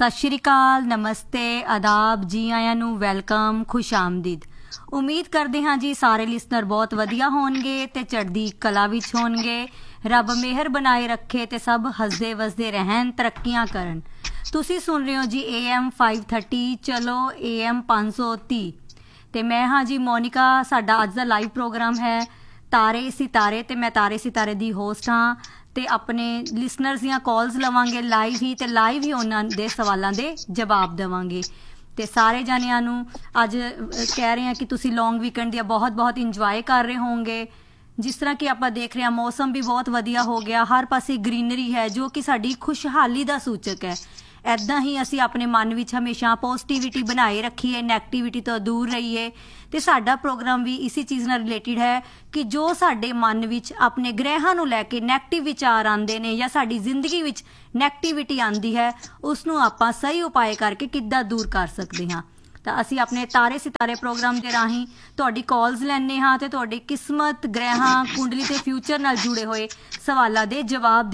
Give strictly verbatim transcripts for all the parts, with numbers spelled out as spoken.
सत श्री अकाल, नमस्ते, आदाब, जी आयां नूं, वैलकम, खुश आमदीद। उम्मीद करते हाँ जी सारे लिसनर बहुत वधिया होणगे ते चढ़दी कला विच होणगे। रब मेहर बनाए रखे ते सब हसदे वसदे रहन, तरक्कियां करन। तुसी सुन रहे हो जी ए एम फाइव थर्टी, चलो ए एम पाँच सौ तीह ते मैं हाँ जी मोनिका। साडा अज दा लाइव प्रोग्राम है तारे सितारे ते मैं तारे सितारे दी होस्ट हाँ ते अपने लिसनर्स दियां कॉल्स लवांगे लाइव ही ते लाइव ही उन्हां दे सवालां दे जवाब देवांगे। ਤੇ ਸਾਰੇ ਜਾਣਿਆਂ ਨੂੰ ਅੱਜ ਕਹਿ ਰਹੇ ਹਾਂ ਕਿ ਤੁਸੀਂ ਲੌਂਗ ਵੀਕਐਂਡ ਦੀਆਂ ਬਹੁਤ ਬਹੁਤ ਇੰਜੋਏ ਕਰ ਰਹੇ ਹੋਵੋਗੇ। ਜਿਸ ਤਰ੍ਹਾਂ ਕਿ ਆਪਾਂ ਦੇਖ ਰਹੇ ਹਾਂ ਮੌਸਮ ਵੀ ਬਹੁਤ ਵਧੀਆ ਹੋ ਗਿਆ, ਹਰ ਪਾਸੇ ਗ੍ਰੀਨਰੀ ਹੈ ਜੋ ਕਿ ਸਾਡੀ ਖੁਸ਼ਹਾਲੀ ਦਾ ਸੂਚਕ ਹੈ। ਇੱਦਾਂ ਹੀ ਅਸੀਂ ਆਪਣੇ ਮਨ ਵਿੱਚ ਹਮੇਸ਼ਾ ਪੋਜ਼ਿਟਿਵਿਟੀ ਬਣਾਏ ਰੱਖੀਏ, ਨੈਗੇਟਿਵਿਟੀ ਤੋਂ ਦੂਰ ਰਹੀਏ। ਤੇ ਸਾਡਾ ਪ੍ਰੋਗਰਾਮ ਵੀ ਇਸੇ ਚੀਜ਼ ਨਾਲ ਰਿਲੇਟਿਡ ਹੈ ਕਿ ਜੋ ਸਾਡੇ ਮਨ ਵਿੱਚ ਆਪਣੇ ਗ੍ਰਹਿਾਂ ਨੂੰ ਲੈ ਕੇ ਨੈਗੇਟਿਵ ਵਿਚਾਰ ਆਉਂਦੇ ਨੇ ਜਾਂ ਸਾਡੀ ਜ਼ਿੰਦਗੀ ਵਿੱਚ ਨੈਗੇਟਿਵਿਟੀ ਆਉਂਦੀ ਹੈ, ਉਸ ਨੂੰ ਆਪਾਂ ਸਹੀ ਉਪਾਅ ਕਰਕੇ ਕਿੱਦਾਂ ਦੂਰ ਕਰ ਸਕਦੇ ਹਾਂ। ਤਾਂ ਅਸੀਂ ਆਪਣੇ ਤਾਰੇ ਸਿਤਾਰੇ ਪ੍ਰੋਗਰਾਮ ਦੇ ਰਾਹੀਂ ਤੁਹਾਡੀ ਕਾਲਸ ਲੈਂਦੇ ਹਾਂ ਤੇ ਤੁਹਾਡੀ ਕਿਸਮਤ, ਗ੍ਰਹਿਾਂ, ਕੁੰਡਲੀ ਤੇ ਫਿਊਚਰ ਨਾਲ ਜੁੜੇ ਹੋਏ ਸਵਾਲਾਂ ਦੇ ਜਵਾਬ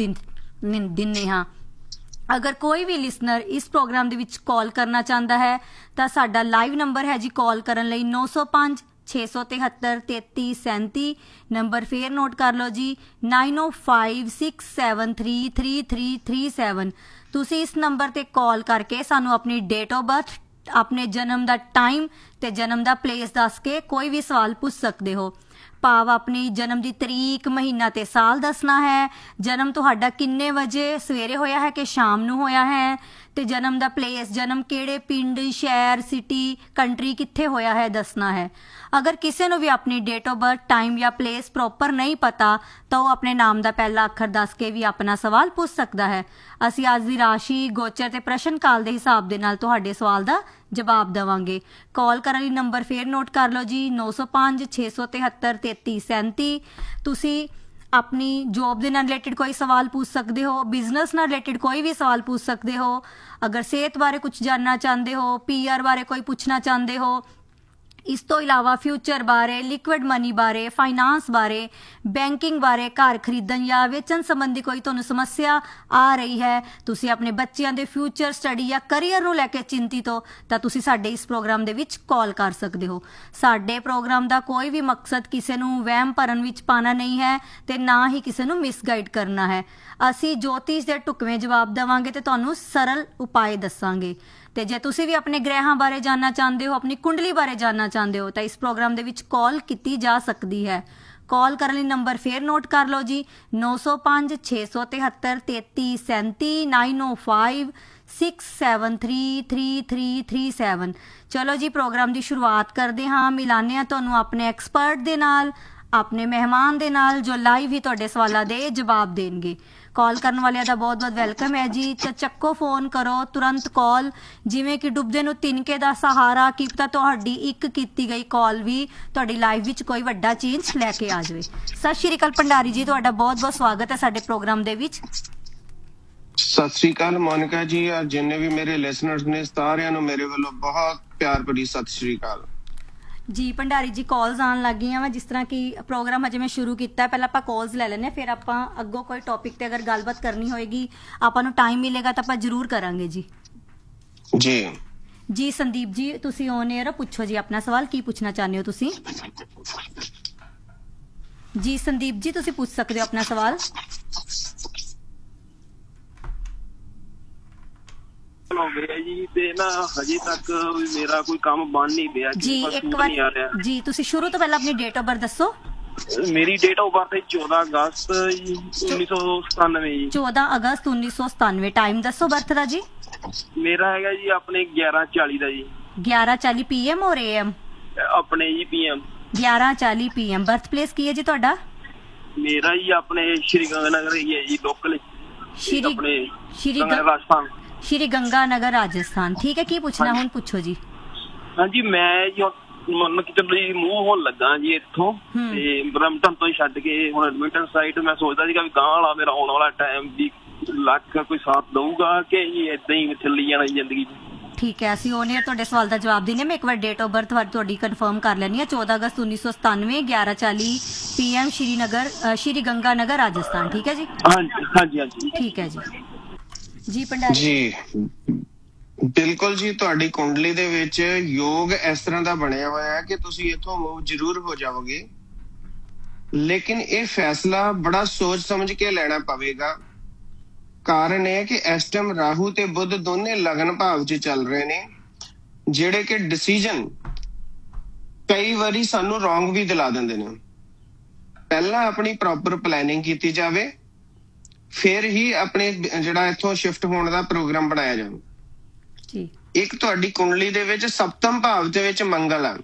ਦਿੰਦੇ ਹਾਂ। अगर कोई भी लिसनर इस प्रोग्राम दे विच कॉल करना चाहता है तो साडा लाइव नंबर है जी कॉल करन लई नौ सौ पाँच छे सौ तिहत्तर तेती सैंती। नंबर फिर नोट कर लो जी नाइन ओ five six seven three three three three seven. तुसी इस नंबर ते कॉल करके सानू अपनी डेट ऑफ बर्थ, अपने जन्म दा टाइम ते जन्म दा प्लेस दस के कोई भी सवाल पूछ सकते हो। भाव अपनी जन्म की तरीक, महीना ते साल दसना है। जन्म तुहाडा किन्ने वजे सवेरे होया है कि शाम नू होया है ते जन्म दा प्लेस, जन्म केड़े पिंड, शहर, सिटी, कंट्री कित्थे होया है दसना है। अगर किसी नू भी अपनी डेट ऑफ बर्थ, टाइम या प्लेस प्रॉपर नहीं पता तो वह अपने नाम का पहला अखर दस के भी अपना सवाल पूछ सकता है। असी अज दी राशि, गोचर ते प्रश्न काल के हिसाब दे नाल तुहाडे सवाल का जवाब देवांगे। कॉल करने लई नंबर फिर नोट कर लो जी नौ सौ पाँच छे सौ तिहत्तर तेती सैंती। तुसी अपनी जॉब के रिलेटिड कोई सवाल पूछ सकते हो, बिजनेस नाल रिलेटिड कोई भी सवाल पूछ सकते हो। अगर सेहत बारे कुछ जानना चाहते हो, पी आर बारे कोई पूछना चाहते हो, इस तो इलावा फ्यूचर बारे, लिक्विड मनी बारे, फाइनांस बारे, बैंकिंग बारे, घर खरीदन या वेचन संबंधी कोई तुहानू समस्या आ रही है, तुसी अपने बच्चों के फ्यूचर, स्टडी या करियर नू लैके चिंतित हो तो तुसी साडे इस प्रोग्राम दे विच कॉल कर सकते हो। साडे प्रोग्राम का कोई भी मकसद किसी नू वहम भरन विच पाना नहीं है ते ना ही किसी नू मिसगाइड करना है। असी ज्योतिष के ढुकवें जवाब देवांगे ते तुहानू सरल उपाय दसांगे। ते जे तुसी भी अपने ग्रहां बारे जानना चाहते हो, अपनी कुंडली बारे जानना चाहते हो तो इस प्रोग्राम दे विच कॉल की जा सकती है। कॉल करने लई नंबर फिर नोट कर लो जी नौ सौ पाँच छे सौ तिहत्तर तेती सैंती नाइन ओ five six seven three three three three seven. चलो जी प्रोग्राम की शुरुआत करते हाँ, मिलाने हाँ तुहानू अपने एक्सपर्ट दे नाल, अपने मेहमान दे नाल जो लाइव ही तुहाडे सवालों दे जवाब देंगे। कॉल करने वाले का बहुत बहुत वेलकम है जी। तो चक्को फोन करो तुरंत कॉल, जिमें कि डुबदे नू तिनके दा सहारा, की पता तुहाडी एक कीती गई कॉल भी तुहाडी लाइव विच कोई वड्डा चेंज लैके आ जाए। सत श्री अकाल भंडारी जी, तुहाडा बहुत बहुत स्वागत है साडे प्रोग्राम दे विच। सत श्री अकाल मोनिका जी, जिन्ने भी मेरे लिसनर्स ने सारिਆਂ ਨੂੰ ਮੇਰੇ ਵੱਲੋਂ बहुत प्यार भरी सत श्री अकाल जी। भंडारी जी कॉल्स आन लग गई वा, जिस तरह की प्रोग्राम हजे मैं शुरू किया, पहले आप कॉल्स ले लेने, फिर आप अगों कोई टॉपिक ते अगर गलबात करनी होएगी आपां नूं टाइम मिलेगा तो आप जरूर करांगे जी। जी जी संदीप जी तुसी ऑन एयर पूछो जी अपना सवाल, की पूछना चाहते हो तुसी? जी संदीप जी तुसी पूछ सकते हो अपना सवाल। हो गया जी ते ना हजे तक मेरा कोई काम बन नहीं दिया जी। एक बार जी तुसी शुरू तो पहले अपनी डेट ऑफ बर्थ दसो। मेरी डेट ऑफ बर्थ है चौदह अगस्त उन्नीस सौ सतानवे जी। चौदह अगस्त उन्नीस सौ सतानवे। टाइम दसो बर्थ का जी? मेरा है जी अपने ग्यारह चाली का जी। ग्यारह चाली पी एम और ए एम? अपने जी पी एम। ग्यारह चाली पी एम। बर्थ प्लेस की है जी तुहाडा? मेरा जी अपने श्री गंगानगर ही है जी, लोकल श्री अपने श्री राजस्थान श्री गंगानगर राजस्थान। ठीक है, की पूछना हुण पूछो जी। हाँ जी मैं जी मन कि चलो जी मूव होन लगा जी इत्थों ते ब्रम्पटन तो ही छड्ड के हुण एडमिंटन साइड मैं सोचदा सी कि गां वाला मेरा आउण वाला टाइम भी लक कोई साथ दऊगा कि इदां ही चली जाना जिंदगी। ठीक है, असीं ओने तुहाडे सवाल का जवाब देने। मैं एक बार डेट ऑफ बर्थ तुहाडी कन्फर्म कर लैनी है, चौदह अगस्त उन्नीस सौ सतानवे ग्यारह चाली पी एम श्रीनगर श्री गंगानगर राजस्थान। ठीक है जी? हाँ जी हाँ जी हाँ जी ठीक है जी। जी भंडारी जी ਬਿਲਕੁਲ ਜੀ, ਤੁਹਾਡੀ ਕੁੰਡਲੀ ਦੇ ਵਿੱਚ ਯੋਗ ਇਸ ਤਰ੍ਹਾਂ ਦਾ ਬਣਿਆ ਹੋਇਆ ਹੈ ਕਿ ਤੁਸੀਂ ਇੱਥੋਂ ਮੂਵ ਜ਼ਰੂਰ ਹੋ ਜਾਓਗੇ, ਲੇਕਿਨ ਇਹ ਫੈਸਲਾ ਬੜਾ ਸੋਚ ਸਮਝ ਕੇ ਲੈਣਾ ਪਵੇਗਾ। ਕਾਰਨ ਇਹ ਕਿ ਇਸ ਟਾਈਮ ਰਾਹੂ ਤੇ ਬੁੱਧ ਦੋਨੇ ਲਗਨ ਭਾਵ 'ਚ ਚੱਲ ਰਹੇ ਨੇ, ਜਿਹੜੇ ਕਿ ਡਿਸੀਜਨ ਕਈ ਵਾਰੀ ਸਾਨੂੰ ਰੋਂਗ ਵੀ ਦਿਲਾ ਦਿੰਦੇ ਨੇ। ਪਹਿਲਾਂ ਆਪਣੀ ਪ੍ਰੋਪਰ ਪਲੈਨਿੰਗ ਕੀਤੀ ਜਾਵੇ, ਫਿਰ ਹੀ ਆਪਣੇ ਜਿਹੜਾ ਇੱਥੋਂ ਸ਼ਿਫਟ ਹੋਣ ਦਾ ਪ੍ਰੋਗਰਾਮ ਬਣਾਇਆ ਜਾਵੇ। ਜੀ, ਇੱਕ ਤੁਹਾਡੀ ਕੁੰਡਲੀ ਦੇ ਵਿੱਚ ਸਪਤਮ ਭਾਵ ਦੇ ਵਿੱਚ ਮੰਗਲ ਆ।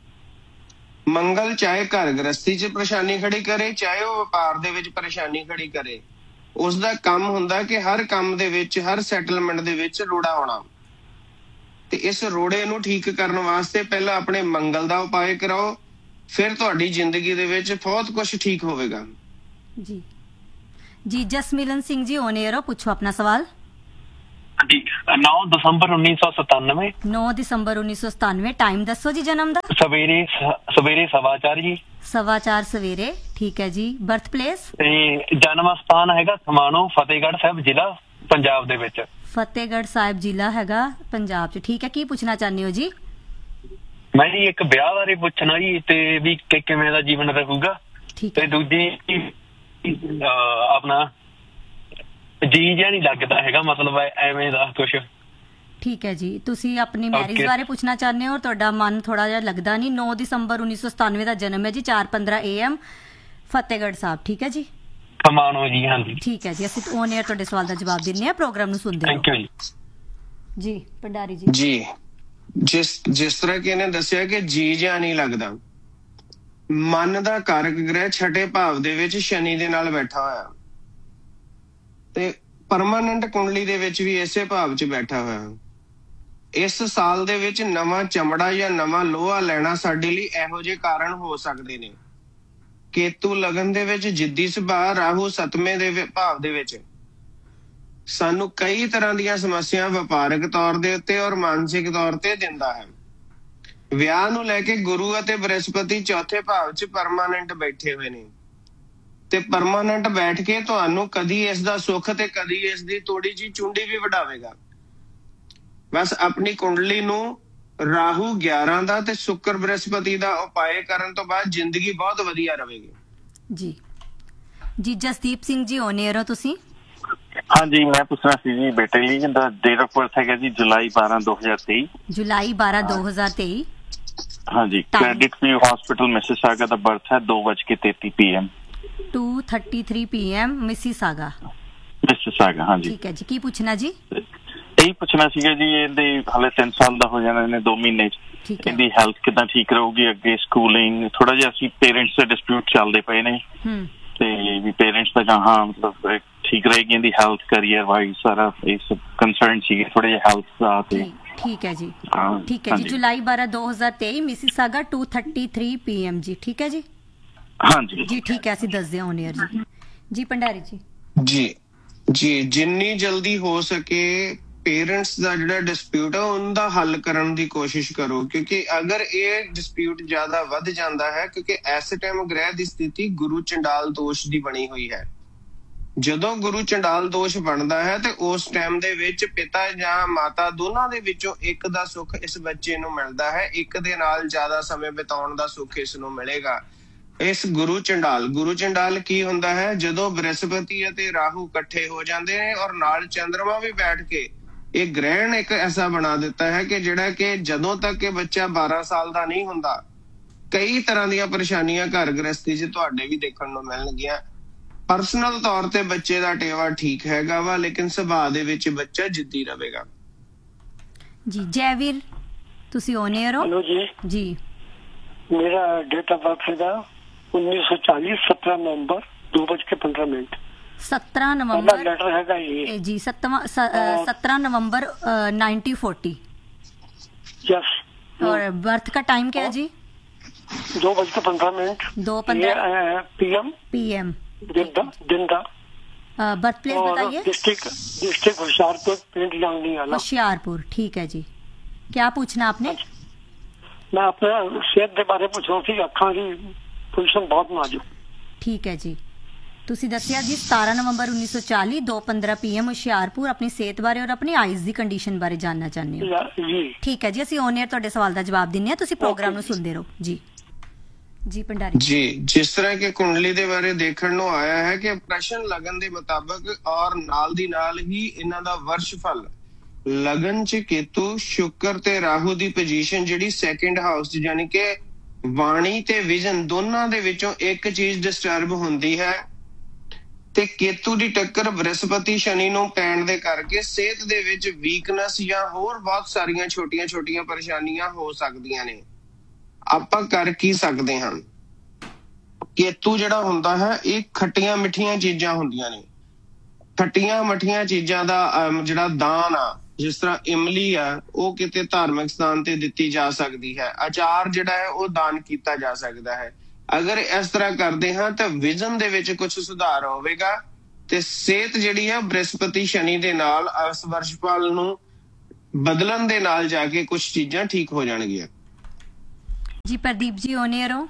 ਮੰਗਲ ਚਾਹੇ ਘਰ ਗ੍ਰਸਤੀ 'ਚ ਪਰੇਸ਼ਾਨੀ ਖੜੀ ਕਰੇ, ਚਾਹੇ ਉਹ ਵਪਾਰ ਦੇ ਵਿੱਚ ਪਰੇਸ਼ਾਨੀ ਖੜੀ ਕਰੇ, ਉਸਦਾ ਕੰਮ ਹੁੰਦਾ ਕਿ ਹਰ ਕੰਮ ਦੇ ਵਿੱਚ, ਹਰ ਸੈਟਲਮੈਂਟ ਦੇ ਵਿੱਚ ਰੋੜਾ ਆਉਣਾ। ਤੇ ਇਸ ਰੋੜੇ ਨੂੰ ਠੀਕ ਕਰਨ ਵਾਸਤੇ ਪਹਿਲਾਂ ਆਪਣੇ ਮੰਗਲ ਦਾ ਉਪਾਅ ਕਰਾਓ, ਫਿਰ ਤੁਹਾਡੀ ਜ਼ਿੰਦਗੀ ਦੇ ਵਿੱਚ ਬਹੁਤ ਕੁਝ ਠੀਕ ਹੋਵੇਗਾ। ਜੀ ਜੀ ਜਸਮਿਲਨ ਸਿੰਘ ਜੀ ਔਨ 에ਅਰ ਹੋ, ਪੁੱਛੋ ਆਪਣਾ ਸਵਾਲ। ਜੀ ਨੌ ਦਸੰਬਰ ਉੱਨੀ ਸੌ ਸਤਾਨਵੇਂ, ਨੌ ਦਸੰਬਰ ਉੱਨੀ ਸੌ ਸਤਾਨਵੇਂ। ਟਾਈਮ ਦੱਸੋ ਜੀ ਜਨਮ ਦਾ। ਸਵੇਰੇ ਸਵੇਰੇ ਸਵਾ ਚਾਰ ਜੀ। ਸਵਾ ਚਾਰ ਸਵੇਰੇ, ਠੀਕ ਹੈ ਜੀ। Birth place? ਤੇ ਜਨਮ ਸਥਾਨ ਹੈਗਾ ਖਮਾਣੋ, ਫਤਿਹਗੜ੍ਹ ਸਾਹਿਬ ਜ਼ਿਲ੍ਹਾ, ਪੰਜਾਬ ਦੇ ਵਿੱਚ। ਫਤਿਹਗੜ੍ਹ ਸਾਹਿਬ ਜ਼ਿਲ੍ਹਾ ਹੈਗਾ ਪੰਜਾਬ 'ਚ, ਠੀਕ ਹੈ। ਕੀ ਪੁੱਛਣਾ ਚਾਹੁੰਦੇ ਹੋ ਜੀ? ਮੈਂ ਜੀ ਇੱਕ ਵਿਆਹ ਬਾਰੇ ਪੁੱਛਣਾ ਜੀ, ਤੇ ਵੀ ਕਿ ਕਿਵੇਂ ਦਾ ਜੀਵਨ ਰਹੂਗਾ। ਠੀਕ ਤੇ ਹੈ। ਦੂਜੀ ਅਹ ਆਪਣਾ ਜੀ ਜਿਹਾ ਨਹੀਂ ਲੱਗਦਾ ਹੈਗਾ, ਮਤਲਬ ਐਵੇਂ ਦਾ ਕੁਛ। ਠੀਕ ਹੈ ਜੀ, ਤੁਸੀਂ ਆਪਣੀ ਮੈਰਿਜ Okay. ਬਾਰੇ ਪੁੱਛਣਾ ਚਾਹੁੰਦੇ ਹੋ। ਤੁਹਾਡਾ ਮਨ ਥੋੜਾ ਜਿਹਾ ਲੱਗਦਾ ਨਹੀਂ। ਨੌ ਦਸੰਬਰ ਉੱਨੀ ਸੌ ਸਤਾਨਵੇਂ ਦਾ ਜਨਮ ਹੈ ਜੀ, ਚਾਰ ਪੰਦਰਾਂ ਏ ਐਮ, ਫਤਿਹਗੜ੍ਹ ਸਾਹਿਬ, ਠੀਕ ਹੈ ਜੀ। ਖਮਾਣੋ ਜੀ, ਹਾਂਜੀ। ਠੀਕ ਹੈ ਜੀ, ਅਸੀਂ ਔਨ 에ਅਰ ਤੁਹਾਡੇ ਸਵਾਲ ਦਾ ਜਵਾਬ ਦਿੰਦੇ ਹਾਂ, ਪ੍ਰੋਗਰਾਮ ਨੂੰ ਸੁਣਦੇ ਥੈਂਕ ਯੂ ਰਹੋ। ਜੀ। ਜੀ ਭੰਡਾਰੀ ਜੀ। ਜੀ, ਜਿਸ ਜਿਸ ਤਰ੍ਹਾਂ ਕਿ ਇਹਨੇ ਦੱਸਿਆ ਕਿ ਜੀ ਜਿਹਾ ਨਹੀਂ ਲੱਗਦਾ, ਮਨ ਦਾ ਕਾਰਕ ਗ੍ਰਹਿ ਛਠੇ ਭਾਵ ਦੇ ਵਿੱਚ ਸ਼ਨੀ ਦੇ ਨਾਲ ਬੈਠਾ ਹੋਇਆ, ਤੇ ਪਰਮਾਨੈਂਟ ਕੁੰਡਲੀ ਦੇ ਵਿੱਚ ਵੀ ਇਸੇ ਭਾਵ 'ਚ ਬੈਠਾ ਹੋਇਆ। ਇਸ ਸਾਲ ਦੇ ਵਿੱਚ ਨਵਾਂ ਚਮੜਾ ਜਾਂ ਨਵਾਂ ਲੋਹਾ ਲੈਣਾ ਸਾਡੇ ਲਈ ਇਹੋ ਜਿਹੇ ਕਾਰਨ ਹੋ ਸਕਦੇ ਨੇ। ਕੇਤੂ ਲਗਨ ਦੇ ਵਿੱਚ ਜਿੱਦੀ ਸੁਭਾਅ, ਰਾਹੂ ਸਤਵੇਂ ਦੇ ਵਿ- ਭਾਵ ਦੇ ਵਿੱਚ ਸਾਨੂੰ ਕਈ ਤਰ੍ਹਾਂ ਦੀਆਂ ਸਮੱਸਿਆ ਵਪਾਰਕ ਤੌਰ ਦੇ ਉੱਤੇ ਔਰ ਮਾਨਸਿਕ ਤੌਰ ਤੇ ਦਿੰਦਾ ਹੈ। ਵਿਆਹ ਨੂੰ ਲੈ ਕੇ ਗੁਰੂ ਅਤੇ ਬ੍ਰਹਸਪਤੀ ਚੌਥੇ ਭਾਵ 'ਚ ਪਰਮਾਨੈਂਟ ਬੈਠੇ ਹੋਏ ਨੇ, ਤੇ ਪਰਮਾਨੈਂਟ ਬੈਠ ਕੇ ਤੁਹਾਨੂੰ ਕਦੀ ਇਸ ਦਾ ਸੁੱਖ ਤੇ ਕਦੀ ਇਸ ਦੀ ਥੋੜੀ ਜਿਹੀ ਚੁੰਡੀ ਵੀ ਵਡਾਵੇਗਾ। ਬਸ ਆਪਣੀ ਕੁੰਡਲੀ ਨੂੰ ਰਾਹੂ ਗਿਆਰਾਂ ਦਾ ਤੇ ਸ਼ੁੱਕਰ ਬ੍ਰਹਸਪਤੀ ਦਾ ਉਪਾਅ ਕਰਨ ਤੋਂ ਬਾਅਦ ਜ਼ਿੰਦਗੀ ਬਹੁਤ ਵਧੀਆ ਰਹੇਗੀ। ਜੀ ਜੀ ਜਸਦੀਪ ਸਿੰਘ ਜੀ ਔਨ 에ਅਰ ਹੋ ਤੁਸੀਂ। ਹਾਂਜੀ, ਮੈਂ ਪੁੱਛਣਾ ਸੀ ਜੀ ਬੇਟੇ ਲਈ, ਜਿਹਦਾ ਡੇਟ ਆਫ ਬਰਥ ਹੈਗਾ ਜੀ ਜੁਲਾਈ ਬਾਰਾਂ ਦੋ ਹਜ਼ਾਰ ਤੇਈ। ਜੁਲਾਈ ਬਾਰਾਂ ਦੋ ਹਜ਼ਾਰ ਤੇਈ। ਹਾਂਜੀ, ਕ੍ਰੈਡਿਟ ਵਿਊ ਹਸਪੀਟਲ ਮਿਸਿਸਾਗਾ ਦਾ ਬਰਥ ਹੈ, ਦੋ ਵੱਜ ਕੇ ਤੇਤੀ P M. Two thirty three P M Mississauga. Mississauga, ਹਾਂਜੀ। ਠੀਕ ਹੈ ਜੀ, ਕੀ ਪੁੱਛਣਾ ਜੀ? ਇਹੀ ਪੁੱਛਣਾ ਸੀਗਾ ਜੀ, ਇਹਦੇ ਹਾਲੇ ਤਿੰਨ ਸਾਲ ਦਾ ਹੋ ਜਾਣਾ ਇਹਨੇ ਦੋ ਮਹੀਨੇ ਚ। ਠੀਕ ਹੈ। ਇਹਦੀ ਹੈਲਥ ਕਿੱਦਾਂ ਠੀਕ ਰਹੂਗੀ ਅੱਗੇ, ਸਕੂਲਿੰਗ, ਥੋੜਾ ਜਿਹਾ ਅਸੀਂ ਪੇਰੈਂਟਸ ਦੇ ਡਿਸਪਿਊਟ ਚੱਲਦੇ ਪਏ ਨੇ, ਹੂੰ ਤੇ ਵੀ ਪੇਰੈਂਟਸ ਦਾ ਜਹਾਂ ਮਤਲਬ ਠੀਕ ਰਹੇਗੀ ਇਹਦੀ ਹੈਲਥ, ਕਰੀਅਰ ਵਾਈਜ਼ ਸਾਰਾ ਇਹ ਸਭ ਕੰਸਰਨ ਸੀਗੇ ਥੋੜੇ ਜਿਹਾ ਹੈਲਥ ਦਾ। ਤੇ ਠੀਕ ਠੀਕ ਹੈ ਜੀ, ਹਾਂ, ਠੀਕ ਹੈ ਜੀ। ਹਾਂਜੀ। ਜੁਲਾਈ ਬਾਰਾਂ ਦੋ ਹਜ਼ਾਰ ਤੇਈ Mississauga, two thirty three P M G, ਠੀਕ ਹੈ ਜੀ। ਹਾਂਜੀ ਜੀ ਠੀਕ ਹੈ, ਅਸੀਂ ਦੱਸਦੇ ਹਾਂ ਔਨ 에ਅਰ ਜੀ। ਜੀ ਭੰਡਾਰੀ ਜੀ। ਜੀ ਜੀ ਜਿੰਨੀ ਜਲਦੀ ਹੋ ਸਕੇ ਪੇਰੈਂਟਸ ਦਾ ਜਿਹੜਾ ਡਿਸਪਿਊਟ ਹੈ ਉਹਦਾ ਹੱਲ ਕਰਨ ਦੀ ਕੋਸ਼ਿਸ਼ ਕਰੋ, ਕਿਉਂਕਿ ਅਗਰ ਇਹ ਡਿਸਪਿਊਟ ਜ਼ਿਆਦਾ ਵੱਧ ਜਾਂਦਾ ਹੈ, ਕਿਉਂਕਿ ਇਸ ਟਾਈਮ ਗ੍ਰਹਿ ਦੀ ਸਥਿਤੀ ਗੁਰੂ ਚੰਡਾਲ ਦੋਸ਼ ਦੀ ਬਣੀ ਹੋਈ ਹੈ। ਜਦੋਂ ਗੁਰੂ ਚੰਡਾਲ ਦੋਸ਼ ਬਣਦਾ ਹੈ ਤੇ ਉਸ ਟਾਈਮ ਦੇ ਵਿੱਚ ਪਿਤਾ ਜਾਂ ਮਾਤਾ ਦੋਨਾਂ ਦੇ ਵਿੱਚੋਂ ਇੱਕ ਦਾ ਸੁੱਖ ਇਸ ਬੱਚੇ ਨੂੰ ਮਿਲਦਾ ਹੈ, ਇੱਕ ਦੇ ਨਾਲ ਜ਼ਿਆਦਾ ਸਮੇਂ ਬਿਤਾਉਣ ਦਾ ਸੁੱਖ ਇਸ ਨੂੰ ਮਿਲੇਗਾ। ਇਸ ਗੁਰੂ ਚੰਡਾਲ ਗੁਰੂ ਚੰਡਾਲ ਕੀ ਹੁੰਦਾ ਹੈ? ਜਦੋਂ ਬ੍ਰਹਸਪਤੀ ਅਤੇ ਰਾਹੂ ਇਕੱਠੇ ਹੋ ਜਾਂਦੇ ਨੇ ਔਰ ਨਾਲ ਚੰਦਰਮਾ ਵੀ ਬੈਠ ਕੇ ਇਹ ਗ੍ਰਹਿਣ ਇੱਕ ਐਸਾ ਬਣਾ ਦਿੱਤਾ ਹੈ ਕਿ ਜਿਹੜਾ ਕਿ ਜਦੋਂ ਤੱਕ ਇਹ ਬੱਚਾ ਬਾਰਾਂ ਸਾਲ ਦਾ ਨਹੀਂ ਹੁੰਦਾ, ਕਈ ਤਰ੍ਹਾਂ ਦੀਆਂ ਪਰੇਸ਼ਾਨੀਆਂ ਘਰ ਗ੍ਰਸਤੀ 'ਚ ਤੁਹਾਡੇ ਵੀ ਦੇਖਣ ਨੂੰ ਮਿਲਣਗੀਆਂ। ਪਰਸਨਲ ਤੌਰ ਤੇ ਬੱਚੇ ਦਾ ਟੇਵਾ ਠੀਕ ਹੈਗਾ ਵਾ, ਲੇਕਿਨ ਸੁਭਾਅ ਦੇ ਵਿੱਚ ਬੱਚਾ ਜਿੱਦੀ ਰਹੇਗਾ। ਜੀ ਜੈਵੀਰ, ਤੁਸੀਂ ਔਨ 에ਅਰ ਹੋ। हेलो जी, ਜੀ मेरा डेट ऑफ बर्थ है उन्नीस सौ चालीस सत्रह नवंबर दो बज के पंद्रह मिनट। सत्रह पहला नवंबर लेटर है ये। ए, जी सतवा सत्रह नवंबर नाइनटीन फोर्टी। यस। और बर्थ का टाइम क्या है जी? दो बज के पंद्रह मिनट दो पंद्रह पीएम पीएम। दिन दा दिन दा बर्थ प्लेस और बताइए। डिस्ट्रिक्ट डिस्ट्रिक्ट होशियारपुर, पिंड लांगनी वाला। होशियारपुर, ठीक है जी। क्या पूछना आपने? मैं अपने सेहत के बारे पूछ रहा थी, अखा की पोजीशन बहुत नाजुक। ठीक है जी। ਤੁਸੀਂ ਦੱਸਿਆ ਜੀ ਸਤਾਰਾਂ ਨਵੰਬਰ ਉੱਨੀ ਸੌ ਚਾਲੀ ਦੋ ਪੰਦਰਾਂ ਪੀਐਮ ਹੁਸ਼ਿਆਰਪੁਰ ਆਪਣੀ ਸਿਹਤ ਬਾਰੇ ਔਰ ਆਪਣੀ ਆਈਜ਼ ਦੀ ਕੰਡੀਸ਼ਨ ਬਾਰੇ ਜਾਣਨਾ ਚਾਹੁੰਦੇ ਹੋ। जी ਠੀਕ ਹੈ ਜੀ, ਅਸੀਂ ਔਨ 에ਅਰ ਤੁਹਾਡੇ ਸਵਾਲ ਦਾ ਜਵਾਬ ਦਿੰਨੇ ਆ, ਤੁਸੀਂ ਪ੍ਰੋਗਰਾਮ ਨੂੰ ਸੁਣਦੇ ਰਹੋ ਜੀ। ਜੀ ਭੰਡਾਰੀ ਜੀ, ਜਿਸ ਤਰ੍ਹਾਂ ਕਿ ਕੁੰਡਲੀ ਦੇ ਬਾਰੇ ਦੇਖਣ ਨੂੰ ਆਇਆ ਹੈ ਕਿ ਪ੍ਰਸ਼ਨ ਲਗਨ ਦੇ ਮੁਤਾਬਕ ਔਰ ਨਾਲ ਦੀ ਨਾਲ ਹੀ ਇਹਨਾਂ ਦਾ ਵਰਸ਼ ਫਲ ਲਗਨ ਚ ਕੇਤੂ, ਸ਼ੁਕਰ ਤੇ ਰਾਹੂ ਦੀ ਪੋਜੀਸ਼ਨ ਜਿਹੜੀ ਸੈਕੰਡ ਹਾਊਸ ਚ, ਯਾਨੀ ਕਿ ਵਾਣੀ ਤੇ ਵਿਜ਼ਨ ਦੋਨਾਂ ਦੇ ਵਿੱਚੋਂ ਇੱਕ ਚੀਜ਼ ਡਿਸਟਰਬ ਹੁੰਦੀ ਹੈ ਤੇ ਕੇਤੂ ਦੀ ਟੱਕਰ ਬ੍ਰਹਸਪਤੀ ਸ਼ਨੀ ਨੂੰ ਪੈਣ ਦੇ ਕਰਕੇ ਸਿਹਤ ਦੇ ਵਿੱਚ ਵੀਕਨੈਸ ਜਾਂ ਹੋਰ ਬਹੁਤ ਸਾਰੀਆਂ ਛੋਟੀਆਂ-ਛੋਟੀਆਂ ਪਰੇਸ਼ਾਨੀਆਂ ਹੋ ਸਕਦੀਆਂ ਨੇ। ਆਪਾਂ ਕਰ ਕੀ ਸਕਦੇ ਹਾਂ? ਕੇਤੂ ਜਿਹੜਾ ਹੁੰਦਾ ਹੈ ਇਹ ਖੱਟੀਆਂ ਮਿੱਠੀਆਂ ਚੀਜ਼ਾਂ ਹੁੰਦੀਆਂ ਨੇ। ਖੱਟੀਆਂ ਮਿੱਠੀਆਂ ਚੀਜ਼ਾਂ ਦਾ ਅਮ, ਜਿਹੜਾ ਦਾਨ ਆ, ਜਿਸ ਤਰ੍ਹਾਂ ਇਮਲੀ ਆ, ਉਹ ਕਿਤੇ ਧਾਰਮਿਕ ਸਥਾਨ ਤੇ ਦਿੱਤੀ ਜਾ ਸਕਦੀ ਹੈ। ਅਚਾਰ ਜਿਹੜਾ ਹੈ ਉਹ ਦਾਨ ਕੀਤਾ ਜਾ ਸਕਦਾ ਹੈ। ਅਗਰ ਇਸ ਤਰ੍ਹਾਂ ਕਰਦੇ ਹਾਂ ਤਾਂ ਵਿਜ਼ਨ ਦੇ ਵਿੱਚ ਕੁਝ ਸੁਧਾਰ ਹੋਵੇਗਾ ਤੇ ਸਿਹਤ ਜਿਹੜੀ ਹੈ ਬ੍ਰਹਸਪਤੀ ਸ਼ਨੀ ਦੇ ਨਾਲ ਇਸ ਵਰਸ਼ਫਲ ਨੂੰ ਬਦਲਣ ਦੇ ਨਾਲ ਜਾ ਕੇ ਕੁਝ ਚੀਜ਼ਾਂ ਠੀਕ ਹੋ ਜਾਣਗੀਆਂ। ਜੀ ਪ੍ਰਦੀਪ ਜੀ ਔਨ 에ਅਰ ਹੋ।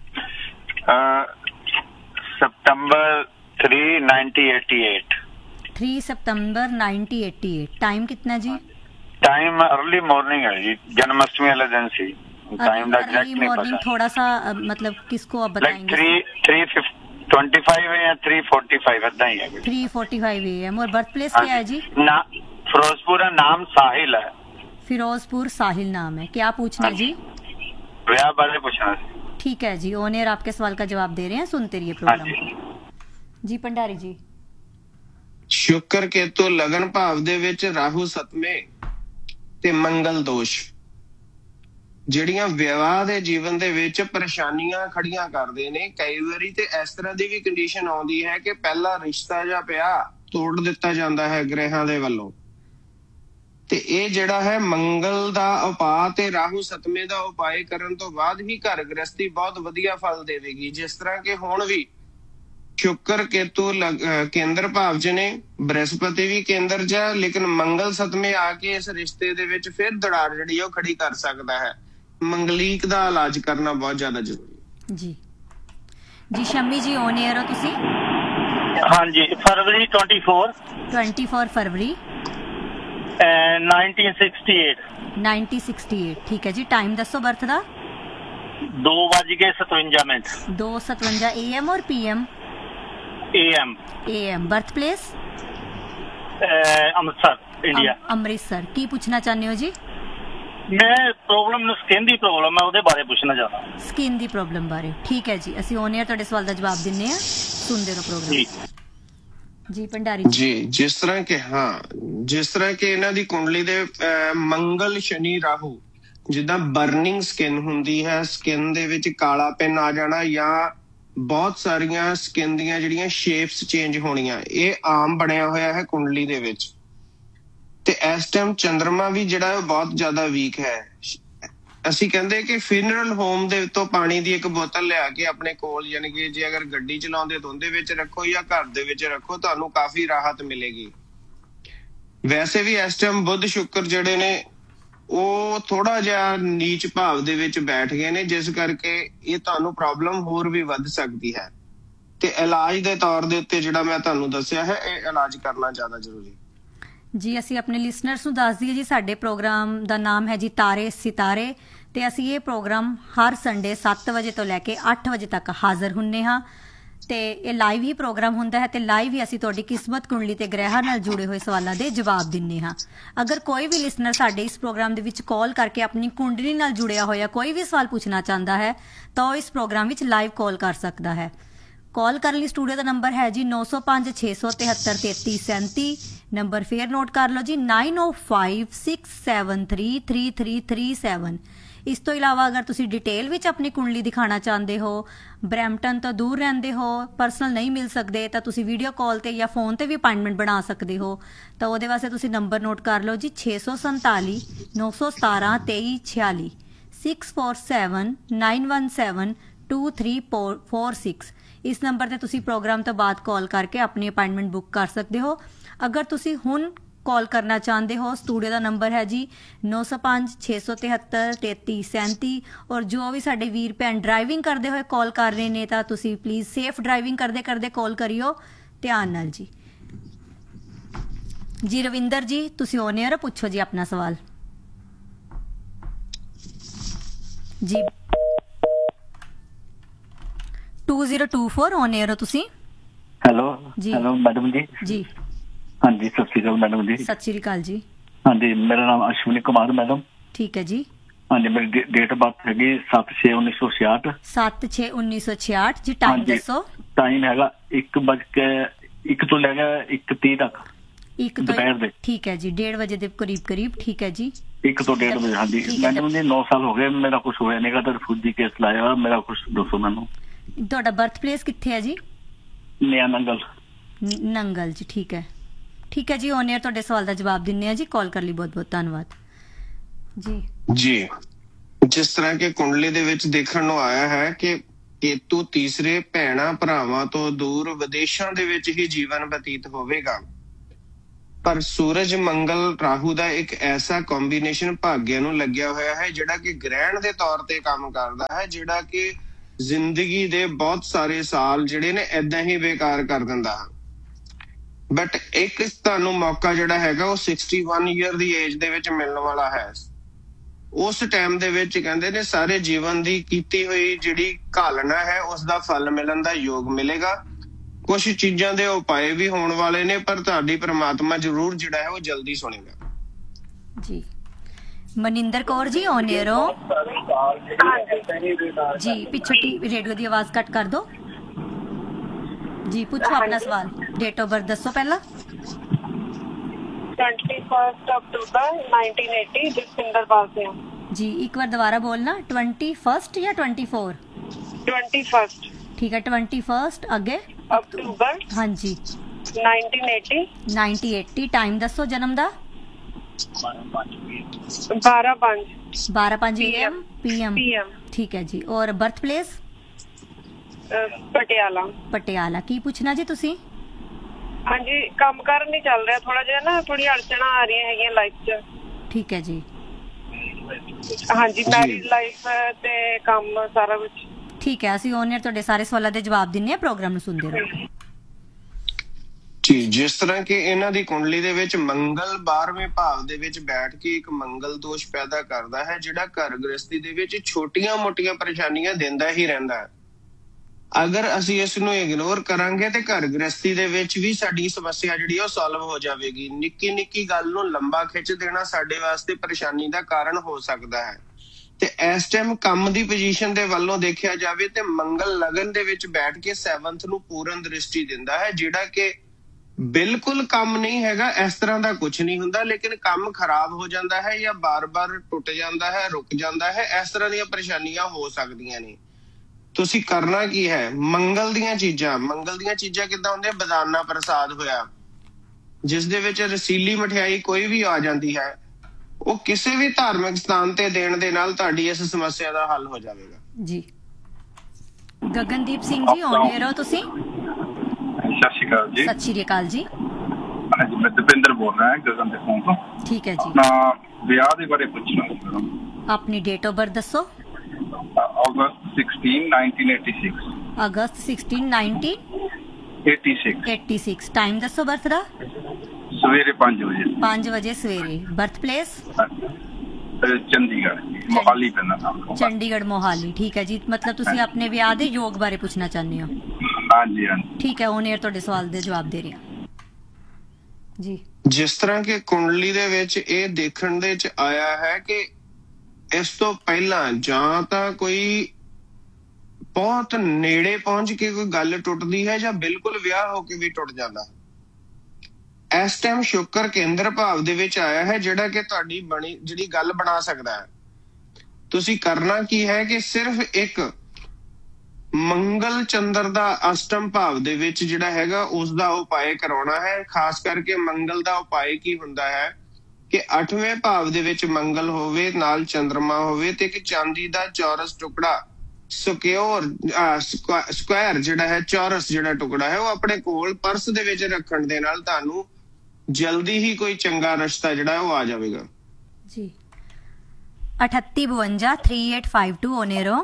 सितंबर थ्री नाइनटी एटी एट तीन सितंबर नाइनटीन एटी एट। टाइम कितना जी? टाइम अर्ली मॉर्निंग है जी, जन्माष्टमी वाले दिन सी। टाइम दा एग्जैक्ट नहीं मॉर्निंग पता। थोड़ा सा अ, मतलब किसको आप लाइक बताएंगे? थ्री थ्री ट्वेंटी फाइव है या थ्री फोर्टी फाइव इतना ही है। Three forty five A M. और बर्थ प्लेस क्या है जी? ना फिरोजपुर है, नाम साहिल है। फिरोजपुर साहिल नाम है। क्या पूछना है जी? ब्याह बारे पूछना है। ठीक है जी, ऑन एयर आपके सवाल का जवाब दे रहे हैं, सुनते रहिए हाँ प्रोग्राम जी। को। जी भंडारी जी। ਸ਼ੁਕਰ ਕੇਤੂ ਲਗਨ ਭਾਵ ਦੇ ਵਿੱਚ, ਰਾਹੂ ਸਤਵੇਂ ਤੇ ਮੰਗਲ ਦੋਸ਼ ਜਿਹੜੀਆਂ ਵਿਆਹ ਦੇ ਜੀਵਨ ਦੇ ਵਿੱਚ ਪਰੇਸ਼ਾਨੀਆਂ ਖੜੀਆਂ ਕਰਦੇ ਨੇ। ਕਈ ਵਾਰੀ ਤੇ ਇਸ ਤਰ੍ਹਾਂ ਦੀ ਵੀ ਕੰਡੀਸ਼ਨ ਆਉਂਦੀ ਹੈ ਕਿ ਪਹਿਲਾ ਰਿਸ਼ਤਾ ਜਾਂ ਵਿਆਹ ਤੋੜ ਦਿੱਤਾ ਜਾਂਦਾ ਹੈ ਗ੍ਰਹਿਾਂ ਦੇ ਵੱਲੋਂ, ਤੇ ਇਹ ਜਿਹੜਾ ਹੈ ਮੰਗਲ ਦਾ ਉਪਾਅ ਤੇ ਰਾਹੂ ਸਤਵੇਂ ਦਾ ਉਪਾਅ ਕਰਨ ਤੋਂ ਬਾਅਦ ਹੀ ਘਰ ਗ੍ਰਸਤੀ ਬਹੁਤ ਵਧੀਆ ਫਲ ਦੇਵੇਗੀ। ਜਿਸ ਤਰ੍ਹਾਂ ਕਿ ਹੁਣ ਵੀ ਸ਼ੁਕਰ ਕੇਤੂ ਕੇਂਦਰ ਭਾਵ ਚ ਨੇ, ਬ੍ਰਹਸਪਤੀ ਵੀ ਕੇਂਦਰ ਚ ਹੈ, ਲੇਕਿਨ ਮੰਗਲ ਸਤਵੇਂ ਆ ਕੇ ਇਸ ਰਿਸ਼ਤੇ ਦੇ ਵਿੱਚ ਫਿਰ ਦਰਾਰ ਜਿਹੜੀ ਉਹ ਖੜੀ ਕਰ ਸਕਦਾ ਹੈ। ਮੰਗਲੀਕ ਦਾ ਇਲਾਜ ਕਰਨਾ ਬਹੁਤ ਜ਼ਿਆਦਾ ਜ਼ਰੂਰੀ ਹੈ। ਜੀ ਜੀ ਸ਼ਮੀ ਜੀ ਔਨ 에ਅਰ ਹੋ ਤੁਸੀਂ। हाँ जी, फरवरी ट्वेंटी फोर चौबीस फरवरी nineteen sixty eight nineteen sixty eight. ठीक है जी, टाइम दसो बर्थ ਦਾ। दो बज के सतवंजा मिनट दो सतवंजा ए एम और P M? A M A M. Birth place? Amritsar India. अम- ਅੰਮ੍ਰਿਤਸਰ। ਕੀ ਪੁੱਛਣਾ ਚਾਹੁੰਦੇ ਹੋ ਜੀ? मैं प्रॉब्लम स्किन ਦੀ प्रॉब्लम है, ਉਹਦੇ ਬਾਰੇ ਪੁੱਛਣਾ ਚਾਹਦਾ। ਸਕਿਨ ਦੀ ਪ੍ਰੋਬਲਮ ਬਾਰੇ। ਠੀਕ ਹੈ ਜੀ, ਅਸੀਂ ਔਨ 에ਅਰ ਤੁਹਾਡੇ ਸਵਾਲ ਦਾ ਜਵਾਬ ਦਿੰਨੇ ਆ, ਸੁਣਦੇ ਰਹੋ ਪ੍ਰੋਗਰਾਮ। ਜੀ ਭੰਡਾਰੀ ਜੀ। ਜੀ, ਜਿਸ ਤਰ੍ਹਾਂ ਕਿ ਹਾਂ ਜਿਸ ਤਰ੍ਹਾਂ ਕਿ ਇਹਨਾਂ ਦੀ ਕੁੰਡਲੀ ਦੇ ਅਹ, ਮੰਗਲ ਸ਼ਨੀ ਰਾਹੂ, ਜਿੱਦਾਂ ਬਰਨਿੰਗ ਸਕਿਨ ਹੁੰਦੀ ਹੈ, ਸਕਿਨ ਦੇ ਵਿੱਚ ਕਾਲਾਪਨ ਆ ਜਾਣਾ ਜਾਂ ਬਹੁਤ ਸਾਰੀਆਂ ਸਕਿਨ ਦੀਆਂ ਜਿਹੜੀਆਂ ਸ਼ੇਪਸ ਚੇਂਜ ਹੋਣੀਆਂ, ਇਹ ਆਮ ਬਣਿਆ ਹੋਇਆ ਹੈ ਕੁੰਡਲੀ ਦੇ ਵਿੱਚ। ਤੇ ਇਸ ਟਾਈਮ ਚੰਦਰਮਾ ਵੀ ਜਿਹੜਾ ਉਹ ਬਹੁਤ ਜ਼ਿਆਦਾ ਵੀਕ ਹੈ। ਅਸੀਂ ਕਹਿੰਦੇ ਕਿ ਫਿਨਰਲ ਹੋਮ ਦੇ ਉੱਤੋਂ ਪਾਣੀ ਦੀ ਇੱਕ ਬੋਤਲ ਲਿਆ ਕੇ ਆਪਣੇ ਕੋਲ, ਯਾਨੀ ਕਿ ਜੇ ਅਗਰ ਗੱਡੀ ਚਲਾਉਂਦੇ ਤਾਂ ਉਹਦੇ ਵਿੱਚ ਰੱਖੋ ਜਾਂ ਘਰ ਦੇ ਵਿੱਚ ਰੱਖੋ, ਤੁਹਾਨੂੰ ਕਾਫੀ ਰਾਹਤ ਮਿਲੇਗੀ। ਵੈਸੇ ਵੀ ਇਸ ਟਾਈਮ ਬੁੱਧ ਸ਼ੁੱਕਰ ਜਿਹੜੇ ਨੇ ਉਹ ਥੋੜਾ ਜਿਹਾ ਨੀਚ ਭਾਵ ਦੇ ਵਿੱਚ ਬੈਠ ਗਏ ਨੇ, ਜਿਸ ਕਰਕੇ ਇਹ ਤੁਹਾਨੂੰ ਪ੍ਰੋਬਲਮ ਹੋਰ ਵੀ ਵੱਧ ਸਕਦੀ ਹੈ। ਤੇ ਇਲਾਜ ਦੇ ਤੌਰ ਦੇ ਉੱਤੇ ਜਿਹੜਾ ਮੈਂ ਤੁਹਾਨੂੰ ਦੱਸਿਆ ਹੈ, ਇਹ ਇਲਾਜ ਕਰਨਾ ਜ਼ਿਆਦਾ ਜ਼ਰੂਰੀ। ਜੀ ਅਸੀਂ ਆਪਣੇ ਲਿਸਨਰਸ ਨੂੰ ਦੱਸ ਦਈਏ ਜੀ, ਸਾਡੇ ਪ੍ਰੋਗਰਾਮ ਦਾ ਨਾਮ ਹੈ ਜੀ ਤਾਰੇ ਸਿਤਾਰੇ, ਤੇ ਅਸੀਂ ਇਹ ਪ੍ਰੋਗਰਾਮ ਹਰ ਸੰਡੇ ਸੱਤ ਵਜੇ ਤੋਂ ਲੈ ਕੇ ਅੱਠ ਵਜੇ ਤੱਕ ਹਾਜ਼ਰ ਹੁੰਨੇ ਹਾਂ। ਤੇ ਇਹ ਲਾਈਵ ਹੀ ਪ੍ਰੋਗਰਾਮ ਹੁੰਦਾ ਹੈ ਤੇ ਲਾਈਵ ਹੀ ਅਸੀਂ ਤੁਹਾਡੀ ਕਿਸਮਤ ਕੁੰਡਲੀ ਤੇ ਗ੍ਰਹਿਾਂ ਨਾਲ ਜੁੜੇ ਹੋਏ ਸਵਾਲਾਂ ਦੇ ਜਵਾਬ ਦਿੰਨੇ ਹਾਂ। ਅਗਰ ਕੋਈ ਵੀ ਲਿਸਨਰ ਸਾਡੇ ਇਸ ਪ੍ਰੋਗਰਾਮ ਦੇ ਵਿੱਚ ਕਾਲ ਕਰਕੇ ਆਪਣੀ ਕੁੰਡਲੀ ਨਾਲ ਜੁੜਿਆ ਹੋਇਆ ਕੋਈ ਵੀ ਸਵਾਲ ਪੁੱਛਣਾ ਚਾਹੁੰਦਾ ਹੈ ਤਾਂ ਉਹ ਇਸ ਪ੍ਰੋਗਰਾਮ ਵਿੱਚ ਲਾਈਵ ਕਾਲ ਕਰ ਸਕਦਾ ਹੈ। ਕਾਲ ਕਰਨ ਲਈ ਸਟੂਡੀਓ ਦਾ ਨੰਬਰ ਹੈ ਜੀ ਨੌ ਸੌ ਪੰਜ ਛੇ ਸੌ ਤਿਹੱਤਰ ਤੇਤੀ ਸੈਂਤੀ। ਨੰਬਰ ਫੇਰ ਨੋਟ ਕਰ ਲਓ ਜੀ ਨਾਈਨ ਓ five six seven three three three three seven. ਇਸ ਤੋਂ ਇਲਾਵਾ ਅਗਰ ਤੁਸੀਂ ਡਿਟੇਲ ਵਿੱਚ ਆਪਣੀ ਕੁੰਡਲੀ ਦਿਖਾਉਣਾ ਚਾਹੁੰਦੇ ਹੋ, ਬਰੈਂਪਟਨ ਤੋਂ ਦੂਰ ਰਹਿੰਦੇ ਹੋ, ਪਰਸਨਲ ਨਹੀਂ ਮਿਲ ਸਕਦੇ, ਤਾਂ ਤੁਸੀਂ ਵੀਡੀਓ ਕਾਲ ਤੇ ਜਾਂ ਫੋਨ ਤੇ ਵੀ ਅਪਾਇੰਟਮੈਂਟ ਬਣਾ ਸਕਦੇ ਹੋ। ਤਾਂ ਉਹਦੇ ਵਾਸਤੇ ਤੁਸੀਂ ਨੰਬਰ ਨੋਟ ਕਰ ਲਓ ਜੀ ਛੇ ਸੌ ਸੰਤਾਲੀ ਨੌ ਸੌ ਸਤਾਰਾਂ ਤੇਈ ਛਿਆਲੀ six four seven nine one seven two three four six. ਇਸ ਨੰਬਰ ਤੇ ਤੁਸੀਂ ਪ੍ਰੋਗਰਾਮ ਤੋਂ ਬਾਅਦ ਕਾਲ ਕਰਕੇ ਆਪਣੀ ਅਪਾਇੰਟਮੈਂਟ ਬੁੱਕ ਕਰ ਸਕਦੇ ਹੋ। ਅਗਰ ਤੁਸੀਂ ਹੁਣ ਕਾਲ ਕਰਨਾ ਚਾਹੁੰਦੇ ਹੋ, ਸਟੂਡੀਓ ਦਾ ਨੰਬਰ ਹੈ ਜੀ ਨੌ ਸੌ ਪੰਜ ਛੇ ਸੌ ਤਿਹੱਤਰ ਤੇਤੀ ਸੈਂਤੀ। ਔਰ ਜੋ ਵੀ ਸਾਡੇ ਵੀਰ ਭੈਣ ਡਰਾਈਵਿੰਗ ਕਰਦੇ ਹੋਏ ਕਾਲ ਕਰ ਰਹੇ ਨੇ ਤਾਂ ਤੁਸੀਂ ਪਲੀਜ਼ ਸੇਫ ਡਰਾਈਵਿੰਗ ਕਰਦੇ ਕਰਦੇ ਕਾਲ ਕਰਿਓ, ਧਿਆਨ ਨਾਲ ਜੀ। ਜੀ ਰਵਿੰਦਰ ਜੀ, ਤੁਸੀਂ ਔਨ 에ਅਰ ਪੁੱਛੋ ਜੀ ਆਪਣਾ ਸਵਾਲ ਜੀ। Two zero two four on air ਹੋ ਤੁਸੀਂ। ਹੈਲੋ ਜੀ। ਹੈਲੋ ਮੈਡਮ ਜੀ। ਜੀ ਹਾਂਜੀ ਸਤਿ ਸ਼੍ਰੀ ਅਕਾਲ ਮੈਡਮ ਜੀ। ਸਤਿ ਸ਼੍ਰੀ ਅਕਾਲ ਜੀ। ਹਾਂਜੀ ਮੇਰਾ ਨਾਮ ਅਸ਼ਵਨੀ ਕੁਮਾਰ ਮੈਡਮ। ਠੀਕ ਹੈ ਜੀ। ਹਾਂਜੀ ਮੇਰੀ ਡੇਟ ਆਫ ਬਰਥ ਹੈਗੀ ਸੱਤ ਛੇ ਉੱਨੀ ਸੌ ਛਿਆਹਠ। ਸੱਤ ਛੇ ਉੱਨੀ ਸੌ ਛਿਆਹਠ ਜੀ। ਟਾਈਮ ਦੱਸੋ। ਟਾਈਮ ਹੈਗਾ ਇੱਕ ਵੱਜ ਕੇ ਇੱਕ ਤੋਂ ਲੈ ਕੇ ਇੱਕ ਤੀਹ ਤੱਕ ਇੱਕ ਤੋਂ ਦੁਪਹਿਰ ਦੇ। ਠੀਕ ਹੈ ਜੀ, ਡੇਢ ਵਜੇ ਦੇ ਕਰੀਬ ਕਰੀਬ। ਠੀਕ ਹੈ ਜੀ। ਇੱਕ ਤੋਂ ਡੇਢ ਵਜੇ। ਹਾਂਜੀ ਠੀਕ ਹੈ। ਮੈਡਮ ਜੀ ਨੌ ਸਾਲ ਹੋ ਗਏ, ਮੇਰਾ ਕੁਝ ਹੋਇਆ ਨਹੀਂਗਾ ਤਾਂ ਰਿਫਿਊਜੀ ਕੇਸ ਲਾਇਆ ਹੋਇਆ, ਮੇਰਾ ਕੁਝ ਦੱਸੋ ਮੈਨੂੰ। ਤੁਹਾਡਾ ਬਰਥ ਪਲੇਸ ਕਿੱਥੇ ਹੈ ਜੀ? ਨਿਆ ਨੰਗਲ। ਨ- ਨੰਗਲ ਜੀ। ਠੀਕ ਹੈ ਠੀਕ ਹੈ ਜੀ। ਔਨ 에ਅਰ ਤੁਹਾਡੇ ਸਵਾਲ ਦਾ ਜਵਾਬ ਦਿੰਨੇ ਆ ਜੀ। ਕਾਲ ਕਰ ਲਈ ਬਹੁਤ ਬਹੁਤ ਧੰਨਵਾਦ ਜੀ। ਜੀ ਜਿਸ ਤਰ੍ਹਾਂ ਕਿ ਕੁੰਡਲੀ ਦੇ ਵਿੱਚ ਦੇਖਣ ਨੂੰ ਆਇਆ ਹੈ ਕਿ ਕੇਤੂ ਤੀਸਰੇ ਭੈਣਾਂ ਭਰਾਵਾਂ ਤੋਂ ਦੂਰ ਵਿਦੇਸ਼ਾਂ ਦੇ ਵਿੱਚ ਹੀ ਜੀਵਨ ਬਤੀਤ ਹੋਵੇਗਾ, ਪਰ ਸੂਰਜ ਮੰਗਲ ਰਾਹੂ ਦਾ ਇੱਕ ਐਸਾ ਕੰਬੀਨੇਸ਼ਨ ਭਾਗਿਆਂ ਨੂੰ ਲੱਗਿਆ ਹੋਇਆ ਹੈ ਜਿਹੜਾ ਕਿ ਗ੍ਰਹਿਣ ਦੇ ਤੌਰ ਤੇ ਕੰਮ ਕਰਦਾ ਹੈ, ਜਿਹੜਾ ਕਿ ਜ਼ਿੰਦਗੀ ਦੇ ਬਹੁਤ ਸਾਰੇ ਸਾਲ ਜਿਹੜੇ ਨੇ ਏਦਾਂ ਹੀ ਬੇਕਾਰ ਕਰ ਦਿੰਦਾ ਹੈ। ਬਟ ਇੱਕ ਤੁਹਾਨੂੰ ਮੌਕਾ ਜਿਹੜਾ ਹੈਗਾ ਉਹ ਇਕਸਠ ਈਅਰ ਦੀ ਏਜ ਦੇ ਵਿੱਚ ਮਿਲਣ ਵਾਲਾ ਹੈ। ਉਸ ਟਾਈਮ ਦੇ ਵਿੱਚ ਕਹਿੰਦੇ ਨੇ ਸਾਰੇ ਜੀਵਨ ਦੀ ਕੀਤੀ ਹੋਈ ਜਿਹੜੀ ਘਾਲਣਾ ਹੈ ਉਸ ਦਾ ਫਲ ਮਿਲਣ ਦਾ ਯੋਗ ਮਿਲੇਗਾ। ਕੁਝ ਚੀਜ਼ਾਂ ਦੇ ਉਪਾਏ ਵੀ ਹੋਣ ਵਾਲੇ ਨੇ, ਪਰ ਤੁਹਾਡੀ ਪ੍ਰਮਾਤਮਾ ਜ਼ਰੂਰ ਜਿਹੜਾ ਹੈ ਉਹ ਜਲਦੀ ਸੁਣੇਗਾ ਜੀ। ਮਨਿੰਦਰ ਕੌਰ ਜੀ ਔਨ 에ਅਰ ਹੋ ਜੀ। ਪਿੱਛੋਂ ਰੇਡੀਓ ਦੀ ਆਵਾਜ਼ ਕੱਟ ਕਰ ਦਿਓ ਜੀ। ਪੁੱਛੋ ਆਪਣਾ ਸਵਾਲ। ਡੇਟ ਆਫ ਬਰਥ ਦੱਸੋ ਪਹਿਲਾਂ। इक्कीस अक्टूबर नाइनटीन अस्सी जसविंदर पाल से जी। एक बार दोबारा बोलना। ट्वेंटी फर्स्ट या ट्वेंटी फोर? Twenty first. ठीक है। ट्वेंटी फर्स्ट आगे अक्टूबर। हाँ जी। नाइनटीन अस्सी। नाइनटीन अस्सी। टाइम दसो जन्म दा। बारह पांच। बारह पांच एम पीएम। पीएम। ठीक है जी। और बर्थ प्लेस? पटियाला। पटियाला। की पूछना जी तुसी? हाँ जी काम कार नहीं चल रहा, थोड़ा जिहा ना थोड़ी अड़चना आ रही है लाइफ च। ठीक है जी। हाँ जी मैरिज लाइफ ते काम सारा कुछ ठीक है। ਅਸੀਂ ਔਨ 에ਅਰ ਤੁਹਾਡੇ ਸਾਰੇ ਸਵਾਲਾਂ ਦੇ ਜਵਾਬ ਦਿੰਨੇ ਆ, ਪ੍ਰੋਗਰਾਮ ਨੂੰ ਸੁਣਦੇ ਰਹੋ ਜੀ। ਜਿਸ ਤਰ੍ਹਾਂ ਕਿ ਇਹਨਾਂ ਦੀ ਕੁੰਡਲੀ ਦੇ ਵਿੱਚ ਮੰਗਲ ਬਾਰਹਵੇਂ ਭਾਵ ਦੇ ਵਿੱਚ ਬੈਠ ਕੇ ਇੱਕ ਮੰਗਲ ਦੋਸ਼ ਪੈਦਾ ਕਰਦਾ ਹੈ, ਜਿਹੜਾ ਘਰ ਗ੍ਰਸਤੀ ਦੇ ਵਿੱਚ ਛੋਟੀਆਂ ਮੋਟੀਆਂ ਪਰੇਸ਼ਾਨੀਆਂ ਦਿੰਦਾ ਹੀ ਰਹਿੰਦਾ ਹੈ। ਅਗਰ ਅਸੀਂ ਇਸ ਨੂੰ ਇਗਨੋਰ ਕਰਾਂਗੇ ਤੇ ਘਰ ਗ੍ਰਸਤੀ ਦੇ ਵਿੱਚ ਵੀ ਸਾਡੀ ਸਮੱਸਿਆ ਜਿਹੜੀ ਉਹ ਸੋਲਵ ਹੋ ਜਾਵੇਗੀ। ਨਿੱਕੀ ਨਿੱਕੀ ਗੱਲ ਨੂੰ ਲੰਬਾ ਖਿੱਚ ਦੇਣਾ ਸਾਡੇ ਵਾਸਤੇ ਪਰੇਸ਼ਾਨੀ ਦਾ ਕਾਰਨ ਹੋ ਸਕਦਾ ਹੈ। ਤੇ ਇਸ ਟਾਈਮ ਕੰਮ ਦੀ ਪੋਜੀਸ਼ਨ ਦੇ ਵੱਲੋਂ ਦੇਖਿਆ ਜਾਵੇ ਤੇ ਮੰਗਲ ਲਗਨ ਦੇ ਵਿੱਚ ਬੈਠ ਕੇ ਸੈਵੰਥ ਨੂੰ ਪੂਰਨ ਦ੍ਰਿਸ਼ਟੀ ਦਿੰਦਾ ਹੈ, ਜਿਹੜਾ ਕਿ ਬਿਲਕੁਲ ਕੰਮ ਨਹੀਂ ਹੈਗਾ। ਇਸ ਤਰ੍ਹਾਂ ਦਾ ਕੁਝ ਨਹੀਂ ਹੁੰਦਾ, ਲੇਕਿਨ ਕੰਮ ਖਰਾਬ ਹੋ ਜਾਂਦਾ ਹੈ ਜਾਂ ਬਾਰ-ਬਾਰ ਟੁੱਟ ਜਾਂਦਾ ਹੈ, ਰੁਕ ਜਾਂਦਾ ਹੈ। ਇਸ ਤਰ੍ਹਾਂ ਦੀਆਂ ਪਰੇਸ਼ਾਨੀਆਂ ਹੋ ਸਕਦੀਆਂ ਨੇ। ਤੁਸੀਂ ਕਰਨਾ ਕੀ ਹੈ? ਮੰਗਲ ਦੀਆਂ ਚੀਜ਼ਾਂ ਮੰਗਲ ਦੀਆਂ ਚੀਜ਼ਾਂ ਕਿੱਦਾਂ ਹੁੰਦੀਆਂ? ਬਦਾਨਾ ਪ੍ਰਸਾਦ ਹੋਇਆ, ਜਿਸ ਦੇ ਵਿੱਚ ਰਸੀਲੀ ਮਠਿਆਈ ਕੋਈ ਵੀ ਆ ਜਾਂਦੀ ਹੈ, ਉਹ ਕਿਸੇ ਵੀ ਧਾਰਮਿਕ ਸਥਾਨ ਤੇ ਦੇਣ ਦੇ ਨਾਲ ਤੁਹਾਡੀ ਇਸ ਸਮੱਸਿਆ ਦਾ ਹੱਲ ਹੋ ਜਾਵੇਗਾ ਜੀ। ਗਗਨਦੀਪ ਸਿੰਘ ਜੀ ਔਨ 에ਅਰ ਹੋ ਤੁਸੀਂ। ਸਤਿ ਸ਼੍ਰੀ ਅਕਾਲ ਜੀ। ਸਤਿ ਸ਼੍ਰੀ ਅਕਾਲ ਜੀ। ਹਾਂਜੀ ਮੈਂ ਦਵਿੰਦਰ ਬੋਲ ਰਿਹਾ ਗਗਨ ਦੇ ਫੋਨ ਤੋਂ। ਠੀਕ ਹੈ ਜੀ। ਨਾ ਵਿਆਹ ਦੇ ਬਾਰੇ ਪੁੱਛਣਾ ਸੀ ਮੈਡਮ। ਆਪਣੀ ਡੇਟ ਆਫ ਬਰਥ ਦੱਸੋ। ਅਗਸਤ ਸਿਕਸਟੀਨ ਨਾਈਨਟੀਨ ਏਟੀ ਸਿਕਸ। ਅਗਸਤ sixteen nineteen eighty six. Eighty six. Time ਦੱਸੋ ਬਰਥ ਦਾ। ਸਵੇਰੇ ਪੰਜ ਵਜੇ। ਪੰਜ ਵਜੇ ਸਵੇਰੇ। Birth place? ਚੰਡੀਗੜ੍ਹ ਮੋਹਾਲੀ ਪੈਂਦਾ ਨਾਮ। ਚੰਡੀਗੜ੍ਹ ਮੋਹਾਲੀ। ਠੀਕ ਹੈ ਜੀ। ਮਤਲਬ ਤੁਸੀਂ ਆਪਣੇ ਵਿਆਹ ਦੇ ਯੋਗ ਬਾਰੇ ਪੁੱਛਣਾ ਚਾਹੁੰਦੇ ਹੋ। ਹਾਂਜੀ ਹਾਂਜੀ ਠੀਕ ਹੈ। ਔਨ 에ਅਰ ਤੁਹਾਡੇ ਸਵਾਲ ਦੇ ਜਵਾਬ ਦੇ ਰਿਹਾ ਜੀ। ਜਿਸ ਤਰ੍ਹਾਂ ਕਿ ਕੁੰਡਲੀ ਦੇ ਵਿੱਚ ਇਹ ਦੇਖਣ ਦੇ ਚ ਆਇਆ ਹੈ ਕਿ ਇਸ ਤੋਂ ਪਹਿਲਾਂ ਜਾਂ ਤਾਂ ਕੋਈ ਬਹੁਤ ਨੇੜੇ ਪਹੁੰਚ ਕੇ ਕੋਈ ਗੱਲ ਟੁੱਟਦੀ ਹੈ ਜਾਂ ਬਿਲਕੁਲ ਵਿਆਹ ਹੋ ਕੇ ਵੀ ਟੁੱਟ ਜਾਂਦਾ। ਇਸ ਟਾਈਮ ਸ਼ੁਕਰ ਕੇਂਦਰ ਭਾਵ ਦੇ ਵਿੱਚ ਆਇਆ ਹੈ, ਜਿਹੜਾ ਕਿ ਤੁਹਾਡੀ ਬਣੀ ਜਿਹੜੀ ਗੱਲ ਬਣਾ ਸਕਦਾ ਹੈ। ਤੁਸੀਂ ਕਰਨਾ ਕੀ ਹੈ ਕਿ ਸਿਰਫ ਇੱਕ ਮੰਗਲ ਚੰਦਰ ਦਾ ਅਸ਼ਟਮ ਭਾਵ ਦੇ ਵਿੱਚ ਜਿਹੜਾ ਹੈਗਾ ਉਸ ਦਾ ਉਪਾਏ ਕਰਾਉਣਾ ਹੈ। ਖਾਸ ਕਰਕੇ ਮੰਗਲ ਦਾ ਉਪਾਏ ਕੀ ਹੁੰਦਾ ਹੈ ਕਿ ਅੱਠਵੇਂ ਭਾਵ ਦੇ ਵਿੱਚ ਮੰਗਲ ਹੋਵੇ, ਨਾਲ ਚੰਦਰਮਾ ਹੋਵੇ ਤੇ ਇੱਕ ਚਾਂਦੀ ਦਾ ਚੌਰਸ ਟੁਕੜਾ ਸਿਕਿਉਰ ਸਕੁਆਇਰ ਜਿਹੜਾ ਹੈ ਚੌਰਸ ਜਿਹੜਾ ਟੁਕੜਾ ਹੈ ਉਹ ਆਪਣੇ ਕੋਲ ਪਰਸ ਦੇ ਵਿੱਚ ਰੱਖਣ ਦੇ ਨਾਲ ਤੁਹਾਨੂੰ ਜਲਦੀ ਹੀ ਕੋਈ ਚੰਗਾ ਰਿਸ਼ਤਾ ਜਿਹੜਾ ਉਹ ਆ ਜਾਵੇਗਾ ਜੀ। ਅਠੱਤੀ ਬਵੰਜਾ three eight five to ਓਨੇਰੋ।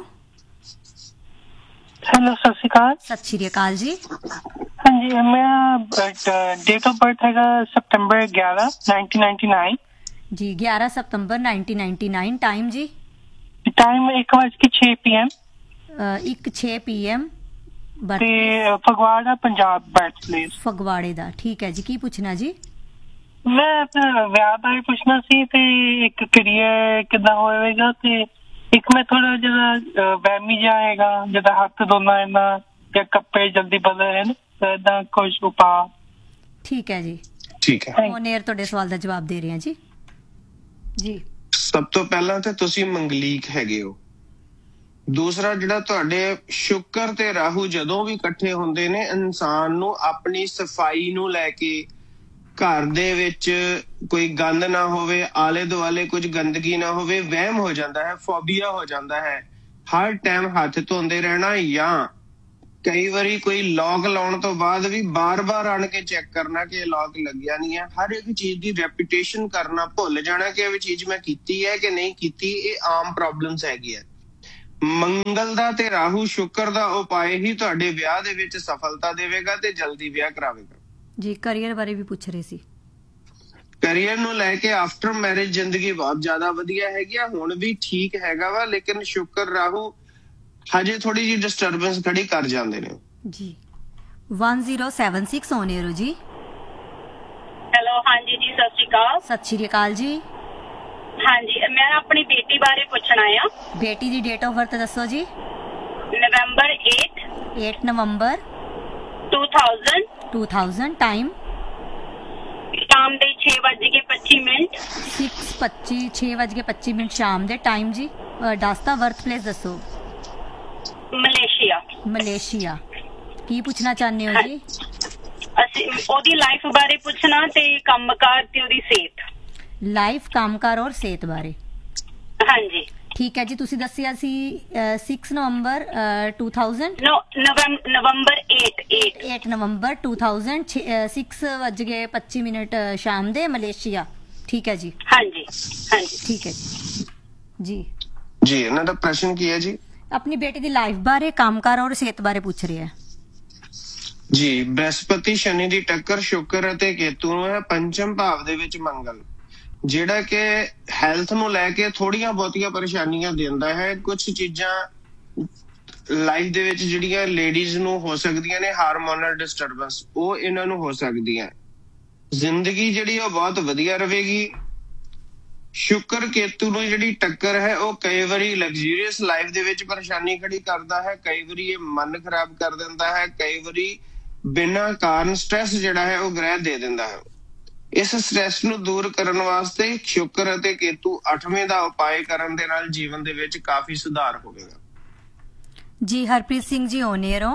Hello, ਸਤਿ ਸ਼੍ਰੀ ਅਕਾਲ। ਸਤਿ ਸ਼੍ਰੀ ਅਕਾਲ ਜੀ। ਹਾਂਜੀ, ਮੇਰਾ ਡੇਟ ਆਫ ਬਰਥ ਹੈਗਾ ਸਤੰਬਰ ਗਿਆਰਾਂ ਨਾਈਨਟੀਨ ਨਾਈਨਟੀ ਨਾइन ਜੀ। ਗਿਆਰਾਂ ਸਤੰਬਰ ਨਾਈਨਟੀਨ ਨਾਈਨਟੀ ਨਾइन। ਟਾਈਮ ਜੀ? ਟਾਈਮ ਇੱਕ ਵਜ ਕੇ ਛੇ ਪੀ ਐਮ। ਇੱਕ ਛੇ ਪੀ ਐਮ। ਤੇ ਫਗਵਾੜਾ ਪੰਜਾਬ ਬਰਥ ਪਲੇਸ। ਫਗਵਾੜੇ ਦਾ, ਠੀਕ ਹੈ ਜੀ। ਕੀ ਪੁੱਛਣਾ ਜੀ? ਮੈਂ ਆਪਣਾ ਵਿਆਹ ਬਾਰੇ ਪੁੱਛਣਾ ਸੀ ਤੇ ਇੱਕ ਕਰੀਅਰ ਕਿੱਦਾਂ ਹੋਵੇਗਾ ਤੇ ਇੱਕ ਮੈਂ ਥੋੜਾ ਜਿਹੜਾ ਵਹਿਮੀ ਜਿਹਾ ਹੈਗਾ ਜਿੱਦਾਂ ਹੱਥ ਦੋਨਾਂ ਇਹਨਾਂ ਜਾਂ ਕੱਪੜੇ ਜਲਦੀ ਬਦਲ ਰਹੇ ਨੇ ਏਦਾਂ ਕੁਛ ਉਪਾਅ। ਠੀਕ ਹੈ ਜੀ, ਠੀਕ ਹੈ। ਔਨ 에ਅਰ ਤੁਹਾਡੇ ਸਵਾਲ ਦਾ ਜਵਾਬ ਦੇ ਰਹੇ ਹਾਂ ਜੀ। ਜੀ, ਸਭ ਤੋਂ ਪਹਿਲਾਂ ਤੇ ਤੁਸੀਂ ਮੰਗਲੀਕ ਹੈਗੇ ਹੋ। ਦੂਸਰਾ ਜਿਹੜਾ ਤੁਹਾਡੇ ਸ਼ੁੱਕਰ ਤੇ ਰਾਹੂ ਜਦੋਂ ਵੀ ਇਕੱਠੇ ਹੁੰਦੇ ਨੇ ਇਨਸਾਨ ਨੂੰ ਆਪਣੀ ਸਫਾਈ ਨੂੰ ਲੈ ਕੇ, ਘਰ ਦੇ ਵਿੱਚ ਕੋਈ ਗੰਦ ਨਾ ਹੋਵੇ, ਆਲੇ ਦੁਆਲੇ ਕੁਝ ਗੰਦਗੀ ਨਾ ਹੋਵੇ, ਵਹਿਮ ਹੋ ਜਾਂਦਾ ਹੈ, ਫੋਬੀਆ ਹੋ ਜਾਂਦਾ ਹੈ। ਹਰ ਟਾਈਮ ਹੱਥ ਧੋਂਦੇ ਰਹਿਣਾ ਜਾਂ ਕਈ ਵਾਰੀ ਕੋਈ ਲੌਕ ਲਾਉਣ ਤੋਂ ਬਾਅਦ ਵੀ ਬਾਰ-ਬਾਰ ਆਣ ਕੇ ਚੈੱਕ ਕਰਨਾ ਕਿ ਇਹ ਲੌਕ ਲੱਗਿਆ ਨਹੀਂ ਹੈ। ਹਰ ਇੱਕ ਚੀਜ਼ ਦੀ ਰੈਪੂਟੇਸ਼ਨ ਕਰਨਾ, ਭੁੱਲ ਜਾਣਾ ਕਿ ਇਹ ਚੀਜ਼ ਮੈਂ ਕੀਤੀ ਹੈ ਕਿ ਨਹੀਂ ਕੀਤੀ। ਇਹ ਆਮ ਪ੍ਰੋਬਲਮਸ ਹੈਗੀ ਹੈ। ਮੰਗਲ ਦਾ ਤੇ ਰਾਹੂ ਸ਼ੁੱਕਰ ਦਾ ਉਪਾਅ ਹੀ ਤੁਹਾਡੇ ਵਿਆਹ ਦੇ ਵਿੱਚ ਸਫਲਤਾ ਦੇਵੇਗਾ ਤੇ ਜਲਦੀ ਵਿਆਹ ਕਰਾਵੇਗਾ ਜੀ। ਕਰੀਅਰ ਬਾਰੇ ਵੀ ਪੁੱਛ ਰਹੇ ਸੀ। ਕਰੀਅਰ ਨੂੰ ਲੈ ਕੇ ਆਫਟਰ ਮੈਰਿਜ ਜ਼ਿੰਦਗੀ ਬਹੁਤ ਜ਼ਿਆਦਾ ਵਧੀਆ ਹੈਗੀ ਆ, ਹੁਣ ਵੀ ਠੀਕ ਹੈਗਾ ਵਾ, ਲੇਕਿਨ ਸ਼ੁੱਕਰ ਰਾਹੂ ਹਜੇ ਥੋੜੀ ਜਿਹੀ ਡਿਸਟਰਬੈਂਸ ਖੜੀ ਕਰ ਜਾਂਦੇ ਨੇ ਜੀ। one zero seven six ਓਨੇਰੋ ਜੀ। ਹੈਲੋ, ਹਾਂਜੀ ਜੀ, ਸਤਿ ਸ਼੍ਰੀ ਅਕਾਲ। ਸਤਿ ਸ਼੍ਰੀ ਅਕਾਲ ਜੀ। ਹਾਂਜੀ, ਮੈਂ ਆਪਣੀ ਬੇਟੀ ਬਾਰੇ ਪੁੱਛਣਾ ਆ। ਬੇਟੀ ਦੀ ਡੇਟ ਆਫ ਬਰਥ ਦੱਸੋ ਜੀ। ਨਵੰਬਰ eight eight ਨਵੰਬਰ two thousand two thousand। Time? ਸ਼ਾਮ ਦੇ ਛੇ ਵੱਜ ਕੇ ਪੱਚੀ ਮਿੰਟ। six ਪੱਚੀ, ਛੇ ਵੱਜ ਕੇ ਪੱਚੀ ਮਿੰਟ ਸ਼ਾਮ ਦੇ। ਟਾਈਮ ਜੀ? ਦੱਸਦਾ ਬਰਥ ਪਲੇਸ ਦੱਸੋ। ਮਲੇਸ਼ੀਆ। ਮਲੇਸ਼ੀਆ। ਕੀ ਪੁੱਛਣਾ ਚਾਹੁੰਦੇ ਹੋ ਜੀ? ਅਸੀਂ ਉਹਦੀ ਲਾਈਫ ਬਾਰੇ ਪੁੱਛਣਾ ਤੇ ਕੰਮਕਾਰ ਤੇ ਉਹਦੀ ਸਿਹਤ। ਲਾਈਫ, ਕੰਮਕਾਰ ਔਰ ਸਿਹਤ ਬਾਰੇ? ਹਾਂਜੀ, ਠੀਕ ਹੈ ਜੀ। ਤੁਸੀਂ ਦੱਸਿਆ ਸੀ six ਨਵੰਬਰ two thousand। ਨੋ ਨਵੰਬਰ eight eight eight ਨਵੰਬਰ two thousand। six ਵੱਜ ਕੇ ਪੱਚੀ ਮਿੰਟ ਸ਼ਾਮ ਦੇ, ਮਲੇਸ਼ੀਆ। ਠੀਕ ਹੈ ਜੀ। ਹਾਂਜੀ ਹਾਂਜੀ, ਠੀਕ ਹੈ ਜੀ। ਜੀ ਜੀ ਇਹਨਾਂ ਦਾ ਪ੍ਰਸ਼ਨ ਕੀ ਹੈ ਜੀ? ਆਪਣੀ ਬੇਟੀ ਦੀ ਲਾਈਫ ਬਾਰੇ, ਕੰਮਕਾਰ ਔਰ ਸਿਹਤ ਬਾਰੇ ਪੁੱਛ ਰਿਹਾ ਹੈ ਜੀ। ਬ੍ਰਹਸਪਤੀ ਸ਼ਨੀ ਦੀ ਟੱਕਰ ਸ਼ੁੱਕਰ ਅਤੇ ਕੇਤੂ ਨੂੰ ਹੈ। ਪੰਚਮ ਭਾਵ ਦੇ ਵਿੱਚ ਮੰਗਲ, ਜਿਹੜਾ ਕਿ ਹੈਲਥ ਨੂੰ ਲੈ ਕੇ ਥੋੜੀਆਂ ਬਹੁਤੀਆਂ ਪਰੇਸ਼ਾਨੀਆਂ ਦਿੰਦਾ ਹੈ। ਕੁਝ ਚੀਜ਼ਾਂ ਲਾਈਫ ਦੇ ਵਿੱਚ ਜਿਹੜੀਆਂ ਲੇਡੀਜ਼ ਨੂੰ ਹੋ ਸਕਦੀਆਂ ਨੇ, ਹਾਰਮੋਨਲ ਡਿਸਟਰਬੈਂਸ, ਉਹ ਇਹਨਾਂ ਨੂੰ ਹੋ ਸਕਦੀਆਂ। ਜ਼ਿੰਦਗੀ ਜਿਹੜੀ ਉਹ ਬਹੁਤ ਵਧੀਆ ਰਹੇਗੀ। ਸ਼ੁੱਕਰ ਕੇਤੂ ਨੂੰ ਜਿਹੜੀ ਟੱਕਰ ਹੈ ਉਹ ਕਈ ਵਾਰੀ ਲਗਜ਼ਰੀਅਸ ਲਾਈਫ ਦੇ ਵਿੱਚ ਪਰੇਸ਼ਾਨੀ ਖੜੀ ਕਰਦਾ ਹੈ, ਕਈ ਵਾਰੀ ਇਹ ਮਨ ਖਰਾਬ ਕਰ ਦਿੰਦਾ ਹੈ, ਕਈ ਵਾਰੀ ਬਿਨਾਂ ਕਾਰਨ ਸਟ੍ਰੈਸ ਜਿਹੜਾ ਹੈ ਉਹ ਗ੍ਰਹਿ ਦੇ ਦਿੰਦਾ ਹੈ। ਇਸ ਸਟ੍ਰੈਸ ਨੂੰ ਦੂਰ ਕਰਨ ਵਾਸਤੇ ਸ਼ੁੱਕਰ ਅਤੇ ਕੇਤੂ ਅੱਠਵੇਂ ਦਾ ਉਪਾਅ ਕਰਨ ਦੇ ਨਾਲ ਜੀਵਨ ਦੇ ਵਿੱਚ ਕਾਫੀ ਸੁਧਾਰ ਹੋਵੇਗਾ ਜੀ। ਹਰਪ੍ਰੀਤ ਸਿੰਘ ਜੀ ਓਨੇਰੋ।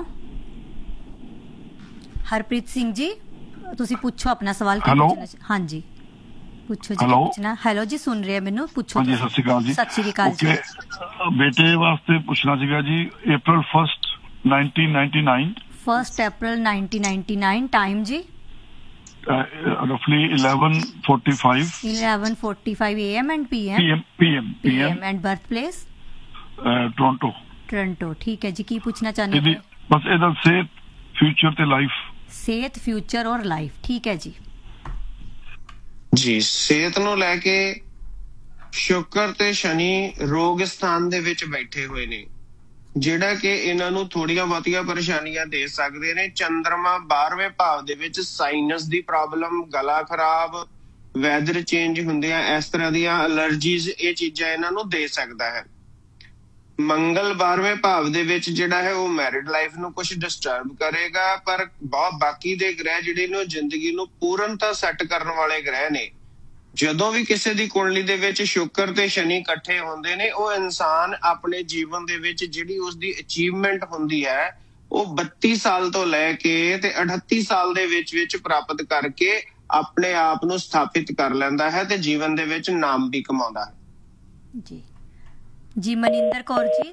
ਹਰਪ੍ਰੀਤ ਸਿੰਘ ਜੀ, ਤੁਸੀਂ ਪੁੱਛੋ ਆਪਣਾ ਸਵਾਲ। ਹਾਂਜੀ, ਪੁੱਛੋ ਜੀ। ਪੁੱਛਣਾ? ਹੈਲੋ ਜੀ, ਸੁਣ ਰਿਹਾ ਮੈਨੂੰ, ਪੁੱਛੋ। ਹਾਂਜੀ, ਸਤਿ ਸ਼੍ਰੀ ਅਕਾਲ ਜੀ। ਸਤਿ ਸ਼੍ਰੀ ਅਕਾਲ ਜੀ। ਬੇਟੇ ਵਾਸਤੇ ਪੁੱਛਣਾ ਸੀਗਾ ਜੀ। April first nineteen ninety-nine। first April nineteen ninety-nine। Time ਜੀ? roughly eleven forty-five। eleven forty-five A M and P M। P M P M P M and birth place? Toronto. Toronto, ਠੀਕ ਹੈ ਜੀ। ਕੀ ਪੁੱਛਣਾ ਚਾਹੁੰਦੇ ਹੋ? ਬਸ ਇਹਦਾ ਸਿਹਤ, ਫਿਊਚਰ ਤੇ ਲਾਈਫ। ਸਿਹਤ, ਫਿਊਚਰ ਔਰ ਲਾਈਫ, ਠੀਕ ਹੈ ਜੀ। ਜੀ, ਸਿਹਤ ਨੂੰ ਲੈ ਕੇ ਸ਼ੁੱਕਰ ਤੇ ਸ਼ਨੀ ਰੋਗ ਸਥਾਨ ਦੇ ਵਿੱਚ ਬੈਠੇ ਹੋਏ ਨੇ, ਜਿਹੜਾ ਕਿ ਇਹਨਾਂ ਨੂੰ ਥੋੜੀਆਂ ਬਹੁਤੀਆਂ ਪਰੇਸ਼ਾਨੀਆਂ ਦੇ ਸਕਦੇ ਨੇ। ਚੰਦਰਮਾ ਬਾਰਵੇਂ ਭਾਵ ਦੇ ਵਿੱਚ ਸਾਈਨਸ ਦੀ ਪ੍ਰੋਬਲਮ, ਗਲਾ ਖਰਾਬ, ਵੈਦਰ ਚੇਂਜ ਹੁੰਦੇ ਆ, ਇਸ ਤਰ੍ਹਾਂ ਦੀਆਂ ਅਲਰਜੀਜ਼, ਇਹ ਚੀਜ਼ਾਂ ਇਹਨਾਂ ਨੂੰ ਦੇ ਸਕਦਾ ਹੈ। ਮੰਗਲ ਬਾਰਵੇਂ ਭਾਵ ਦੇ ਵਿੱਚ ਜਿਹੜਾ ਹੈ ਉਹ ਮੈਰਿਡ ਲਾਈਫ ਨੂੰ ਕੁਝ ਡਿਸਟਰਬ ਕਰੇਗਾ, ਪਰ ਬਹੁਤ ਬਾਕੀ ਦੇ ਗ੍ਰਹਿ ਜਿਹੜੇ ਨੇ ਉਹ ਜ਼ਿੰਦਗੀ ਨੂੰ ਪੂਰਨਤਾ ਸੈੱਟ ਕਰਨ ਵਾਲੇ ਗ੍ਰਹਿ ਨੇ। ਜਦੋਂ ਵੀ ਕਿਸੇ ਦੀ ਕੁੰਡਲੀ ਦੇ ਵਿੱਚ ਸ਼ੁੱਕਰ ਤੇ ਸ਼ਨੀ ਇਕੱਠੇ ਹੁੰਦੇ ਨੇ, ਉਹ ਇਨਸਾਨ ਆਪਣੇ ਜੀਵਨ ਦੇ ਵਿੱਚ ਜਿਹੜੀ ਉਸਦੀ ਅਚੀਵਮੈਂਟ ਹੁੰਦੀ ਹੈ ਉਹ ਬੱਤੀ ਸਾਲ ਤੋਂ ਲੈ ਕੇ ਤੇ ਅਠੱਤੀ ਸਾਲ ਦੇ ਵਿੱਚ ਵਿੱਚ ਪ੍ਰਾਪਤ ਕਰਕੇ ਆਪਣੇ ਆਪ ਨੂੰ ਸਥਾਪਿਤ ਕਰ ਲੈਂਦਾ ਹੈ ਤੇ ਜੀਵਨ ਦੇ ਵਿੱਚ ਨਾਮ ਵੀ ਕਮਾਉਂਦਾ ਹੈ ਜੀ। ਜੀ ਮਨਿੰਦਰ ਕੌਰ ਜੀ।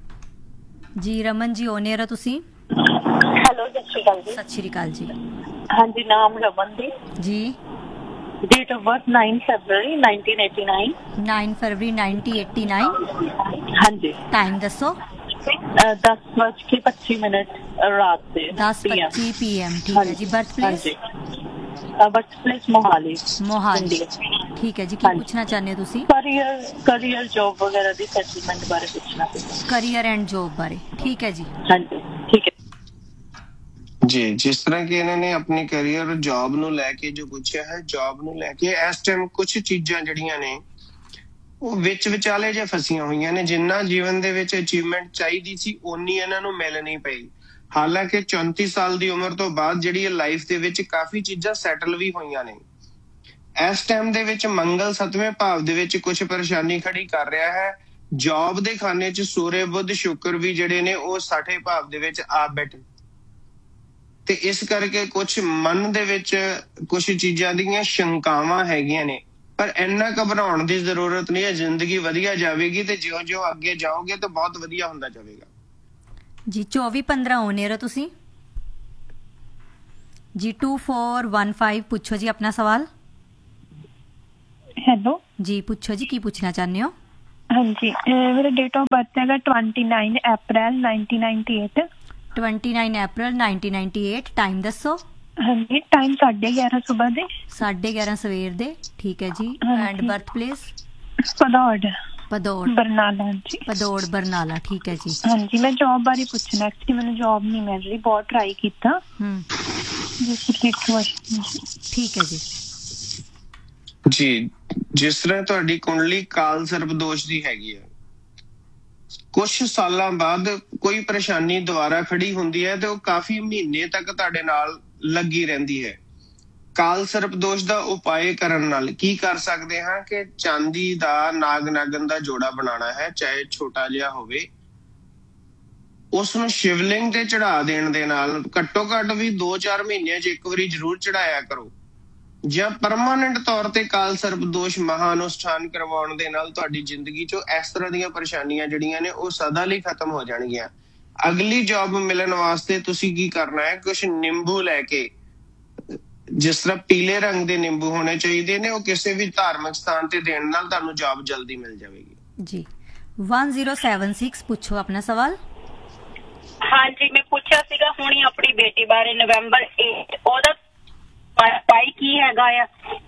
ਜੀ ਰਮਨ ਜੀ ਓਨੇਰ ਹੋ ਤੁਸੀਂ। ਹੈਲੋ, ਸਤਿ ਸ਼੍ਰੀ ਅਕਾਲ ਜੀ। ਸਤਿ ਸ਼੍ਰੀ ਅਕਾਲ ਜੀ। ਹਾਂਜੀ, ਨਾਮ ਰਮਨਦੀਪ ਜੀ। Date of birth nine February nineteen eighty-nine। nine February nineteen eighty-nine। ਹਾਂਜੀ। ਟਾਈਮ ਦੱਸੋ। ਦਸ ਵੱਜ ਕੇ ਪੱਚੀ ਮਿੰਟ ਰਾਤ ਦੇ। ਦਸ ਪੱਚੀ ਪੀ ਐਮ। ਠੀਕ ਹੈ ਜੀ। Birth place? Birth place Mohali. Mohali. ਠੀਕ ਹੈ ਜੀ। ਕੀ ਪੁੱਛਣਾ ਚਾਹੁੰਦੇ ਹੋ ਤੁਸੀਂ? ਕਰੀਅਰ ਕਰੀਅਰ ਜੌਬ ਵਗੈਰਾ ਦੀ ਸੈਟਲਮੈਂਟ ਬਾਰੇ ਪੁੱਛਣਾ ਸੀ। ਕਰੀਅਰ ਐਂਡ ਜੌਬ ਬਾਰੇ। ਠੀਕ ਹੈ ਜੀ। ਹਾਂਜੀ, ਠੀਕ ਹੈ ਜੀ। ਜਿਸ ਤਰ੍ਹਾਂ ਕਿ ਇਹਨਾਂ ਨੇ ਆਪਣੀ ਕੈਰੀਅਰ ਜੌਬ ਨੂੰ ਲੈ ਕੇ ਜੋ ਪੁੱਛਿਆ ਹੈ, ਜੌਬ ਨੂੰ ਲੈ ਕੇ ਇਸ ਟਾਈਮ ਕੁਝ ਚੀਜ਼ਾਂ ਜਿਹੜੀਆਂ ਨੇ ਉਹ ਵਿੱਚ ਵਿਚਾਲੇ ਜੇ ਫਸੀਆਂ ਹੋਈਆਂ ਨੇ। ਜਿੰਨਾ ਜੀਵਨ ਦੇ ਵਿੱਚ ਅਚੀਵਮੈਂਟ ਚਾਹੀਦੀ ਸੀ ਓਨੀ ਇਹਨਾਂ ਨੂੰ ਮਿਲ ਨਹੀਂ ਪਈ। ਹਾਲਾਂਕਿ ਚੌਂਤੀ ਸਾਲ ਦੀ ਉਮਰ ਤੋਂ ਬਾਅਦ ਜਿਹੜੀ ਲਾਈਫ ਦੇ ਵਿੱਚ ਕਾਫੀ ਚੀਜ਼ਾਂ ਸੈਟਲ ਵੀ ਹੋਈਆਂ ਨੇ। ਇਸ ਟਾਈਮ ਦੇ ਵਿੱਚ ਮੰਗਲ ਸੱਤਵੇਂ ਭਾਵ ਦੇ ਵਿੱਚ ਕੁਝ ਪਰੇਸ਼ਾਨੀ ਖੜੀ ਕਰ ਰਿਹਾ ਹੈ। ਜੌਬ ਦੇ ਖਾਨੇ 'ਚ ਸੂਰਯ ਬੁੱਧ ਸ਼ੁਕਰ ਵੀ ਜਿਹੜੇ ਨੇ ਉਹ ਸਾਠੇ ਭਾਵ ਦੇ ਵਿੱਚ ਆ ਬੈਠੇ ਤੇ ਇਸ ਕਰਕੇ ਕੁਝ ਮਨ ਦੇ ਵਿੱਚ ਕੁਝ ਚੀਜ਼ਾਂ ਦੀਆਂ ਸ਼ੰਕਾਵਾਂ ਹੈਗੀਆਂ ਨੇ। ਪਰ ਇੰਨਾ ਘਬਰਾਉਣ ਦੀ ਜ਼ਰੂਰਤ ਨਹੀਂ ਹੈ। ਜ਼ਿੰਦਗੀ ਵਧੀਆ ਜਾਵੇਗੀ ਤੇ ਜਿਉਂ ਜਿਉਂ ਅੱਗੇ ਜਾਓਗੇ ਤਾਂ ਬਹੁਤ ਵਧੀਆ ਹੁੰਦਾ ਜਾਵੇਗਾ ਜੀ। ਚੌਵੀ ਪੰਦਰਾਂ ਓਨੇਰ ਹੋ ਤੁਸੀਂ ਜੀ। two four one five ਪੁੱਛੋ ਜੀ ਆਪਣਾ ਸਵਾਲ। ਹੈਲੋ ਜੀ, ਪੁੱਛੋ ਜੀ, ਕੀ ਪੁੱਛਣਾ ਚਾਹੁੰਦੇ ਹੋ? ਹਾਂਜੀ, ਮੇਰਾ ਡੇਟ ਆਫ ਬਰਥ ਹੈਗਾ twenty-nine April nineteen ninety-eight। twenty-nine April nineteen ninety-eight। Time ਦੱਸੋ। ਹਾਂਜੀ, ਟਾਈਮ ਸਾਢੇ ਗਿਆਰਾਂ ਸੁਬਾਹ ਦੇ। ਸਾਢੇ ਗਿਆਰਾਂ ਸਵੇਰ ਦੇ। ਠੀਕ ਹੈ ਜੀ। And birth place? Padaur. Padaur Barnala ਜੀ। ਪਦੌੜ ਬਰਨਾਲਾ। ਠੀਕ ਹੈ ਜੀ। ਹਾਂਜੀ, ਮੈਂ ਜੌਬ ਬਾਰੇ ਪੁੱਛਣਾ ਐਕਚੁਅਲੀ ਮੈਨੂੰ ਜੌਬ ਨਹੀਂ ਮਿਲ ਰਹੀ, ਬਹੁਤ ਟਰਾਈ ਕੀਤਾ। ਹੂੰ। ਠੀਕ ਹੈ ਜੀ। ਜੀ। ਜਿਸ ਤਰ੍ਹਾਂ ਤੁਹਾਡੀ ਕੁੰਡਲੀ ਕਾਲ ਸਰਪ ਦੋਸ਼ ਦੀ ਹੈਗੀ ਹੈ, ਕੁਛ ਸਾਲਾਂ ਬਾਅਦ ਕੋਈ ਪਰੇਸ਼ਾਨੀ ਦੁਬਾਰਾ ਖੜੀ ਹੁੰਦੀ ਹੈ ਤੇ ਉਹ ਕਾਫੀ ਮਹੀਨੇ ਤੱਕ ਤੁਹਾਡੇ ਨਾਲ ਲੱਗੀ ਰਹਿੰਦੀ ਹੈ। ਕਾਲ ਸਰਪ ਦੋਸ਼ ਦਾ ਉਪਾਅ ਕਰਨ ਨਾਲ ਕੀ ਕਰ ਸਕਦੇ ਹਾਂ ਕਿ ਚਾਂਦੀ ਦਾ ਨਾਗ ਨਾਗਨ ਦਾ ਜੋੜਾ ਬਣਾਉਣਾ ਹੈ, ਚਾਹੇ ਛੋਟਾ ਜਿਹਾ ਹੋਵੇ। ਉਸ ਨੂੰ ਸ਼ਿਵਲਿੰਗ ਤੇ ਚੜਾ ਦੇਣ ਦੇ ਨਾਲ ਘੱਟੋ ਘੱਟ ਵੀ ਦੋ ਚਾਰ ਮਹੀਨਿਆਂ 'ਚ ਇੱਕ ਵਾਰੀ ਜ਼ਰੂਰ ਚੜਾਇਆ ਕਰੋ। ਜਾਂ ਪਰਮਾਨੈਂਟ ਤੌਰ ਤੇ ਕਾਲ ਸਰਪ ਦੋਸ਼ ਮਹਾ ਅਨੁਸ਼ਠਾਨ ਕਰਵਾਉਣ ਦੇ ਨਾਲ ਤੁਹਾਡੀ ਜ਼ਿੰਦਗੀ 'ਚੋਂ ਇਸ ਤਰ੍ਹਾਂ ਦੀਆਂ ਪਰੇਸ਼ਾਨੀਆਂ ਜਿਹੜੀਆਂ ਨੇ ਉਹ ਸਦਾ ਲਈ ਖਤਮ ਹੋ ਜਾਣਗੀਆਂ। ਅਗਲੀ ਜੌਬ ਮਿਲਣ ਵਾਸਤੇ ਤੁਸੀਂ ਕੀ ਕਰਨਾ ਹੈ, ਕੁਛ ਨਿੰਬੂ ਲੈ ਕੇ, ਜਿਸ ਤਰ੍ਹਾਂ ਪੀਲੇ ਰੰਗ ਦੇ ਨਿੰਬੂ ਹੋਣੇ ਚਾਹੀਦੇ ਨੇ, ਉਹ ਕਿਸੇ ਵੀ ਧਾਰਮਿਕ ਸਥਾਨ ਤੇ ਦੇਣ ਨਾਲ ਤੁਹਾਨੂੰ ਜੌਬ ਜਲਦੀ ਮਿਲ ਜਾਵੇਗੀ ਜੀ। one zero seven six ਪੁੱਛੋ ਆਪਣਾ ਸਵਾਲ। ਹਾਂਜੀ, ਮੈਂ ਪੁੱਛਿਆ ਸੀਗਾ ਹੁਣੀ ਆਪਣੀ ਬੇਟੀ ਬਾਰੇ। ਨਵੰਬਰ eight ਉਹਦਾ ਪਾਈ ਕੀ ਹੈਗਾ ਆ?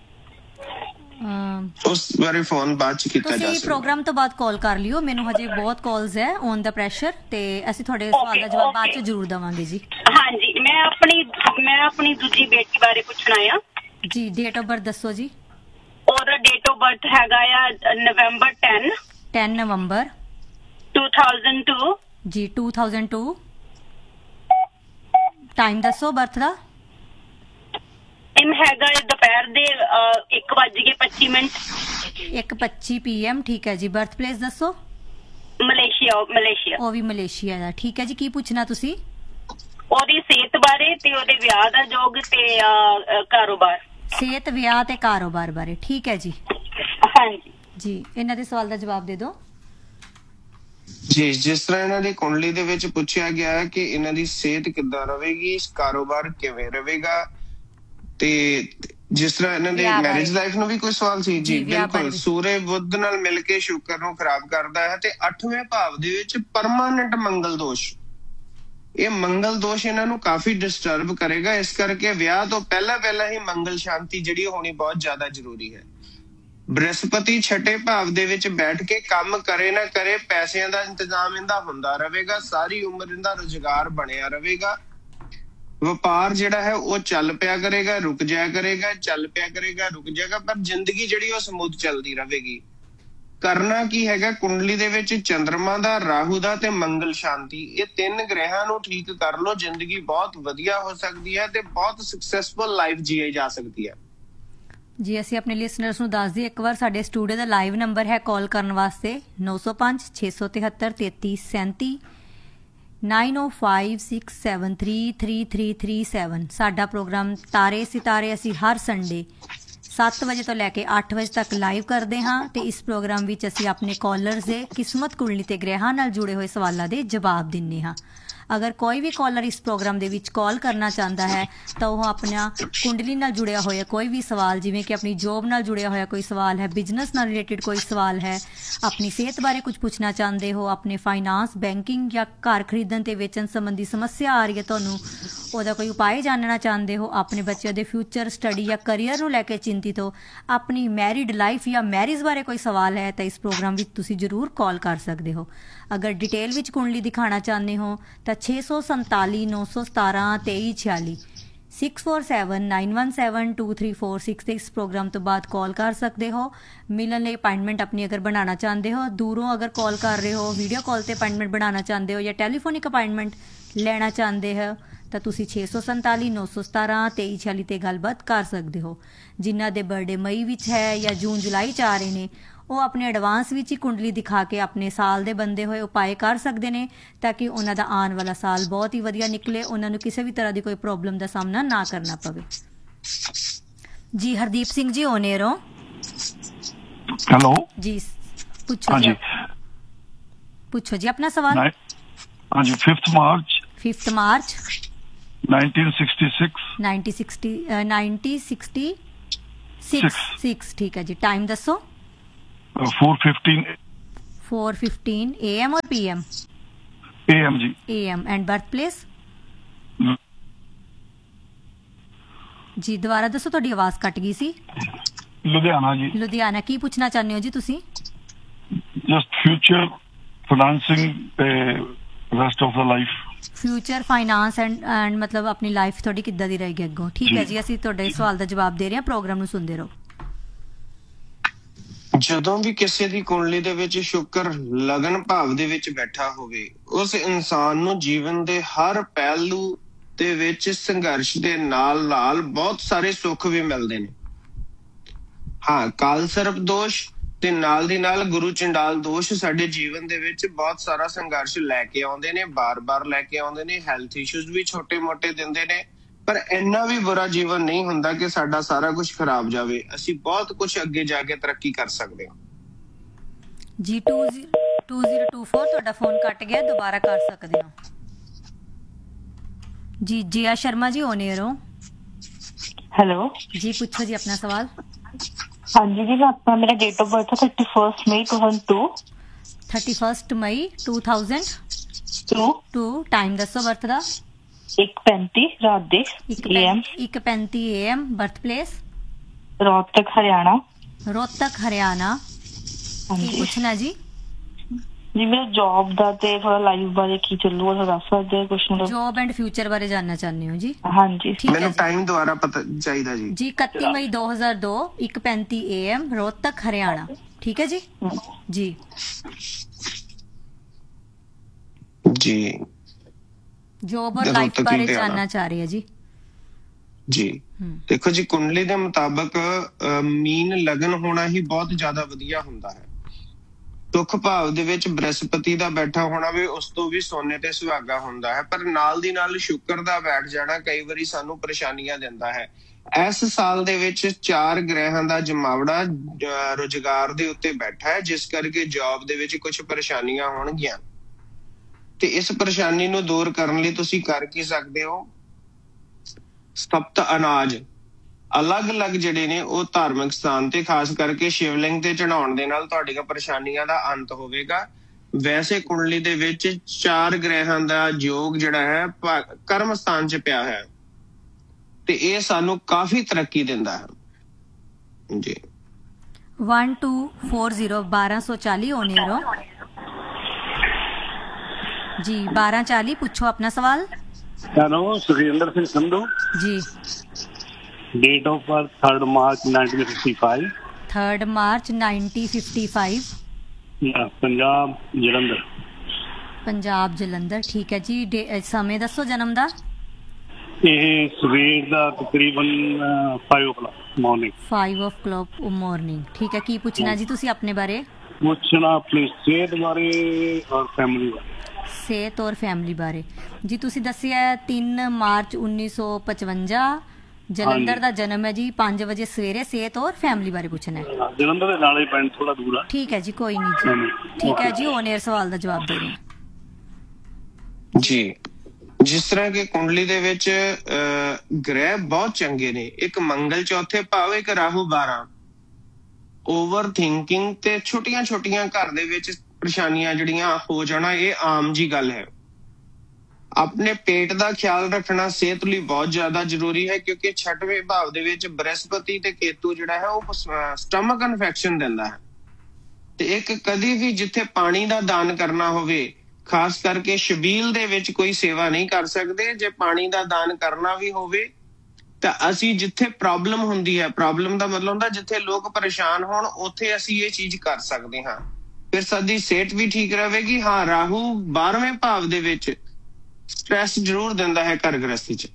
ਉਸ ਬਾਰੇ ਫੋਨ ਬਾਅਦ ਚ ਕੀਤਾ ਜਾ ਸਕਦਾ। ਤੁਸੀਂ ਪ੍ਰੋਗਰਾਮ ਤੋਂ ਬਾਅਦ ਕਾਲ ਕਰ ਲਿਓ। ਮੈਨੂੰ ਹਜੇ ਬਹੁਤ ਕਾਲਸ ਹੈ ਔਨ ਦਾ ਪ੍ਰੈਸ਼ਰ ਤੇ ਅਸੀਂ ਤੁਹਾਡੇ ਸਵਾਲ ਦਾ ਜਵਾਬ ਬਾਅਦ ਚ ਜ਼ਰੂਰ ਦੇਵਾਂਗੇ ਜੀ। ਹਾਂਜੀ, ਮੈਂ ਆਪਣੀ ਮੈਂ ਆਪਣੀ ਦੂਜੀ ਬੇਟੀ ਬਾਰੇ ਪੁੱਛਣਾ ਆ ਜੀ। ਡੇਟ ਆਫ ਬਰਥ ਦੱਸੋ ਜੀ। ਉਹਦਾ ਡੇਟ ਆਫ ਬਰਥ ਹੈਗਾ ਆ ਨਵੰਬਰ ten ten ਨਵੰਬਰ two thousand two ਜੀ। two thousand two। ਟਾਈਮ ਦੱਸੋ ਬਰਥ ਦਾ। ਟਾਈਮ ਹੈਗਾ ਦੁਪਹਿਰ ਦੇ ਇੱਕ ਵੱਜ ਕੇ ਪੱਚੀ ਮਿੰਟ। ਇੱਕ ਪੱਚੀ ਪੀ ਐਮ। ਠੀਕ ਹੈ ਜੀ। ਬਰਥ ਪਲੇਸ ਦੱਸੋ। ਮਲੇਸ਼ੀਆ। ਮਲੇਸ਼ੀਆ। ਉਹ ਵੀ ਮਲੇਸ਼ੀਆ ਦਾ। ਠੀਕ ਹੈ ਜੀ। ਕੀ ਪੁੱਛਣਾ ਤੁਸੀਂ? ਉਹਦੀ ਸਿਹਤ ਬਾਰੇ ਤੇ ਉਹਦੇ ਵਿਆਹ ਦਾ ਯੋਗ ਤੇ ਕਾਰੋਬਾਰ। ਸਿਹਤ, ਵਿਆਹ ਤੇ ਕਾਰੋਬਾਰ ਬਾਰੇ। ਠੀਕ ਹੈ ਜੀ। ਹਾਂਜੀ ਜੀ। ਇਹਨਾਂ ਦੇ ਸਵਾਲ ਦਾ ਜਵਾਬ ਦੇ ਦਿਓ ਜੀ। ਜਿਸ ਤਰ੍ਹਾਂ ਇਹਨਾਂ ਦੀ ਕੁੰਡਲੀ ਦੇ ਵਿੱਚ ਪੁੱਛਿਆ ਗਿਆ ਹੈ ਕਿ ਇਹਨਾਂ ਦੀ ਸਿਹਤ ਕਿੱਦਾਂ ਰਹੇਗੀ, ਕਾਰੋਬਾਰ ਕਿਵੇਂ ਰਹੇਗਾ, ਤੇ ਜਿਸ ਤਰ੍ਹਾਂ ਇਹਨਾਂ ਦੇ ਮੈਰਿਜ ਲਾਈਫ ਨੂੰ ਵੀ ਕੋਈ ਸਵਾਲ ਸੀ ਜੀ। ਬਿਲਕੁਲ। ਸੂਰਯ ਬੁੱਧ ਨਾਲ ਮਿਲ ਕੇ ਸ਼ੁਕਰ ਨੂੰ ਖਰਾਬ ਕਰਦਾ ਹੈ ਤੇ ਅੱਠਵੇਂ ਭਾਵ ਦੇ ਵਿੱਚ ਪਰਮਾਨੈਂਟ ਮੰਗਲ ਦੋਸ਼, ਇਹ ਮੰਗਲ ਦੋਸ਼ ਇਹਨਾਂ ਨੂੰ ਕਾਫੀ ਡਿਸਟਰਬ ਕਰੇਗਾ। ਇਸ ਕਰਕੇ ਵਿਆਹ ਤੋਂ ਪਹਿਲਾਂ ਪਹਿਲਾਂ ਹੀ ਮੰਗਲ ਸ਼ਾਂਤੀ ਜਿਹੜੀ ਹੋਣੀ ਬਹੁਤ ਜ਼ਿਆਦਾ ਜ਼ਰੂਰੀ ਹੈ। ਬ੍ਰਹਸਪਤੀ ਛਠੇ ਭਾਵ ਦੇ ਵਿੱਚ ਬੈਠ ਕੇ ਕੰਮ ਕਰੇ ਨਾ ਕਰੇ, ਪੈਸਿਆਂ ਦਾ ਇੰਤਜ਼ਾਮ ਇਹਦਾ ਹੁੰਦਾ ਰਹੇਗਾ। ਸਾਰੀ ਉਮਰ ਇਹਦਾ ਰੁਜ਼ਗਾਰ ਬਣਿਆ ਰਹੇਗਾ। ਵਪਾਰ ਜਿਹੜਾ ਹੈ ਉਹ ਚੱਲ ਪਿਆ ਕਰੇਗਾ, ਰੁਕ ਜਾਇਆ ਕਰੇਗਾ, ਚੱਲ ਪਿਆ ਕਰੇਗਾ, ਰੁਕ ਜਾਏਗਾ, ਪਰ ਜ਼ਿੰਦਗੀ ਜਿਹੜੀ ਉਹ ਸਮੂਥ ਚੱਲਦੀ ਰਹੇਗੀ। ਕਰਨਾ ਕੀ ਹੈਗਾ, ਕੁੰਡਲੀ ਦੇ ਵਿੱਚ ਚੰਦਰਮਾ ਦਾ, ਰਾਹੂ ਦਾ ਤੇ ਮੰਗਲ ਸ਼ਾਂਤੀ, ਇਹ ਤਿੰਨ ਗ੍ਰਹਿਾਂ ਨੂੰ ਠੀਕ ਕਰ ਲਓ। ਜ਼ਿੰਦਗੀ ਬਹੁਤ ਵਧੀਆ ਹੋ ਸਕਦੀ ਹੈ ਤੇ ਬਹੁਤ ਸਕਸੈਸਫੁਲ ਲਾਈਫ ਜੀਈ ਜਾ ਸਕਦੀ ਹੈ ਜੀ। ਅਸੀਂ ਆਪਣੇ ਲਿਸਨਰਸ ਨੂੰ ਦੱਸ ਦਈਏ ਇੱਕ ਵਾਰ, ਸਾਡੇ ਸਟੂਡੀਓ ਦਾ ਲਾਈਵ ਨੰਬਰ ਹੈ ਕਾਲ ਕਰਨ ਵਾਸਤੇ ਨੌ ਸੌ ਪੰਜ ਛੇ ਸੌ ਤਿਹੱਤਰ ਤੇਤੀ ਸੈਂਤੀ nine oh five six seven three three three three seven। ਸਾਡਾ ਪ੍ਰੋਗਰਾਮ ਤਾਰੇ ਸਿਤਾਰੇ ਅਸੀਂ ਹਰ ਸੰਡੇ ਸੱਤ ਵਜੇ ਤੋਂ ਲੈ ਕੇ ਅੱਠ ਵਜੇ ਤੱਕ ਲਾਈਵ ਕਰਦੇ ਹਾਂ ਤੇ ਇਸ ਪ੍ਰੋਗਰਾਮ ਵਿੱਚ ਅਸੀਂ ਆਪਣੇ ਕਾਲਰਸ ਦੇ ਕਿਸਮਤ ਕੁੰਡਲੀ ਤੇ ਗ੍ਰਹਿਾਂ ਨਾਲ ਜੁੜੇ ਹੋਏ ਸਵਾਲਾਂ ਦੇ ਜਵਾਬ ਦਿੰਦੇ ਹਾਂ। ਅਗਰ ਕੋਈ ਵੀ ਕਾਲਰ ਇਸ ਪ੍ਰੋਗਰਾਮ ਦੇ ਵਿੱਚ ਕਾਲ ਕਰਨਾ ਚਾਹੁੰਦਾ ਹੈ ਤਾਂ ਉਹ ਆਪਣਾ ਕੁੰਡਲੀ ਨਾਲ ਜੁੜਿਆ ਹੋਇਆ ਕੋਈ ਵੀ ਸਵਾਲ, ਜਿਵੇਂ ਕਿ ਆਪਣੀ ਜੋਬ ਨਾਲ ਜੁੜਿਆ ਹੋਇਆ ਕੋਈ ਸਵਾਲ ਹੈ, ਬਿਜ਼ਨਸ ਨਾਲ ਰਿਲੇਟਡ ਕੋਈ ਸਵਾਲ ਹੈ, ਆਪਣੀ ਸਿਹਤ ਬਾਰੇ ਕੁਝ ਪੁੱਛਣਾ ਚਾਹੁੰਦੇ ਹੋ, ਆਪਣੇ ਫਾਈਨਾਂਸ, ਬੈਂਕਿੰਗ ਜਾਂ ਘਰ ਖਰੀਦਣ ਤੇ ਵੇਚਣ ਸੰਬੰਧੀ ਸਮੱਸਿਆ ਆ ਰਹੀ ਹੈ ਤੁਹਾਨੂੰ, ਉਹਦਾ ਕੋਈ ਉਪਾਅ ਜਾਣਨਾ ਚਾਹੁੰਦੇ ਹੋ, ਆਪਣੇ ਬੱਚਿਆਂ ਦੇ ਫਿਊਚਰ ਸਟੱਡੀ ਜਾਂ ਕਰੀਅਰ ਨੂੰ ਲੈ ਕੇ ਚਿੰਤਿਤ ਹੋ, ਆਪਣੀ ਮੈਰਿਡ ਲਾਈਫ ਜਾਂ ਮੈਰਿਜ ਬਾਰੇ ਕੋਈ ਸਵਾਲ ਹੈ ਤਾਂ ਇਸ ਪ੍ਰੋਗਰਾਮ ਵਿੱਚ ਤੁਸੀਂ ਜ਼ਰੂਰ ਕਾਲ ਕਰ ਸਕਦੇ ਹੋ। ਅਗਰ ਡਿਟੇਲ ਵਿੱਚ ਕੁੰਡਲੀ ਦਿਖਾਉਣਾ ਚਾਹੁੰਦੇ ਹੋ ਤਾਂ ਛੇ ਸੌ ਸੰਤਾਲੀ ਨੌ ਸੌ ਸਤਾਰਾਂ ਤੇਈ ਛਿਆਲੀ six four seven nine one seven two three four six ਤੇ ਇਸ ਪ੍ਰੋਗਰਾਮ ਤੋਂ ਬਾਅਦ ਕਾਲ ਕਰ ਸਕਦੇ ਹੋ। ਮਿਲਣ ਲਈ ਅਪਾਇੰਟਮੈਂਟ ਆਪਣੀ ਅਗਰ ਬਣਾਉਣਾ ਚਾਹੁੰਦੇ ਹੋ, ਦੂਰੋਂ ਅਗਰ ਕਾਲ ਕਰ ਰਹੇ ਹੋ, ਵੀਡੀਓ ਕਾਲ ਤੇ ਅਪਾਇੰਟਮੈਂਟ ਬਣਾਉਣਾ ਚਾਹੁੰਦੇ ਹੋ ਜਾਂ ਟੈਲੀਫੋਨਿਕ ਅਪਾਇੰਟਮੈਂਟ ਲੈਣਾ ਚਾਹੁੰਦੇ ਹੋ ਤਾਂ ਤੁਸੀਂ ਛੇ ਸੌ ਸੰਤਾਲੀ ਨੌ ਸੌ ਸਤਾਰਾਂ ਤੇਈ ਛਿਆਲੀ ਤੇ ਗੱਲਬਾਤ ਕਰ ਸਕਦੇ ਹੋ। ਜਿਨ੍ਹਾਂ ਦੇ ਬਰਥਡੇ ਮਈ ਵਿੱਚ ਹੈ ਜਾਂ ਜੂਨ ਜੁਲਾਈ 'ਚ ਆ ਰਹੇ ਨੇ ਉਹ ਆਪਣੇ ਐਡਵਾਂਸ ਵਿੱਚ ਹੀ ਕੁੰਡਲੀ ਦਿਖਾ ਕੇ ਆਪਣੇ ਸਾਲ ਦੇ ਬੰਦੇ ਹੋਏ ਉਪਾਅ ਕਰ ਸਕਦੇ ਨੇ ਤਾਂ ਕਿ ਉਹਨਾਂ ਦਾ ਆਉਣ ਵਾਲਾ ਸਾਲ ਬਹੁਤ ਹੀ ਵਧੀਆ ਨਿਕਲੇ, ਉਹਨਾਂ ਨੂੰ ਕਿਸੇ ਵੀ ਤਰ੍ਹਾਂ ਦੀ ਕੋਈ ਪ੍ਰੋਬਲਮ ਦਾ ਸਾਹਮਣਾ ਨਾ ਕਰਨਾ ਪਵੇ। ਜੀ ਹਰਦੀਪ ਸਿੰਘ ਜੀ ਓਨੇਰ ਹੋ। ਹੈਲੋ ਜੀ ਪੁੱਛੋ ਜੀ, ਪੁੱਛੋ ਜੀ ਆਪਣਾ ਸਵਾਲ। ਹਾਂਜੀ fifth March fifth March nineteen sixty six ninety sixty ninety sixty six ਠੀਕ ਹੈ ਜੀ। ਟਾਈਮ ਦੱਸੋ। four fifteen four fifteen A M or P M? A M ji. A M and birthplace? ਜੀ ਦੁਬਾਰਾ ਦੱਸੋ, ਤੁਹਾਡੀ ਆਵਾਜ਼ ਕੱਟ ਗਈ ਸੀ। ਲੁਧਿਆਣਾ ਜੀ। ਲੁਧਿਆਣਾ। ਕੀ ਪੁੱਛਣਾ ਚਾਹੁੰਦੇ ਹੋ ਜੀ ਤੁਸੀਂ? ਜਸਟ ਫਿਊਚਰ ਫਾਈਨੈਂਸਿੰਗ ਤੇ rest of the life. Future finance and and ਮਤਲਬ ਆਪਣੀ ਲਾਈਫ ਤੁਹਾਡੀ ਕਿੱਦਾਂ ਦੀ ਰਹੇਗੀ ਅੱਗੋਂ। ਠੀਕ ਹੈ ਜੀ, ਅਸੀਂ ਤੁਹਾਡੇ ਸਵਾਲ ਦਾ ਜਵਾਬ ਦੇ ਰਹੇ ਹਾਂ, ਪ੍ਰੋਗਰਾਮ ਨੂੰ ਸੁਣਦੇ ਰਹੋ। ਜਦੋਂ ਵੀ ਕਿਸੇ ਦੀ ਕੁੰਡਲੀ ਦੇ ਵਿੱਚ ਸ਼ੁਕਰ ਲਗਨ ਭਾਵ ਦੇ ਵਿੱਚ ਬੈਠਾ ਹੋਵੇ, ਉਸ ਇਨਸਾਨ ਨੂੰ ਜੀਵਨ ਦੇ ਹਰ ਪਹਿਲੂ ਦੇ ਵਿੱਚ ਸੰਘਰਸ਼ ਦੇ ਨਾਲ ਨਾਲ ਬਹੁਤ ਸਾਰੇ ਸੁੱਖ ਵੀ ਮਿਲਦੇ ਨੇ। ਹਾਂ, ਕਾਲ ਸਰਪ ਦੋਸ਼ ਤੇ ਨਾਲ ਦੀ ਨਾਲ ਗੁਰੂ ਚੰਡਾਲ ਦੋਸ਼ ਸਾਡੇ ਜੀਵਨ ਦੇ ਵਿੱਚ ਬਹੁਤ ਸਾਰਾ ਸੰਘਰਸ਼ ਲੈ ਕੇ ਆਉਂਦੇ ਨੇ, ਬਾਰ-ਬਾਰ ਲੈ ਕੇ ਆਉਂਦੇ ਨੇ, ਹੈਲਥ ਇਸ਼ੂਜ਼ ਵੀ ਛੋਟੇ-ਮੋਟੇ ਦਿੰਦੇ ਨੇ, ਪਰ ਇੰਨਾ ਵੀ ਬੁਰਾ ਜੀਵਨ ਨਹੀਂ ਹੁੰਦਾ ਕਿ ਸਾਡਾ ਸਾਰਾ ਕੁਝ ਖਰਾਬ ਜਾਵੇ। ਅਸੀਂ ਬਹੁਤ ਕੁਝ ਅੱਗੇ ਜਾ ਕੇ ਤਰੱਕੀ ਕਰ ਸਕਦੇ ਹਾਂ। ਜੀ ਟੂ ਜ਼ੀਰੋ ਟੂ ਫੋਰ ਤੁਹਾਡਾ ਫੋਨ ਕੱਟ ਗਿਆ, ਦੁਬਾਰਾ ਕਰ ਸਕਦੇ ਹੋ ਜੀ। ਜੀਆ ਸ਼ਰਮਾ ਜੀ ਓਨੇਰ ਹੋ। ਹੈਲੋ ਜੀ ਪੁੱਛੋ ਜੀ ਆਪਣਾ ਸਵਾਲ। ਹਾਂਜੀ ਜੀ, ਆਪਣਾ ਮੇਰਾ ਡੇਟ ਆਫ ਬਰਥ ਹੈ thirty first may to thousand to. Thirty first may to thousand to. Time ਦੱਸੋ ਬਰਥ ਦਾ। ਇੱਕ ਪੈਂਤੀ ਰਾਤ ਦੇ ਏਐਮ। ਇੱਕ ਪੈਂਤੀ am. Birth place Rohtak Haryana. Rohtak Haryana. ਕੀ ਪੁੱਛਣਾ ਜੀ? ਜੀ ਮੇਰੇ ਜੌਬ ਦਾ ਤੇ ਥੋੜਾ ਲਾਈਫ ਬਾਰੇ ਕੀ ਚੱਲੂਗਾ ਥੋੜਾ ਦੱਸ ਸਕਦੇ ਹੋ ਕੁਝ? ਮਤਲਬ ਜੌਬ ਐਂਡ ਫਿਊਚਰ ਬਾਰੇ ਜਾਨਣਾ ਚਾਹੁੰਦੇ ਹੋ ਜੀ? ਹਾਂਜੀ। ਮੈਨੂੰ ਟਾਈਮ ਦੁਬਾਰਾ ਪਤਾ ਚਾਹੀਦਾ ਜੀ। ਜੀ ਇਕੱਤੀ ਮਈ ਦੋ ਹਜ਼ਾਰ ਦੋ, ਇੱਕ ਪੈਂਤੀ ਏਐਮ, ਰੋਹਤਕ ਹਰਿਆਣਾ। ਠੀਕ ਹੈ ਜੀ। ਜੀ ਜੀ ਜੋਬ ਔਰ ਲਾਈਫ ਬਾਰੇ ਜਾਨਣਾ ਚਾਹ ਰਹੀ ਹੈ ਜੀ। ਜੀ ਦੇਖੋ ਜੀ, ਕੁੰਡਲੀ ਦੇ ਮੁਤਾਬਕ ਮੀਨ ਲਗਨ ਹੋਣਾ ਹੀ ਬਹੁਤ ਜ਼ਿਆਦਾ ਵਧੀਆ ਹੁੰਦਾ ਹੈ। ਦੁੱਖ ਭਾਵ ਦੇ ਵਿੱਚ ਬ੍ਰਹਸਪਤੀ ਦਾ ਬੈਠਾ ਹੋਣਾ ਵੀ ਉਸ ਤੋਂ ਵੀ ਸੋਨੇ ਤੇ ਸੁਹਾਗਾ ਹੁੰਦਾ ਹੈ, ਪਰ ਨਾਲ ਦੀ ਨਾਲ ਸ਼ੁਕਰ ਦਾ ਬੈਠ ਜਾਣਾ ਕਈ ਵਾਰੀ ਸਾਨੂੰ ਪਰੇਸ਼ਾਨੀਆਂ ਦਿੰਦਾ ਹੈ। ਇਸ ਸਾਲ ਦੇ ਵਿੱਚ ਚਾਰ ਗ੍ਰਹਿਾਂ ਦਾ ਜਮਾਵੜਾ ਰੁਜ਼ਗਾਰ ਦੇ ਉੱਤੇ ਬੈਠਾ ਹੈ, ਜਿਸ ਕਰਕੇ ਜੌਬ ਦੇ ਵਿੱਚ ਕੁਝ ਪਰੇਸ਼ਾਨੀਆਂ ਹੋਣਗੀਆਂ ਤੇ ਇਸ ਪਰੇਸ਼ਾਨੀ ਨੂੰ ਦੂਰ ਕਰਨ ਲਈ ਤੁਸੀਂ ਕਰ ਕੀ ਸਕਦੇ ਹੋ? ਸਪਤ ਅਨਾਜ ਅਲੱਗ-ਅਲੱਗ ਜਿਹੜੇ ਨੇ ਉਹ ਧਾਰਮਿਕ ਸਥਾਨ ਤੇ ਖਾਸ ਕਰਕੇ ਸ਼ਿਵਲਿੰਗ ਤੇ ਚੜਾਉਣ ਦੇ ਨਾਲ ਤੁਹਾਡੀਆਂ ਪਰੇਸ਼ਾਨੀਆਂ ਦਾ ਅੰਤ ਹੋਵੇਗਾ। ਵੈਸੇ ਕੁੰਡਲੀ ਦੇ ਵਿੱਚ ਚਾਰ ਗ੍ਰਹਿਾਂ ਦਾ ਯੋਗ ਜਿਹੜਾ ਹੈ ਕਰਮ ਸਥਾਨ 'ਚ ਪਿਆ ਹੈ ਤੇ ਇਹ ਸਾਨੂੰ ਕਾਫੀ ਤਰੱਕੀ ਦਿੰਦਾ ਹੈ ਜੀ। one two four zero ਬਾਰਾਂ ਸੌ ਚਾਲੀ ਓਨੇਰੋ ਜੀ। ਬਾਰਾਂ ਚਾਲੀ ਪੁੱਛੋ ਆਪਣਾ ਸਵਾਲ। Hello, Sukhinder Singh Sandhu ji. Date of birth third March nineteen fifty five. Third March nineteen fifty five. Punjab Jalandhar. Punjab Jalandhar. ਠੀਕ ਹੈ ਜੀ। ਸਮੇਂ ਦੱਸੋ ਜਨਮ ਦਾ। ਇਹ ਸਵੇਰ ਦਾ ਤਕਰੀਬਨ five o'clock morning. five o'clock morning. ਠੀਕ ਹੈ। ਕੀ ਪੁੱਛਣਾ ਜੀ ਤੁਸੀਂ ਆਪਣੇ ਬਾਰੇ? ਪੁੱਛਣਾ ਆਪਣੀ ਸਿਹਤ ਬਾਰੇ ਔਰ ਫੈਮਿਲੀ ਬਾਰੇ। ਸਿਹਤ ਔਰ ਫੈਮਿਲੀ ਬਾਰੇ ਜੀ। ਤੁਸੀਂ ਦੱਸਿਆ ਤਿੰਨ ਮਾਰਚ ਉੱਨੀ ਸੌ ਪਚਵੰਜਾ ਜਲੰਧਰ ਦਾ ਜਨਮ ਹੈ ਜੀ, ਪੰਜ ਵਜੇ ਸਵੇਰੇ। ਸਿਹਤ ਔਰ ਫੈਮਿਲੀ ਬਾਰੇ ਪੁੱਛਣਾ ਹੈ। ਜਲੰਧਰ ਦੇ ਨਾਲ ਹੀ ਪਿੰਡ ਥੋੜਾ ਦੂਰ ਆ। ਠੀਕ ਹੈ ਜੀ, ਕੋਈ ਨਹੀਂ ਜੀ। ਠੀਕ ਹੈ ਜੀ, ਔਨ 에ਅਰ ਸਵਾਲ ਦਾ ਜਵਾਬ ਦੇ ਰਹੇ ਹਾਂ ਜੀ। ਜਿਸ ਤਰ੍ਹਾਂ ਕਿ ਕੁੰਡਲੀ ਦੇ ਵਿੱਚ ਗ੍ਰਹਿ ਬਹੁਤ ਚੰਗੇ ਨੇ, ਇੱਕ ਮੰਗਲ ਚੌਥੇ ਭਾਵ, ਇੱਕ ਰਾਹੂ ਬਾਰਾਂ। ਓਵਰ ਥਿੰਕਿੰਗ ਤੇ ਛੋਟੀਆਂ ਛੋਟੀਆਂ ਘਰ ਦੇ ਵਿੱਚ ਪਰੇਸ਼ਾਨੀਆਂ ਜਿਹੜੀਆਂ ਹੋ ਜਾਣਾ, ਇਹ ਆਮ ਜੀ ਗੱਲ ਹੈ। ਆਪਣੇ ਪੇਟ ਦਾ ਖਿਆਲ ਰੱਖਣਾ ਸਿਹਤ ਲਈ ਬਹੁਤ ਜ਼ਿਆਦਾ ਜ਼ਰੂਰੀ ਹੈ, ਕਿਉਂਕਿ ਛਠਵੇਂ ਭਾਵ ਦੇ ਵਿੱਚ ਬ੍ਰਹਿਸਪਤੀ ਤੇ ਕੇਤੂ ਜਿਹੜਾ ਹੈ ਉਹ ਸਟਮਕ ਇਨਫੈਕਸ਼ਨ ਦਿੰਦਾ ਹੈ। ਤੇ ਇੱਕ ਕਦੀ ਵੀ ਜਿੱਥੇ ਪਾਣੀ ਦਾ ਦਾਨ ਕਰਨਾ ਹੋਵੇ, ਖਾਸ ਕਰਕੇ ਸ਼ਬੀਲ ਦੇ ਵਿੱਚ ਕੋਈ ਸੇਵਾ ਨਹੀਂ ਕਰ ਸਕਦੇ। ਜੇ ਪਾਣੀ ਦਾ ਦਾਨ ਕਰਨਾ ਵੀ ਹੋਵੇ ਤਾਂ ਅਸੀਂ ਜਿੱਥੇ ਪ੍ਰੋਬਲਮ ਹੁੰਦੀ ਹੈ, ਪ੍ਰੋਬਲਮ ਦਾ ਮਤਲਬ ਹੁੰਦਾ ਜਿੱਥੇ ਲੋਕ ਪਰੇਸ਼ਾਨ ਹੋਣ, ਉੱਥੇ ਅਸੀਂ ਇਹ ਚੀਜ਼ ਕਰ ਸਕਦੇ ਹਾਂ। ਫਿਰ ਸਾਡੀ ਸਿਹਤ ਵੀ ਠੀਕ ਰਹੇਗੀ। ਹਾਂ, ਰਾਹੂ ਬਾਰਵੇਂ ਭਾਵ ਦੇ ਵਿੱਚ ਸਟ੍ਰੈਸ ਜ਼ਰੂਰ ਦਿੰਦਾ ਹੈ ਘਰ ਗ੍ਰਸਤੀ ਚ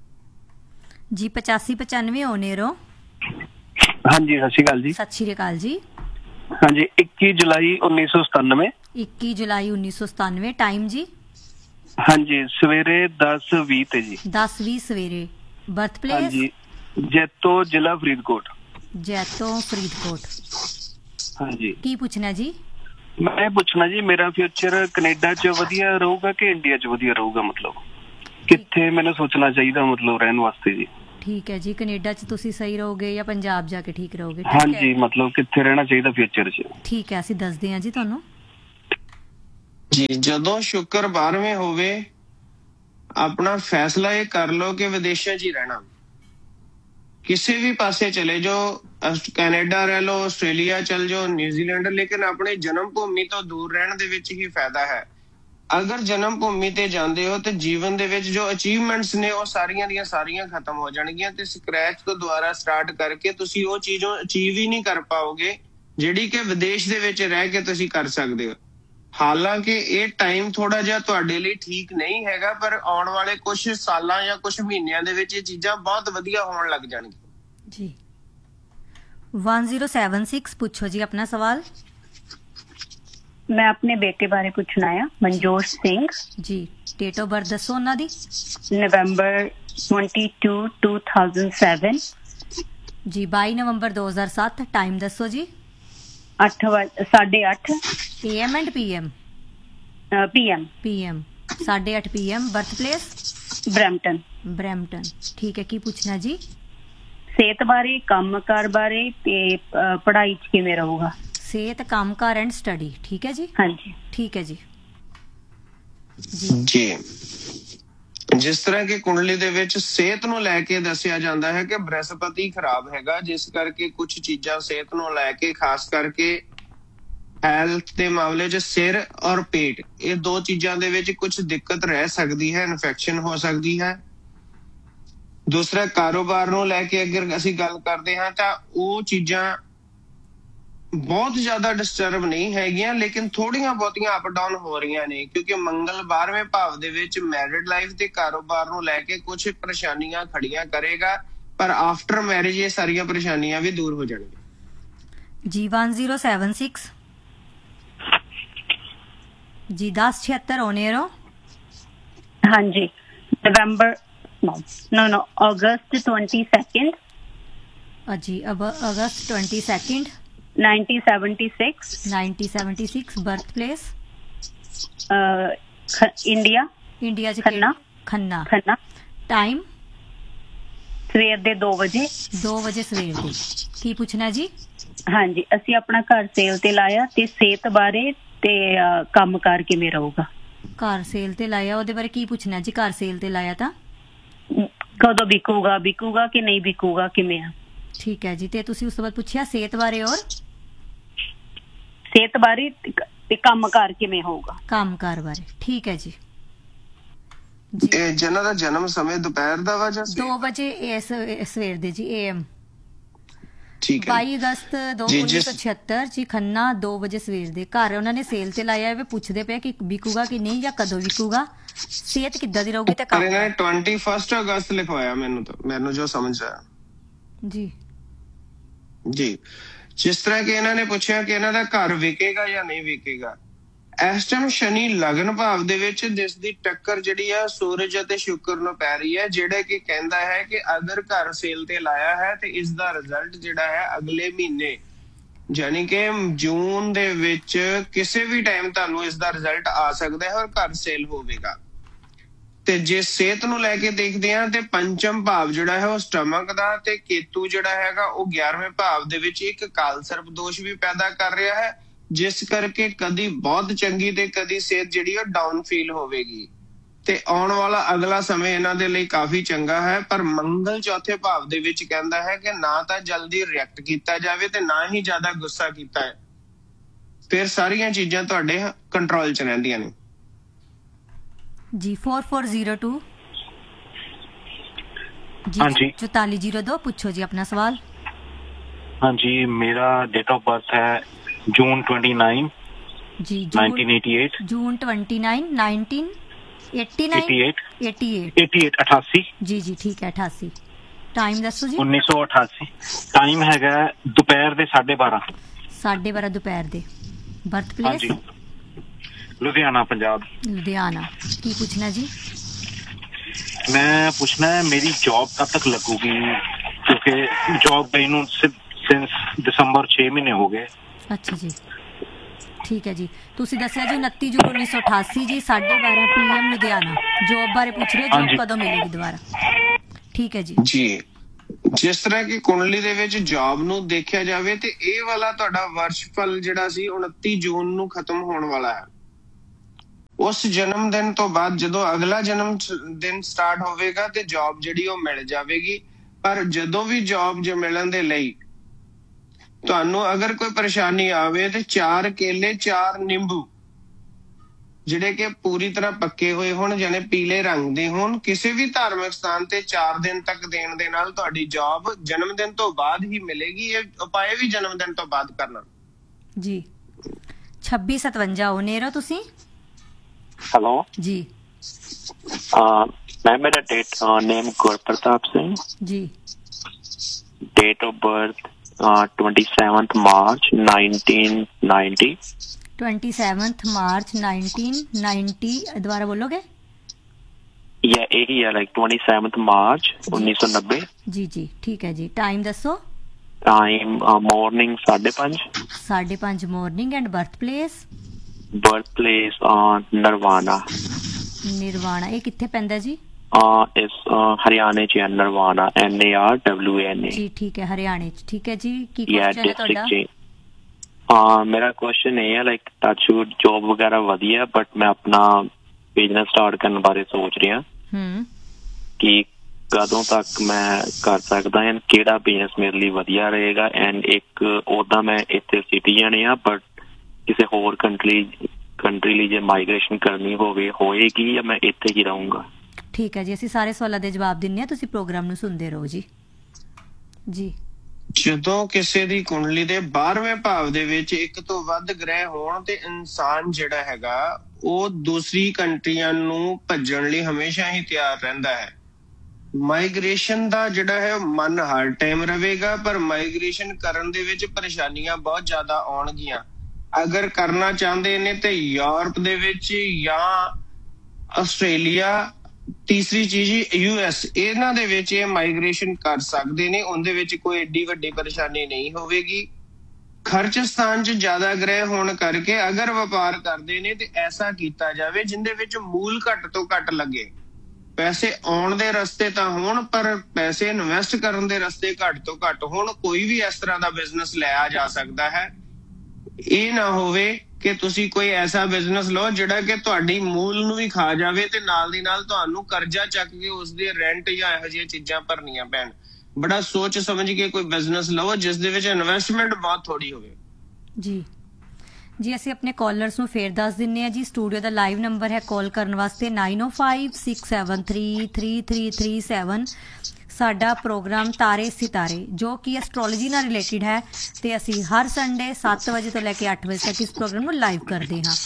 ਜੀ। ਪਚਾਸੀ ਪਚਾਨਵੇਂ ਓਨੇਰੋ। ਹਾਂਜੀ, ਸਤਿ ਸ਼੍ਰੀ ਅਕਾਲ ਜੀ। ਸਤਿ ਸ਼੍ਰੀ ਅਕਾਲ ਜੀ। ਹਾਂਜੀ, ਇੱਕੀ ਜੁਲਾਈ ਉੱਨੀ ਸੌ ਸਤਾਨਵੇਂ। ਇੱਕੀ ਜੁਲਾਈ ਉੱਨੀ ਸੌ ਸਤਾਨਵੇਂ। ਟਾਈਮ ਜੀ? ਹਾਂਜੀ, ਸਵੇਰੇ ਦਸ ਵੀਹ ਤੇ ਜੀ। ਦਸ ਵੀਹ ਸਵੇਰੇ। Birth place? ਹਾਂਜੀ, ਜੈਤੋ, ਜ਼ਿਲ੍ਹਾ ਫਰੀਦਕੋਟ। ਜੈਤੋ, ਫਰੀਦਕੋਟ। ਹਾਂਜੀ, ਕੀ ਪੁੱਛਣਾ ਜੀ? ਮੈਂ ਪੁੱਛਣਾ ਜੀ, ਮੇਰਾ ਫਿਊਚਰ ਕੈਨੇਡਾ ਚ ਵਧੀਆ ਰਹੂਗਾ ਕਿ ਇੰਡੀਆ ਚ ਵਧੀਆ ਰਹੂਗਾ? ਮਤਲਬ ਕਿੱਥੇ ਮੈਨੂੰ ਸੋਚਣਾ ਚਾਹੀਦਾ ਮਤਲਬ ਰਹਿਣ ਵਾਸਤੇ ਜੀ? ਠੀਕ ਹੈ ਜੀ। ਕੈਨੇਡਾ ਚ ਤੁਸੀਂ ਸਹੀ ਰਹੋਗੇ ਜਾਂ ਪੰਜਾਬ ਜਾ ਕੇ ਠੀਕ ਰਹੋਗੇ? ਹਾਂਜੀ, ਮਤਲਬ ਕਿੱਥੇ ਰਹਿਣਾ ਚਾਹੀਦਾ ਫਿਊਚਰ ਚ? ਠੀਕ ਹੈ, ਅਸੀਂ ਦੱਸਦੇ ਹਾਂ ਜੀ ਤੁਹਾਨੂੰ ਜੀ। ਜਦੋਂ ਸ਼ੁੱਕਰ ਬਾਰਵੇਂ ਹੋਵੇ, ਆਪਣਾ ਫੈਸਲਾ ਇਹ ਕਰ ਲਓ ਕਿ ਵਿਦੇਸ਼ਾਂ 'ਚ ਹੀ ਰਹਿਣਾ। ਕਿਸੇ ਵੀ ਪਾਸੇ ਚਲੇ ਜਾਓ, ਕੈਨੇਡਾ ਰਹਿ ਲਓ, ਆਸਟ੍ਰੇਲੀਆ ਚਲ ਜਾਓ, ਨਿਊਜ਼ੀਲੈਂਡ, ਲੇਕਿਨ ਆਪਣੇ ਜਨਮ ਭੂਮੀ ਤੋਂ ਦੂਰ ਰਹਿਣ ਦੇ ਵਿੱਚ ਹੀ ਫਾਇਦਾ ਹੈ। ਅਗਰ ਜਨਮ ਭੂਮੀ ਤੇ ਜਾਂਦੇ ਹੋ ਤੇ ਜੀਵਨ ਦੇ ਵਿੱਚ ਜੋ ਅਚੀਵਮੈਂਟਸ ਨੇ ਉਹ ਸਾਰੀਆਂ ਦੀਆਂ ਸਾਰੀਆਂ ਖਤਮ ਹੋ ਜਾਣਗੀਆਂ ਤੇ ਸਕ੍ਰੈਚ ਤੋਂ ਦੁਬਾਰਾ ਸਟਾਰਟ ਕਰਕੇ ਤੁਸੀਂ ਉਹ ਚੀਜ਼ੋਂ ਅਚੀਵ ਹੀ ਨਹੀਂ ਕਰ ਪਾਓਗੇ ਜਿਹੜੀ ਕਿ ਵਿਦੇਸ਼ ਦੇ ਵਿੱਚ ਰਹਿ ਕੇ ਤੁਸੀਂ ਕਰ ਸਕਦੇ ਹੋ। ਹਾਲਾਂਕਿ ਇਹ ਟਾਈਮ ਥੋੜਾ ਜਿਹਾ ਤੁਹਾਡੇ ਲਈ ਠੀਕ ਨਹੀਂ ਹੈਗਾ, ਪਰ ਆਉਣ ਵਾਲੇ ਕੁਝ ਸਾਲਾਂ ਜਾਂ ਕੁਝ ਮਹੀਨਿਆਂ ਦੇ ਵਿੱਚ ਇਹ ਚੀਜ਼ਾਂ ਬਹੁਤ ਵਧੀਆ ਹੋਣ ਲੱਗ ਜਾਣਗੀਆਂ ਜੀ। ਇੱਕ ਜ਼ੀਰੋ ਸੱਤ ਛੇ ਪੁੱਛੋ ਜੀ ਆਪਣਾ ਸਵਾਲ। ਮੈਂ ਆਪਣੇ ਬੇਟੇ ਬਾਰੇ ਪੁੱਛਣਾ ਆ, Manjot Singh ji. Date of birth ਦੱਸੋ ਉਹਨਾਂ ਦੀ? ਨਵੰਬਰ ਬਾਈ, ਦੋ ਹਜ਼ਾਰ ਸੱਤ ਜੀ। ਬਾਈ ਨਵੰਬਰ ਦੋ ਹਜ਼ਾਰ ਸੱਤ। ਟਾਈਮ ਦੱਸੋ ਜੀ? ਅੱਠ ਸਾਢੇ ਅੱਠ A M and P M? P M. P M, ਸਾਢੇ ਅੱਠ P M. Birth place? Brampton. Brampton, ਠੀਕ ਹੈ। ਕੀ ਪੁੱਛਣਾ ਜੀ? ਸਿਹਤ ਬਾਰੇ, ਕੰਮਕਾਰ ਬਾਰੇ ਤੇ ਪੜ੍ਹਾਈ ਚ ਕਿਵੇਂ ਰਹੂਗਾ? ਸਿਹਤ, ਕੰਮਕਾਰ ਐਂਡ ਸਟੱਡੀ। ਠੀਕ ਹੈ ਜੀ। ਹਾਂਜੀ, ਠੀਕ ਹੈ ਜੀ। ਜੀ। ਜਿਸ ਤਰ੍ਹਾਂ ਕਿ ਕੁੰਡਲੀ ਦੇ ਵਿੱਚ ਸਿਹਤ ਨੂੰ ਲੈ ਕੇ ਦੱਸਿਆ ਜਾਂਦਾ ਹੈ ਕਿ ਬ੍ਰਹਿਸਪਤੀ ਖਰਾਬ ਹੈਗਾ, ਜਿਸ ਕਰਕੇ ਕੁਝ ਚੀਜ਼ਾਂ ਸਿਹਤ ਨੂੰ ਲੈ ਕੇ, ਖਾਸ ਕਰਕੇ ਹੈਲਥ ਦੇ ਮਾਮਲੇ 'ਚ ਸਿਰ ਔਰ ਪੇਟ, ਇਹ ਦੋ ਚੀਜ਼ਾਂ ਦੇ ਵਿੱਚ ਕੁਝ ਦਿੱਕਤ ਰਹਿ ਸਕਦੀ ਹੈ, ਇਨਫੈਕਸ਼ਨ ਹੋ ਸਕਦੀ ਹੈ। ਦੂਸਰਾ, ਕਾਰੋਬਾਰ ਨੂੰ ਲੈ ਕੇ ਅਗਰ ਅਸੀਂ ਗੱਲ ਕਰਦੇ ਹਾਂ ਤਾਂ ਉਹ ਚੀਜ਼ਾਂ ਬਹੁਤ ਜ਼ਿਆਦਾ ਡਿਸਟਰਬ ਨਹੀਂ ਹੈਗੀਆਂ, ਲੇਕਿਨ ਥੋੜੀਆਂ ਬਹੁਤੀਆਂ ਅਪ ਡਾਊਨ ਹੋ ਰਹੀਆਂ ਨੇ, ਕਿਉਂਕਿ ਮੰਗਲ ਬਾਰਵੇਂ ਭਾਵ ਦੇ ਵਿੱਚ ਮੈਰਿਡ ਲਾਈਫ ਤੇ ਕਾਰੋਬਾਰ ਨੂੰ ਲੈ ਕੇ ਕੁਝ ਪਰੇਸ਼ਾਨੀਆਂ ਖੜੀਆਂ ਕਰੇਗਾ, ਪਰ ਆਫਟਰ ਮੈਰਿਜ ਇਹ ਸਾਰੀਆਂ ਪਰੇਸ਼ਾਨੀਆਂ ਵੀ ਦੂਰ ਹੋ ਜਾਣਗੀਆਂ ਜੀ। ਇੱਕ ਜ਼ੀਰੋ ਸੱਤ ਛੇ ਜੀ। ਦਸ ਛਿਹੱਤਰ ਓਨੇਰੋ। ਹਾਂਜੀ, ਨਵੰਬਰ ਨੋ ਨੋ ਅਗਸਤ ਟਵੈਂਟੀ ਸੈਕਿੰਡ ਜੀ। ਅਬ ਅਗਸਤ twenty second nineteen seventy six. Nineteen seventy six. Birth place? India. India ਚ ਖੰਨਾ। ਖੰਨਾ। ਖੰਨਾ। ਟਾਈਮ? ਸਵੇਰ ਦੇ ਦੋ ਵਜੇ। ਦੋ ਵਜੇ ਸਵੇਰ ਦੇ। ਕੀ ਪੁੱਛਣਾ ਜੀ? ਹਾਂਜੀ, ਅਸੀਂ ਆਪਣਾ ਘਰ ਸੇਲ ਤੇ ਲਾਇਆ ਤੇ ਸਿਹਤ ਬਾਰੇ ਤੇ ਕੰਮ ਕਾਰ ਕਿਵੇਂ ਰਹੂਗਾ? ਘਰ ਸੇਲ ਤੇ ਲਾਇਆ, ਉਹਦੇ ਬਾਰੇ ਕੀ ਪੁੱਛਣਾ ਜੀ? ਘਰ ਸੇਲ ਤੇ ਲਾਇਆ ਤਾਂ ਕਦੋਂ ਵਿਕੂਗਾ, ਵਿਕੂਗਾ ਕਿ ਨਹੀਂ ਵਿਕੂਗਾ, ਕਿਵੇਂ ਆ? ਠੀਕ ਹੈ ਜੀ। ਤੇ ਤੁਸੀਂ ਉਸ ਤੋਂ ਬਾਅਦ ਪੁੱਛਿਆ ਸਿਹਤ ਬਾਰੇ ਔਰ ਸਿਹਤ ਬਾਰੇ ਤੇ ਕੰਮ ਕਾਰ ਕਿਵੇਂ ਹੋਊਗਾ? ਕੰਮ ਕਾਰ ਬਾਰੇ। ਠੀਕ ਹੈ ਜੀ। ਇਹ ਜਿਹਨਾਂ ਦਾ ਜਨਮ ਸਮੇਂ ਦੁਪਹਿਰ ਦਾ ਵਾ ਜਾਂ ਦੋ ਵਜੇ ਸਵੇਰ ਦੇ ਜੀ, ਏ ਐਮ। ਠੀਕ ਹੈ। ਬਾਈ ਅਗਸਤ ਉੱਨੀ ਸੌ ਛਿਹੱਤਰ ਜੀ। ਖੰਨਾ, ਦੋ ਵਜੇ ਸਵੇਰ ਦੇ। ਘਰ ਉਹਨਾਂ ਨੇ ਸੇਲ ਤੇ ਲਾਇਆ ਹੈ, ਪੁੱਛਦੇ ਪਏ ਕਿ ਵਿਕੂਗਾ ਕਿ ਨਹੀਂ ਜਾਂ ਕਦੋਂ ਵਿਕੂਗਾ, ਸਿਹਤ ਕਿੱਦਾਂ ਦੀ ਰਹੂਗੀ ਤੇ ਕੰਮ। ਇਹਨਾਂ ਨੇ ਟਵੈਂਟੀ ਫਸਟ ਅਗਸਤ ਲਿਖਵਾਇਆ ਮੈਨੂੰ ਤਾਂ, ਮੈਨੂੰ ਜੋ ਸਮਝ ਆਇਆ ਜੀ। ਜੀ। ਜਿਸ ਤਰ੍ਹਾਂ ਕਿ ਇਹਨਾਂ ਨੇ ਪੁੱਛਿਆ ਕਿ ਇਹਨਾਂ ਦਾ ਘਰ ਵਿਕੇਗਾ ਜਾਂ ਨਹੀਂ ਵਿਕੇਗਾ, ਇਸ ਟਾਈਮ ਸ਼ਨੀ ਲਗਨ ਭਾਵ ਦੇ ਵਿੱਚ ਜਿਸ ਦੀ ਟੱਕਰ ਜਿਹੜੀ ਆ ਸੂਰਜ ਅਤੇ ਸ਼ੁਕਰ ਨੂੰ ਪੈ ਰਹੀ ਹੈ, ਜਿਹੜਾ ਕਿ ਕਹਿੰਦਾ ਹੈ ਕਿ ਅਗਰ ਘਰ ਸੇਲ ਤੇ ਲਾਇਆ ਹੈ ਤੇ ਇਸ ਦਾ ਰਿਜ਼ਲਟ ਜਿਹੜਾ ਹੈ ਅਗਲੇ ਮਹੀਨੇ ਯਾਨੀ ਕਿ ਜੂਨ ਦੇ ਵਿੱਚ ਕਿਸੇ ਵੀ ਟਾਈਮ ਤੁਹਾਨੂੰ ਇਸ ਦਾ ਰਿਜ਼ਲਟ ਆ ਸਕਦਾ ਹੈ ਔਰ ਘਰ ਸੇਲ ਹੋਵੇਗਾ। ਤੇ ਜੇ ਸਿਹਤ ਨੂੰ ਲੈ ਕੇ ਦੇਖਦੇ ਹਾਂ ਤੇ ਪੰਚਮ ਭਾਵ ਜਿਹੜਾ ਹੈ ਉਹ ਸਟਮਕ ਦਾ, ਤੇ ਕੇਤੂ ਜਿਹੜਾ ਹੈਗਾ ਉਹ ਗਿਆਰਵੇਂ ਭਾਵ ਦੇ ਵਿੱਚ ਇੱਕ ਕਾਲ ਸਰਪ ਦੋਸ਼ ਵੀ ਪੈਦਾ ਕਰ ਰਿਹਾ ਹੈ, ਜਿਸ ਕਰਕੇ ਕਦੀ ਬਹੁਤ ਚੰਗੀ ਤੇ ਕਦੀ ਸਿਹਤ ਜਿਹੜੀ ਉਹ ਡਾਊਨ ਫੀਲ ਹੋਵੇਗੀ। ਤੇ ਆਉਣ ਵਾਲਾ ਅਗਲਾ ਸਮੇਂ ਇਹਨਾਂ ਦੇ ਲਈ ਕਾਫੀ ਚੰਗਾ ਹੈ, ਪਰ ਮੰਗਲ ਚੌਥੇ ਭਾਵ ਦੇ ਵਿੱਚ ਕਹਿੰਦਾ ਹੈ ਕਿ ਨਾ ਤਾਂ ਜਲਦੀ ਰਿਐਕਟ ਕੀਤਾ ਜਾਵੇ ਤੇ ਨਾ ਹੀ ਜ਼ਿਆਦਾ ਗੁੱਸਾ ਕੀਤਾ ਹੈ, ਫਿਰ ਸਾਰੀਆਂ ਚੀਜ਼ਾਂ ਤੁਹਾਡੇ ਕੰਟਰੋਲ 'ਚ ਰਹਿੰਦੀਆਂ ਨੇ। ਜੀ four four zero two ਹਾਂਜੀ चौताली जीरो दो पूछो जी अपना सवाल। हाँ जी, मेरा डेट ऑफ बर्थ है जून ट्वेंटी नाइन जी nineteen eighty eight June twenty nine nineteen eighty nine eighty eight eighty eight eighty eight अठासी जी जी ठीक है अठासी। टाइम दसो जी। उन्नीस सौ अठासी टाइम हैगा दोपहर दे साढ़े बारह साढ़े बारह दोपहर दे। बर्थ हाँ प्लेस जी लुधियाना पंजाब। लुधियाना। की पूछना जी? मैं पूछना है मेरी जॉब कब तक लगूगी, क्योंकि जॉब गई नूं सिंस दिसंबर छे महीने हो गए। अच्छा जी ठीक है जी। तुसी दस्या जी उनतीस जून उन्नीस सौ अठासी जी साढ़े बारह पीएम लुधियाना। जॉब बारे पूछ रहे हो, जॉब कदों मिलेगी दोबारा? ठीक है जी जी ਜਿਸ ਤਰ੍ਹਾਂ ਕਿ ਕੁੰਡਲੀ ਦੇ ਵਿੱਚ ਜੌਬ ਨੂੰ ਦੇਖਿਆ ਜਾਵੇ ਤੇ ਇਹ ਵਾਲਾ ਤੁਹਾਡਾ ਵਰਸ਼ਫਲ ਜਿਹੜਾ ਸੀ ਉਨੱਤੀ ਜੂਨ ਨੂੰ ਖਤਮ ਹੋਣ ਵਾਲਾ ਹੈ। ਉਸ ਜਨਮ ਦਿਨ ਤੋਂ ਬਾਅਦ ਜਦੋਂ ਅਗਲਾ ਜਨਮ ਦਿਨ ਸਟਾਰਟ ਹੋਵੇਗਾ ਤੇ ਜੌਬ ਜਿਹੜੀ ਉਹ ਮਿਲ ਜਾਵੇਗੀ। ਪਰ ਜਦੋਂ ਵੀ ਜੌਬ ਜੇ ਮਿਲਣ ਦੇ ਲਈ ਤੁਹਾਨੂੰ ਅਗਰ ਕੋਈ ਪਰੇਸ਼ਾਨੀ ਆਵੇ ਤੇ ਚਾਰ ਕੇਲੇ ਚਾਰ ਨਿੰਬੂ ਜਿਹੜੇ ਕਿ ਪੂਰੀ ਤਰ੍ਹਾਂ ਪੱਕੇ ਹੋਏ ਹੋਣ, ਜਾਨੇ ਪੀਲੇ ਰੰਗ ਦੇ ਹੋਣ, ਕਿਸੇ ਵੀ ਧਾਰਮਿਕ ਸਥਾਨ ਤੇ ਚਾਰ ਦਿਨ ਤੱਕ ਦੇਣ ਦੇ ਨਾਲ ਤੁਹਾਡੀ ਜੌਬ ਜਨਮ ਦਿਨ ਤੋਂ ਬਾਅਦ ਹੀ ਮਿਲੇਗੀ। ਇਹ ਉਪਾਏ ਵੀ ਜਨਮ ਦਿਨ ਤੋਂ ਬਾਅਦ ਕਰਨਾ ਜੀ। ਛੱਬੀ ਸਤਵੰਜਾ ਉਨੇਰੋ ਤੁਸੀਂ। हेलो जी मैम, मेरा date name Gurpratap Singh ji. Date of birth twenty seventh March nineteen ninety. Twenty seventh March nineteen ninety दोबारा बोलोगे? या एक ही है, लाइक ट्वेंटी सेवंथ मार्च उन्नीस सौ नब्बे। जी जी ठीक है जी। टाइम दसो? टाइम मॉर्निंग साढ़े पांच साढ़े पांच morning. And birth place? Birth place Narwana. Nirvana ਇਹ ਕਿੱਥੇ ਪੈਂਦਾ ਜੀ? ਇਸ ਹਰਿਆਣੇ ਚ Narwana N A R W A N A। ਜੀ ਠੀਕ ਹੈ, ਹਰਿਆਣੇ ਚ। ਠੀਕ ਹੈ ਜੀ। ਕੀ ਕੁਐਸਚਨ ਹੈ ਤੁਹਾਡਾ? ਹਾਂ ਮੇਰਾ ਕੁਐਸਚਨ ਇਹ ਹੈ, ਲਾਈਕ ਟੱਚਵੁੱਡ ਜੌਬ ਵਗੈਰਾ ਵਧੀਆ, ਬਟ ਮੈਂ ਆਪਣਾ ਬਿਜ਼ਨਸ ਸਟਾਰਟ ਕਰਨ ਬਾਰੇ ਸੋਚ ਰਿਹਾ ਹੂੰ ਕਿ ਕਦੋਂ ਤੱਕ ਮੈਂ ਕਰ ਸਕਦਾ ਹਾਂ, ਕਿਹੜਾ ਬਿਜ਼ਨਸ ਮੇਰੇ ਲਈ ਵਧੀਆ ਰਹੇਗਾ। ਐਂਡ ਇੱਕ ਉਹਦਾ ਮੈਂ ਇੱਥੇ ਸਿਟੀਜ਼ਨ ਆ, ਬਟ ਕਿਸੇ ਹੋਰ ਕੰਟਰੀ ਕੰਟਰੀ ਲਈ ਜੇ ਮਾਈਗ੍ਰੇਸ਼ਨ ਕਰਨੀ ਹੋਵੇ ਹੋਏਗੀ ਜਾਂ ਮੈਂ ਇੱਥੇ ਹੀ ਰਹੂੰਗਾ। ਠੀਕ ਹੈ ਜੀ, ਅਸੀਂ ਸਾਰੇ ਸਵਾਲਾਂ ਦੇ ਜਵਾਬ ਦਿੰਨੇ ਆ, ਤੁਸੀਂ ਪ੍ਰੋਗਰਾਮ ਨੂੰ ਸੁਣਦੇ ਰਹੋ ਜੀ। ਜੀ ਜਦੋਂ ਕਿਸੇ ਦੀ ਕੁੰਡਲੀ ਦੇ ਬਾਰ੍ਹਵੇਂ ਭਾਵ ਦੇ ਵਿੱਚ ਇੱਕ ਤੋਂ ਵੱਧ ਗ੍ਰਹਿ ਹੋਣ ਤੇ ਇਨਸਾਨ ਜਿਹੜਾ ਹੈਗਾ ਉਹ ਦੂਸਰੀ ਕੰਟਰੀਆਂ ਨੂੰ ਭੱਜਣ ਲਈ ਹਮੇਸ਼ਾ ਹੀ ਤਿਆਰ ਰਹਿੰਦਾ ਹੈ। ਮਾਈਗ੍ਰੇਸ਼ਨ ਦਾ ਜਿਹੜਾ ਹੈ ਮਨ ਹਰ ਟਾਈਮ ਰਹੇਗਾ, ਪਰ ਮਾਈਗ੍ਰੇਸ਼ਨ ਕਰਨ ਦੇ ਵਿੱਚ ਪਰੇਸ਼ਾਨੀਆਂ ਬਹੁਤ ਜ਼ਿਆਦਾ ਆਉਣਗੀਆਂ। ਅਗਰ ਕਰਨਾ ਚਾਹੁੰਦੇ ਨੇ ਤੇ ਯੂਰਪ ਦੇ ਵਿੱਚ ਜਾਂ ਆਸਟ੍ਰੇਲੀਆ, ਤੀਸਰੀ ਚੀਜ਼ ਯੂ ਐਸ, ਇਹਨਾਂ ਦੇ ਵਿੱਚ ਇਹ ਮਾਈਗ੍ਰੇਸ਼ਨ ਕਰ ਸਕਦੇ ਨੇ। ਉਹਦੇ ਵਿੱਚ ਕੋਈ ਏਡੀ ਵੱਡੀ ਪਰੇਸ਼ਾਨੀ ਨਹੀਂ ਹੋਵੇਗੀ। ਖਰਚ ਸਥਾਨ 'ਚ ਜ਼ਿਆਦਾ ਗ੍ਰਹਿ ਹੋਣ ਕਰਕੇ ਅਗਰ ਵਪਾਰ ਕਰਦੇ ਨੇ ਤੇ ਐਸਾ ਕੀਤਾ ਜਾਵੇ ਜਿੰਦੇ ਵਿੱਚ ਮੂਲ ਘੱਟ ਤੋਂ ਘੱਟ ਲੱਗੇ। ਪੈਸੇ ਆਉਣ ਦੇ ਰਸਤੇ ਤਾਂ ਹੋਣ, ਪਰ ਪੈਸੇ ਇਨਵੈਸਟ ਕਰਨ ਦੇ ਰਸਤੇ ਘੱਟ ਤੋਂ ਘੱਟ ਹੋਣ। ਕੋਈ ਵੀ ਇਸ ਤਰ੍ਹਾਂ ਦਾ ਬਿਜ਼ਨਸ ਲਿਆ ਜਾ ਸਕਦਾ ਹੈ। ਇਹ ਨਾ ਹੋਵੇ ਕਿ ਤੁਸੀਂ ਕੋਈ ਐਸਾ ਬਿਜ਼ਨਸ ਲਓ ਜਿਹੜਾ ਕਿ ਤੁਹਾਡੀ ਮੂਲ ਨੂੰ ਵੀ ਖਾ ਜਾਵੇ ਤੇ ਨਾਲ ਦੀ ਨਾਲ ਤੁਹਾਨੂੰ ਕਰਜ਼ਾ ਚੱਕ ਕੇ ਉਸਦੇ ਰੈਂਟ ਜਾਂ ਇਹੋ ਜਿਹੀਆਂ ਚੀਜ਼ਾਂ ਭਰਨੀਆਂ ਪੈਣ। ਬੜਾ ਸੋਚ ਸਮਝ ਕੇ ਕੋਈ ਬਿਜ਼ਨਸ ਲਓ ਜਿਸ ਦੇ ਵਿੱਚ ਇਨਵੈਸਟਮੈਂਟ ਬਹੁਤ ਥੋੜੀ ਹੋਵੇ। ਜੀ ਜੀ ਅਸੀਂ ਆਪਣੇ ਕਾਲਰਸ ਨੂੰ ਫੇਰ ਦੱਸ ਦਿੰਨੇ ਆ ਜੀ। ਸਟੂਡੀਓ ਦਾ ਲਾਈਵ ਨੰਬਰ ਹੈ ਕਾਲ ਕਰਨ ਵਾਸਤੇ ਨਾਈਨ ਓ five six seven three three three three seven. ਸਾਡਾ ਪ੍ਰੋਗਰਾਮ ਤਾਰੇ ਸਿਤਾਰੇ ਜੋ ਕਿ ਐਸਟ੍ਰੋਲੋਜੀ ਨਾਲ ਰਿਲੇਟਿਡ ਹੈ ਤੇ ਅਸੀਂ ਹਰ ਸੰਡੇ ਸੱਤ ਵਜੇ ਤੋਂ ਲੈ ਕੇ ਅੱਠ ਵਜੇ ਤੱਕ ਇਸ ਪ੍ਰੋਗਰਾਮ ਨੂੰ ਲਾਈਵ ਕਰਦੇ ਹਾਂ।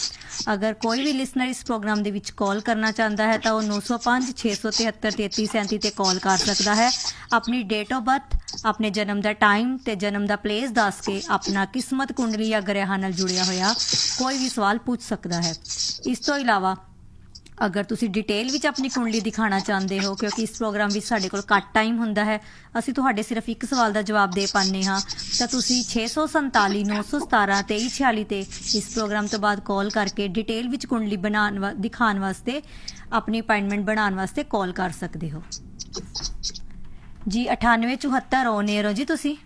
ਅਗਰ ਕੋਈ ਵੀ ਲਿਸਨਰ ਇਸ ਪ੍ਰੋਗਰਾਮ ਦੇ ਵਿੱਚ ਕਾਲ ਕਰਨਾ ਚਾਹੁੰਦਾ ਹੈ ਤਾਂ ਉਹ ਨੌ ਸੌ ਪੰਜ ਛੇ ਸੌ ਤਿਹੱਤਰ ਤੇਤੀ ਸੈਂਤੀ ਤੇ ਕਾਲ ਕਰ ਸਕਦਾ ਹੈ। ਆਪਣੀ ਡੇਟ ਆਫ ਬਰਥ, ਆਪਣੇ ਜਨਮ ਦਾ ਟਾਈਮ ਤੇ ਜਨਮ ਦਾ ਪਲੇਸ ਦੱਸ ਕੇ ਆਪਣਾ ਕਿਸਮਤ ਕੁੰਡਲੀ ਜਾਂ ਗ੍ਰਹਿਾਂ ਨਾਲ ਜੁੜਿਆ ਹੋਇਆ ਕੋਈ ਵੀ ਸਵਾਲ ਪੁੱਛ ਸਕਦਾ ਹੈ। ਇਸ ਤੋਂ ਇਲਾਵਾ ਅਗਰ ਤੁਸੀਂ ਡਿਟੇਲ ਵਿੱਚ ਆਪਣੀ ਕੁੰਡਲੀ ਦਿਖਾਉਣਾ ਚਾਹੁੰਦੇ ਹੋ, ਕਿਉਂਕਿ ਇਸ ਪ੍ਰੋਗਰਾਮ ਵਿੱਚ ਸਾਡੇ ਕੋਲ ਘੱਟ ਟਾਈਮ ਹੁੰਦਾ ਹੈ, ਅਸੀਂ ਤੁਹਾਡੇ ਸਿਰਫ ਇੱਕ ਸਵਾਲ ਦਾ ਜਵਾਬ ਦੇ ਪਾਉਂਦੇ ਹਾਂ, ਤਾਂ ਤੁਸੀਂ ਛੇ ਸੌ ਸੰਤਾਲੀ ਨੌ ਸੌ ਸਤਾਰਾਂ ਤੇਈ ਛਿਆਲੀ ਤੇ ਇਸ ਪ੍ਰੋਗਰਾਮ ਤੋਂ ਬਾਅਦ ਕਾਲ ਕਰਕੇ ਡਿਟੇਲ ਵਿੱਚ ਕੁੰਡਲੀ ਬਣਾਉਣ ਵਾ ਦਿਖਾਉਣ ਵਾਸਤੇ ਆਪਣੀ ਅਪਾਇੰਟਮੈਂਟ ਬਣਾਉਣ ਵਾਸਤੇ ਕਾਲ ਕਰ ਸਕਦੇ ਹੋ ਜੀ। ਅਠਾਨਵੇਂ ਚੁਹੱਤਰ ਔਨ ਏਅਰ ਹੋ ਜੀ ਤੁਸੀਂ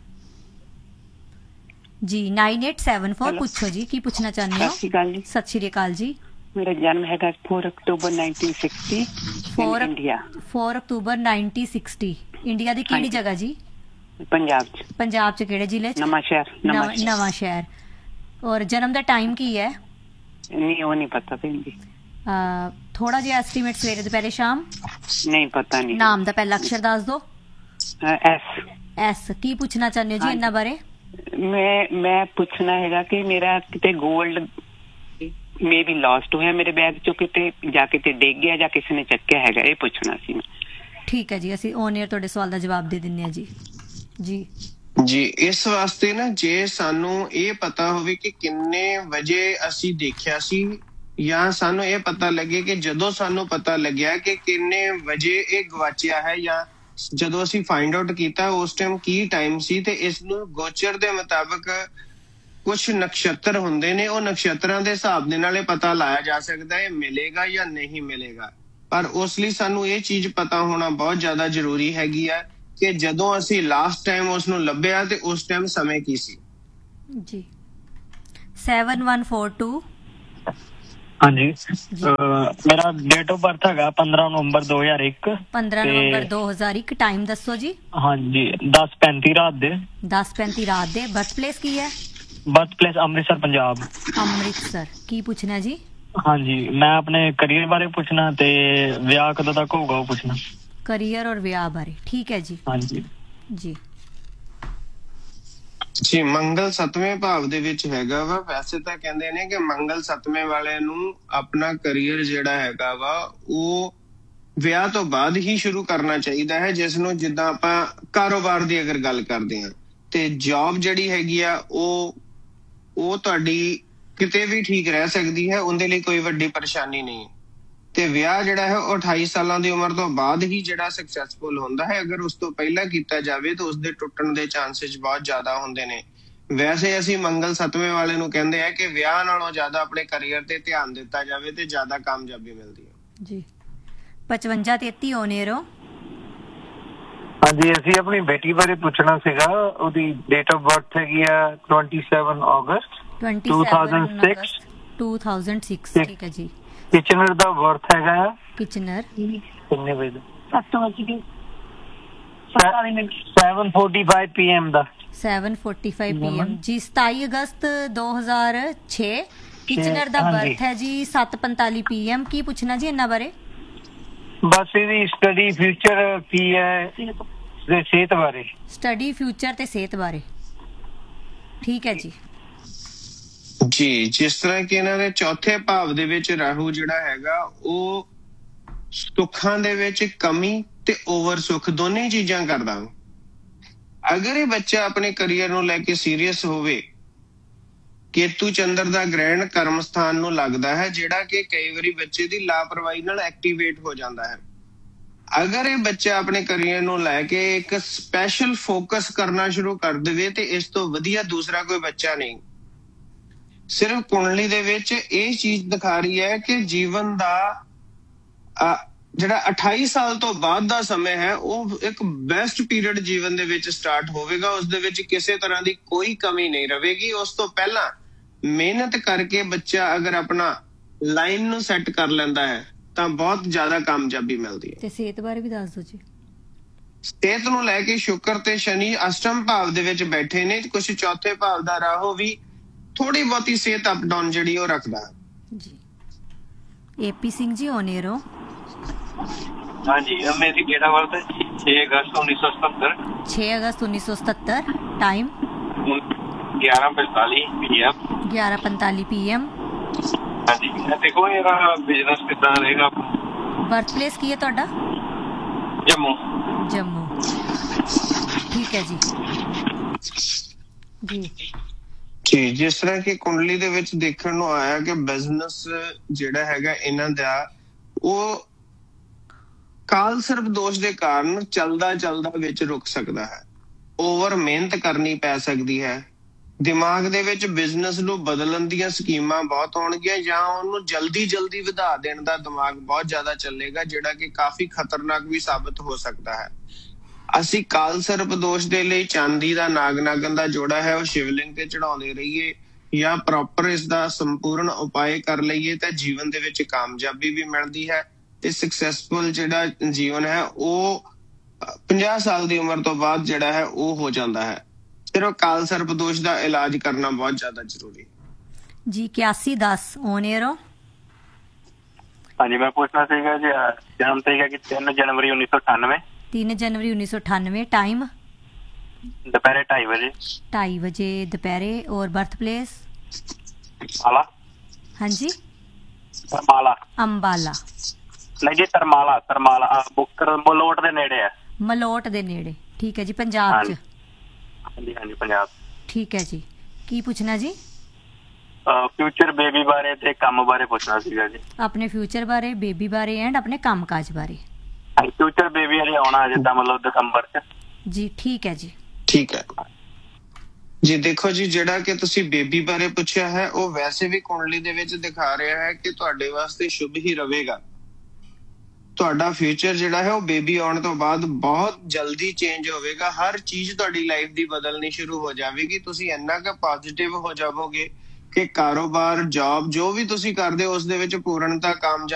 ਜੀ। ਨਾਈਨ ਏਟ ਸੈਵਨ ਫੋਰ ਪੁੱਛੋ ਜੀ, ਕੀ ਪੁੱਛਣਾ ਚਾਹੁੰਦੇ ਹੋ? ਸਤਿ ਸ਼੍ਰੀ ਅਕਾਲ ਜੀ। ਮੇਰਾ ਜਨਮ ਹੈਗਾ ਚਾਰ ਅਕਤੂਬਰ ਨਾਈਨਟੀਨ ਸਿਕਸਟੀ ਇੰਡੀਆ। ਚਾਰ ਅਕਤੂਬਰ ਨਾਈਨਟੀਨ ਸਿਕਸਟੀ ਇੰਡੀਆ ਦੀ ਕਿਹੜੀ ਜਗ੍ਹਾ ਜੀ? ਪੰਜਾਬ ਚ। ਪੰਜਾਬ ਚ ਕਿਹੜੇ ਜ਼ਿਲ੍ਹੇ ਚ? ਨਵਾਂ ਸ਼ਹਿਰ। ਨਵਾਂ ਸ਼ਹਿਰ। ਔਰ ਜਨਮ ਦਾ ਟਾਈਮ ਕੀ ਹੈ? ਨਹੀਂ ਉਹ ਨਹੀਂ ਪਤਾ ਭੈਣ ਜੀ। ਥੋੜਾ ਜਿਹਾ ਐਸਟੀਮੇਟ, ਸਵੇਰੇ ਦੁਪਹਿਰੇ ਸ਼ਾਮ? ਨਹੀਂ ਪਤਾ ਨਹੀਂ। ਨਾਮ ਦਾ ਪਹਿਲਾ ਅਕਸ਼ਰ ਦੱਸ ਦੋ। ਐਸ। ਐਸ। ਕੀ ਪੁੱਛਣਾ ਚਾਹੁੰਦੇ ਹੋ ਜੀ ਇਹਨਾਂ ਬਾਰੇ? ਮੈਂ ਮੈਂ ਪੁੱਛਣਾ ਹੈਗਾ ਕਿ ਮੇਰਾ ਕਿਤੇ ਗੋਲਡ ਮੇ ਵੀ ਲਾਸਟ ਹੋਇਆ ਮੇਰੇ ਬੈਗ ਚੋਂ, ਕਿਤੇ ਜਾ ਕੇ ਤੇ ਡਿੱਗ ਗਿਆ ਜਾਂ ਕਿਸੇ ਨੇ ਚੱਕਿਆ ਹੈਗਾ, ਇਹ ਪੁੱਛਣਾ ਸੀ ਮੈਂ। ਠੀਕ ਹੈ ਜੀ, ਅਸੀਂ ਔਨ ਏਅਰ ਤੁਹਾਡੇ ਸਵਾਲ ਦਾ ਜਵਾਬ ਦੇ ਦਿੰਦੇ ਹਾਂ ਜੀ। ਜੀ ਜੀ ਇਸ ਵਾਸਤੇ ਨਾ, ਜੇ ਸਾਨੂੰ ਇਹ ਪਤਾ ਹੋਵੇ ਕਿ ਕਿੰਨੇ ਵਜੇ ਅਸੀਂ ਦੇਖਿਆ ਸੀ, ਜਾਂ ਸਾਨੂੰ ਇਹ ਪਤਾ ਲੱਗੇ ਕਿ ਜਦੋਂ ਸਾਨੂੰ ਪਤਾ ਲੱਗਿਆ ਕਿ ਕਿੰਨੇ ਵਜੇ ਇਹ ਗਵਾਚਿਆ ਹੈ, ਜਾਂ ਜਦੋਂ ਅਸੀਂ ਫਾਈਂਡ ਆਊਟ ਕੀਤਾ ਉਸ ਟਾਈਮ ਕੀ ਟਾਈਮ ਸੀ, ਤੇ ਇਸ ਨੂੰ ਗੋਚਰ ਦੇ ਮੁਤਾਬਕ ਕੁਛ ਨਕਸ਼ਤਰ ਹੁੰਦੇ ਨੇ, ਉਹ ਨਕਸ਼ਤਰਾਂ ਦੇ ਹਿਸਾਬ ਦੇ ਨਾਲ ਇਹ ਪਤਾ ਲਾਇਆ ਜਾ ਸਕਦਾ ਹੈ ਮਿਲੇਗਾ ਜਾਂ ਨਹੀਂ ਮਿਲੇਗਾ। ਪਰ ਉਸ ਲਈ ਸਾਨੂੰ ਇਹ ਚੀਜ਼ ਪਤਾ ਹੋਣਾ ਬਹੁਤ ਜ਼ਿਆਦਾ ਜ਼ਰੂਰੀ ਹੈਗੀ ਹੈ ਕਿ ਜਦੋਂ ਅਸੀਂ ਲਾਸਟ ਟਾਈਮ ਉਸ ਨੂੰ ਲੱਭਿਆ ਤੇ ਉਸ ਟਾਈਮ ਸਮੇਂ ਕੀ ਸੀ ਜੀ। Seven one four two. ਹਾਂਜੀ, ਮੇਰਾ ਡੇਟ ਆਫ ਬਰਥ ਹੈਗਾ ਪੰਦਰਾਂ ਨਵੰਬਰ ਦੋ ਹਜ਼ਾਰ ਇੱਕ। ਪੰਦਰਾਂ ਨਵੰਬਰ ਦੋ ਹਜ਼ਾਰ ਇੱਕ। ਟਾਈਮ ਦੱਸੋ ਜੀ। ਹਾਂਜੀ, ਦਸ ਪੈਂਤੀ ਰਾਤ ਦੇ। ਦਸ ਪੈਂਤੀ ਰਾਤ ਦੇ। ਬਰਥ ਪਲੇਸ ਕੀ ਹੈ? Birth place Amritsar Punjab. ਅੰਮ੍ਰਿਤਸਰ। ਕੀ ਪੁੱਛਣਾ ਜੀ? ਹਾਂਜੀ, ਮੈਂ ਆਪਣੇ ਕਰੀਅਰ ਬਾਰੇ ਪੁੱਛਣਾ ਤੇ ਵਿਆਹ ਕਦੋਂ ਤੱਕ ਹੋਊਗਾ ਉਹ ਪੁੱਛਣਾ। ਕਰੀਅਰ ਔਰ ਵਿਆਹ ਬਾਰੇ। ਠੀਕ ਹੈ ਜੀ। ਹਾਂਜੀ ਜੀ ਜੀ। ਮੰਗਲ ਸੱਤਵੇਂ ਭਾਵ ਦੇ ਵਿੱਚ ਹੈਗਾ ਵਾ। ਵੈਸੇ ਤਾਂ ਕਹਿੰਦੇ ਨੇ ਕਿ ਮੰਗਲ ਸੱਤਵੇਂ ਵਾਲੇ ਨੂੰ ਆਪਣਾ ਕਰੀਅਰ ਜਿਹੜਾ ਹੈਗਾ ਵਾ ਉਹ ਵਿਆਹ ਤੋਂ ਬਾਅਦ ਹੀ ਸ਼ੁਰੂ ਕਰਨਾ ਚਾਹੀਦਾ ਹੈ, ਜਿਸ ਨੂੰ ਜਿੱਦਾਂ ਆਪਾਂ ਕਾਰੋਬਾਰ ਦੀ ਅਗਰ ਗੱਲ ਕਰਦੇ ਹਾਂ, ਤੇ ਜੌਬ ਜਿਹੜੀ ਹੈਗੀ ਆ ਉਹ ਉਹ ਤੁਹਾਡੀ ਕਿਤੇ ਵੀ ਠੀਕ ਰਹਿ ਸਕਦੀ ਹੈ, ਉਹਦੇ ਲਈ ਕੋਈ ਵੱਡੀ ਪਰੇਸ਼ਾਨੀ ਨਹੀਂ। ਤੇ ਵਿਆਹ ਜਿਹੜਾ ਹੈ ਉਹ ਅਠਾਈ ਸਾਲਾਂ ਦੀ ਉਮਰ ਤੋਂ ਬਾਅਦ ਹੀ ਜਿਹੜਾ ਸਕਸੈਸਫੁਲ ਹੁੰਦਾ ਹੈ। ਅਗਰ ਉਸ ਤੋਂ ਪਹਿਲਾਂ ਕੀਤਾ ਜਾਵੇ ਤਾਂ ਉਸਦੇ ਟੁੱਟਣ ਦੇ ਚਾਂਸਸ ਬਹੁਤ ਜ਼ਿਆਦਾ ਹੁੰਦੇ ਨੇ। ਵੈਸੇ ਅਸੀਂ ਮੰਗਲ ਸੱਤਵੇਂ ਵਾਲੇ ਨੂੰ ਕਹਿੰਦੇ ਆ ਕਿ ਵਿਆਹ ਨਾਲੋਂ ਜ਼ਿਆਦਾ ਆਪਣੇ ਕਰੀਅਰ ਤੇ ਧਿਆਨ ਦਿੱਤਾ ਜਾਵੇ ਤੇ ਜ਼ਿਆਦਾ ਕਾਮਯਾਬੀ ਮਿਲਦੀ ਹੈ ਜੀ। ਪਚਵੰਜਾ ਤੇਤੀ ਓਨੇਰੋ। ਹਾਂਜੀ, ਅਸੀਂ ਆਪਣੀ ਬੇਟੀ ਬਾਰੇ ਪੁੱਛਣਾ ਸੀਗਾ। ਉਹਦੀ ਡੇਟ ਆਫ ਬਰਥ ਹੈਗੀ ਆ ਸੱਤਾਈ ਅਗਸਤ ਦੋ ਹਜ਼ਾਰ ਛੇ। ਠੀਕ ਹੈ ਜੀ। ਕਿਚਨਰ ਦਾ ਬਰਥ ਹੈਗਾ ਆ। ਕਿਚਨਰ ਕਿੰਨੇ ਵਜੇ ਦਾ? Seven forty five P M ਦਾ। Seven forty five P M G. ਸਤਾਈ ਅਗਸਤ ਦੋ ਹਜ਼ਾਰ ਛੇ। ਕਿਚਨਰ ਦਾ ਬਰਥ ਹੈ ਜੀ ਸੱਤ ਪੰਤਾਲੀ ਪੀ ਐਮ। ਕੀ ਪੁੱਛਣਾ ਜੀ ਇਹਨਾਂ ਬਾਰੇ? ਬਸ ਇਹਦੀ ਸਟੱਡੀ, ਫਿਊਚਰ ਕੀ ਹੈ ਤੇ ਸਿਹਤ ਬਾਰੇ। ਸਟੱਡੀ, ਫਿਊਚਰ ਤੇ ਸਿਹਤ ਬਾਰੇ। ਠੀਕ ਹੈ ਜੀ। ਜੀ, ਜਿਸ ਤਰ੍ਹਾਂ ਕਿ ਇਹਨਾਂ ਦੇ ਚੌਥੇ ਭਾਵ ਦੇ ਵਿੱਚ ਰਾਹੂ ਜਿਹੜਾ ਹੈਗਾ ਉਹ ਸੁੱਖਾਂ ਦੇ ਵਿੱਚ ਕਮੀ ਤੇ ਓਵਰ ਸੁੱਖ ਦੋਨੇ ਚੀਜ਼ਾਂ ਕਰਦਾ। ਅਗਰ ਇਹ ਬੱਚਾ ਆਪਣੇ ਕਰੀਅਰ ਨੂੰ ਲੈ ਕੇ ਸੀਰੀਅਸ ਹੋਵੇ, ਕੇਤੂ ਚੰਦਰ ਦਾ ਗ੍ਰਹਿਣ ਕਰਮ ਸਥਾਨ ਨੂੰ ਲੱਗਦਾ ਹੈ, ਜਿਹੜਾ ਕਿ ਕਈ ਵਾਰੀ ਬੱਚੇ ਦੀ ਲਾਪਰਵਾਹੀ ਨਾਲ ਐਕਟੀਵੇਟ ਹੋ ਜਾਂਦਾ ਹੈ। ਅਗਰ ਇਹ ਬੱਚਾ ਆਪਣੇ ਕਰੀਅਰ ਨੂੰ ਲੈ ਕੇ ਇੱਕ ਸਪੈਸ਼ਲ ਫੋਕਸ ਕਰਨਾ ਸ਼ੁਰੂ ਕਰ ਦੇਵੇ ਤੇ ਇਸ ਤੋਂ ਵਧੀਆ ਦੂਸਰਾ ਕੋਈ ਬੱਚਾ ਨਹੀਂ। ਸਿਰਫ ਕੁੰਡਲੀ ਦੇ ਵਿੱਚ ਇਹ ਚੀਜ਼ ਦਿਖਾ ਰਹੀ ਹੈ ਕਿ ਜੀਵਨ ਦਾ ਜਿਹੜਾ ਅਠਾਈ ਸਾਲ ਤੋਂ ਬਾਅਦ ਦਾ ਸਮਾਂ ਹੈ ਉਹ ਇੱਕ ਬੈਸਟ ਪੀਰੀਅਡ ਜੀਵਨ ਦੇ ਵਿੱਚ ਸਟਾਰਟ ਹੋਵੇਗਾ। ਉਸ ਦੇ ਵਿੱਚ ਕਿਸੇ ਤਰ੍ਹਾਂ ਦੀ ਕੋਈ ਕਮੀ ਨਹੀਂ ਰਹੇਗੀ। ਉਸ ਤੋਂ ਪਹਿਲਾਂ ਮਿਹਨਤ ਕਰਕੇ ਬੱਚਾ ਅਗਰ ਆਪਣਾ ਲਾਈਨ ਨੂੰ ਸੈੱਟ ਕਰ ਲੈਂਦਾ ਹੈ ਤਾਂ ਬਹੁਤ ਜ਼ਿਆਦਾ ਕਾਮਯਾਬੀ ਮਿਲਦੀ ਹੈ। ਤੇ ਸਿਹਤ ਬਾਰੇ ਵੀ ਦੱਸ ਦਿਓ ਜੀ। ਸਿਹਤ ਨੂੰ ਲੈ ਕੇ ਸ਼ੁਕਰ ਤੇ ਸ਼ਨੀ ਅਸ਼ਟਮ ਭਾਵ ਦੇ ਵਿੱਚ ਬੈਠੇ ਨੇ। ਕੁਝ ਚੌਥੇ ਭਾਵ ਦਾ ਰਾਹੂ ਵੀ ਥੋੜੀ ਬਹੁਤੀ ਸਿਹਤ ਅਪ ਡਾਊਨ ਜਿਹੜੀ ਉਹ ਰੱਖਦਾ ਜੀ। ਏਪੀ ਸਿੰਘ ਜੀ ਓਨੇਰੋ। ਹਾਂਜੀ, ਮੇਰੀ ਡੇਟ ਆਫ ਬਰਥ ਛੇ ਅਗਸਤ ਉੱਨੀ ਸੌ ਸਤੱਤਰ। ਛੇ ਅਗਸਤ ਉੱਨੀ ਸੌ ਸਤੱਤਰ। ਟਾਈਮ ਗਿਆਰਾਂ ਪੰਤਾਲੀ ਪੀ ਐਮ। ਗਿਆਰਾਂ ਪੰਤਾਲੀ ਪੀ ਐਮ। ਹਾਂਜੀ ਦੇਖੋ ਇਹਦਾ ਬਿਜ਼ਨਸ ਕਿੱਦਾਂ ਰਹੇਗਾ? ਬਰਥ ਪਲੇਸ ਕੀ ਹੈ ਤੁਹਾਡਾ? ਜੰਮੂ। ਜੰਮੂ, ਠੀਕ ਹੈ ਜੀ ਜੀ ਜੀ। ਜਿਸ ਤਰ੍ਹਾਂ ਕਿ ਕੁੰਡਲੀ ਦੇ ਵਿੱਚ ਦੇਖਣ ਨੂੰ ਆਇਆ ਕਿ ਬਿਜ਼ਨਸ ਜਿਹੜਾ ਹੈਗਾ ਇਹਨਾਂ ਦਾ ਉਹ ਕਾਲ ਸਰਪ ਦੋਸ਼ ਦੇ ਕਾਰਨ ਚਲਦਾ ਚਲਦਾ ਵਿੱਚ ਰੁਕ ਸਕਦਾ ਹੈ। ਓਵਰ ਮਿਹਨਤ ਕਰਨੀ ਪੈ ਸਕਦੀ ਹੈ। ਦਿਮਾਗ ਦੇ ਵਿੱਚ ਬਿਜ਼ਨਸ ਨੂੰ ਬਦਲਣ ਦੀਆਂ ਸਕੀਮਾਂ ਬਹੁਤ ਹੋਣਗੀਆਂ ਜਾਂ ਉਹਨੂੰ ਜਲਦੀ ਜਲਦੀ ਵਧਾ ਦੇਣ ਦਾ ਦਿਮਾਗ ਬਹੁਤ ਜ਼ਿਆਦਾ ਚੱਲੇਗਾ, ਜਿਹੜਾ ਕਿ ਕਾਫੀ ਖਤਰਨਾਕ ਵੀ ਸਾਬਤ ਹੋ ਸਕਦਾ ਹੈ। ਅਸੀਂ ਕਾਲ ਸਰਪ ਦੋਸ਼ ਦੇ ਲਈ ਚਾਂਦੀ ਦਾ ਨਾਗ ਨਾਗਨ ਦਾ ਜੋੜਾ ਹੈ ਉਹ ਸ਼ਿਵਲਿੰਗ ਤੇ ਚੜਾਉਂਦੇ ਰਹੀਏ ਜਾਂ ਪ੍ਰੋਪਰ ਇਸ ਦਾ ਸੰਪੂਰਨ ਉਪਾਅ ਕਰ ਲਈਏ ਤਾਂ ਜੀਵਨ ਦੇ ਵਿੱਚ ਕਾਮਯਾਬੀ ਵੀ ਮਿਲਦੀ ਹੈ ਤੇ ਸਕਸੈਸਫੁਲ ਜਿਹੜਾ ਜੀਵਨ ਹੈ ਉਹ ਪੰਜਾਹ ਸਾਲ ਦੀ ਉਮਰ ਤੋਂ ਬਾਅਦ ਜਿਹੜਾ ਹੈ ਉਹ ਹੋ ਜਾਂਦਾ ਹੈ। ਸਿਰਫ ਕਾਲ ਸਰਪ ਦੋਸ਼ ਦਾ ਇਲਾਜ ਕਰਨਾ ਬਹੁਤ ਜ਼ਿਆਦਾ ਜ਼ਰੂਰੀ ਜੀ। ਇਕਿਆਸੀ ਦਸ ਔਨ 에ਅਰ ਹੋ। ਹਾਂਜੀ ਮੈਂ ਪੁੱਛਣਾ ਸੀਗਾ ਜੀ ਜਨਮ ਤਰੀਕ ਹੈ ਕਿ ਤਿੰਨ ਜਨਵਰੀ ਉੱਨੀ ਸੌ ਅਠਾਨਵੇਂ। ਤਿੰਨ ਜਨਵਰੀ ਉੱਨੀ ਸੌ ਅਠਾਨਵੇਂ। ਟਾਈਮ ਦੁਪਹਿਰੇ ਢਾਈ ਵਜੇ। ਢਾਈ ਵਜੇ ਦੁਪਹਿਰੇ। ਔਰ ਬਰਥ ਪਲੇਸ? ਮਾਲਾ। ਹਾਂਜੀ ਤਰਮਾਲਾ। ਅੰਬਾਲਾ। ਨਹੀਂ ਜੀ ਤਰਮਾਲਾ ਤਰਮਾਲਾ ਬੁੱਕਰ ਮਲੋਟ ਦੇ ਨੇੜੇ ਹੈ। ਮਲੋਟ ਦੇ ਨੇੜੇ, ਠੀਕ ਹੈ ਜੀ। ਪੰਜਾਬ ਚ? ਹਾਂਜੀ ਹਾਂਜੀ ਪੰਜਾਬ। ਠੀਕ ਹੈ ਜੀ। ਕੀ ਪੁੱਛਣਾ ਜੀ? ਫਿਊਚਰ ਬੇਬੀ ਬਾਰੇ ਤੇ ਕੰਮ ਬਾਰੇ ਪੁੱਛਣਾ ਸੀਗਾ ਜੀ। ਆਪਣੇ ਫਿਊਚਰ ਬਾਰੇ, ਬੇਬੀ ਬਾਰੇ ਐਂਡ ਆਪਣੇ ਕੰਮ ਕਾਜ ਬਾਰੇ। ਫਿਊਚਰ ਬੇਬੀ ਹਲੇ ਆਉਣਾ ਜਿੱਦਾਂ ਮਤਲਬ ਦਸੰਬਰ ਚ ਜੀ। ਠੀਕ ਹੈ ਜੀ। ਠੀਕ ਹੈ ਜੀ। ਦੇਖੋ ਜੀ, ਜਿਹੜਾ ਕਿ ਤੁਸੀਂ ਬੇਬੀ ਬਾਰੇ ਪੁੱਛਿਆ ਹੈ ਉਹ ਵੈਸੇ ਵੀ ਕੁੰਡਲੀ ਦੇ ਵਿੱਚ ਦਿਖਾ ਰਿਹਾ ਹੈ ਕਿ ਤੁਹਾਡੇ ਵਾਸਤੇ ਸ਼ੁਭ ਹੀ ਰਹੇਗਾ। ਤੁਹਾਡਾ ਫਿਊਚਰ ਜਿਹੜਾ ਹੈ ਉਹ ਬੇਬੀ ਆਉਣ ਤੋਂ ਬਾਅਦ ਬਹੁਤ ਜਲਦੀ ਚੇਂਜ ਹੋਵੇਗਾ। ਹਰ ਚੀਜ਼ ਤੁਹਾਡੀ ਲਾਈਫ ਦੀ ਬਦਲਣੀ ਸ਼ੁਰੂ ਹੋ ਜਾਵੇਗੀ। ਤੁਸੀਂ ਇੰਨਾ ਕੁ ਪੋਜ਼ਿਟਿਵ ਹੋ ਜਾਵੋਗੇ ਕਿ ਕਾਰੋਬਾਰ, ਜੌਬ ਜੋ ਵੀ ਤੁਸੀਂ ਕਰਦੇ ਹੋ ਉਸ ਦੇ ਵਿੱਚ ਪੂਰਨਤਾ, ਕਾਮਯਾਬੀ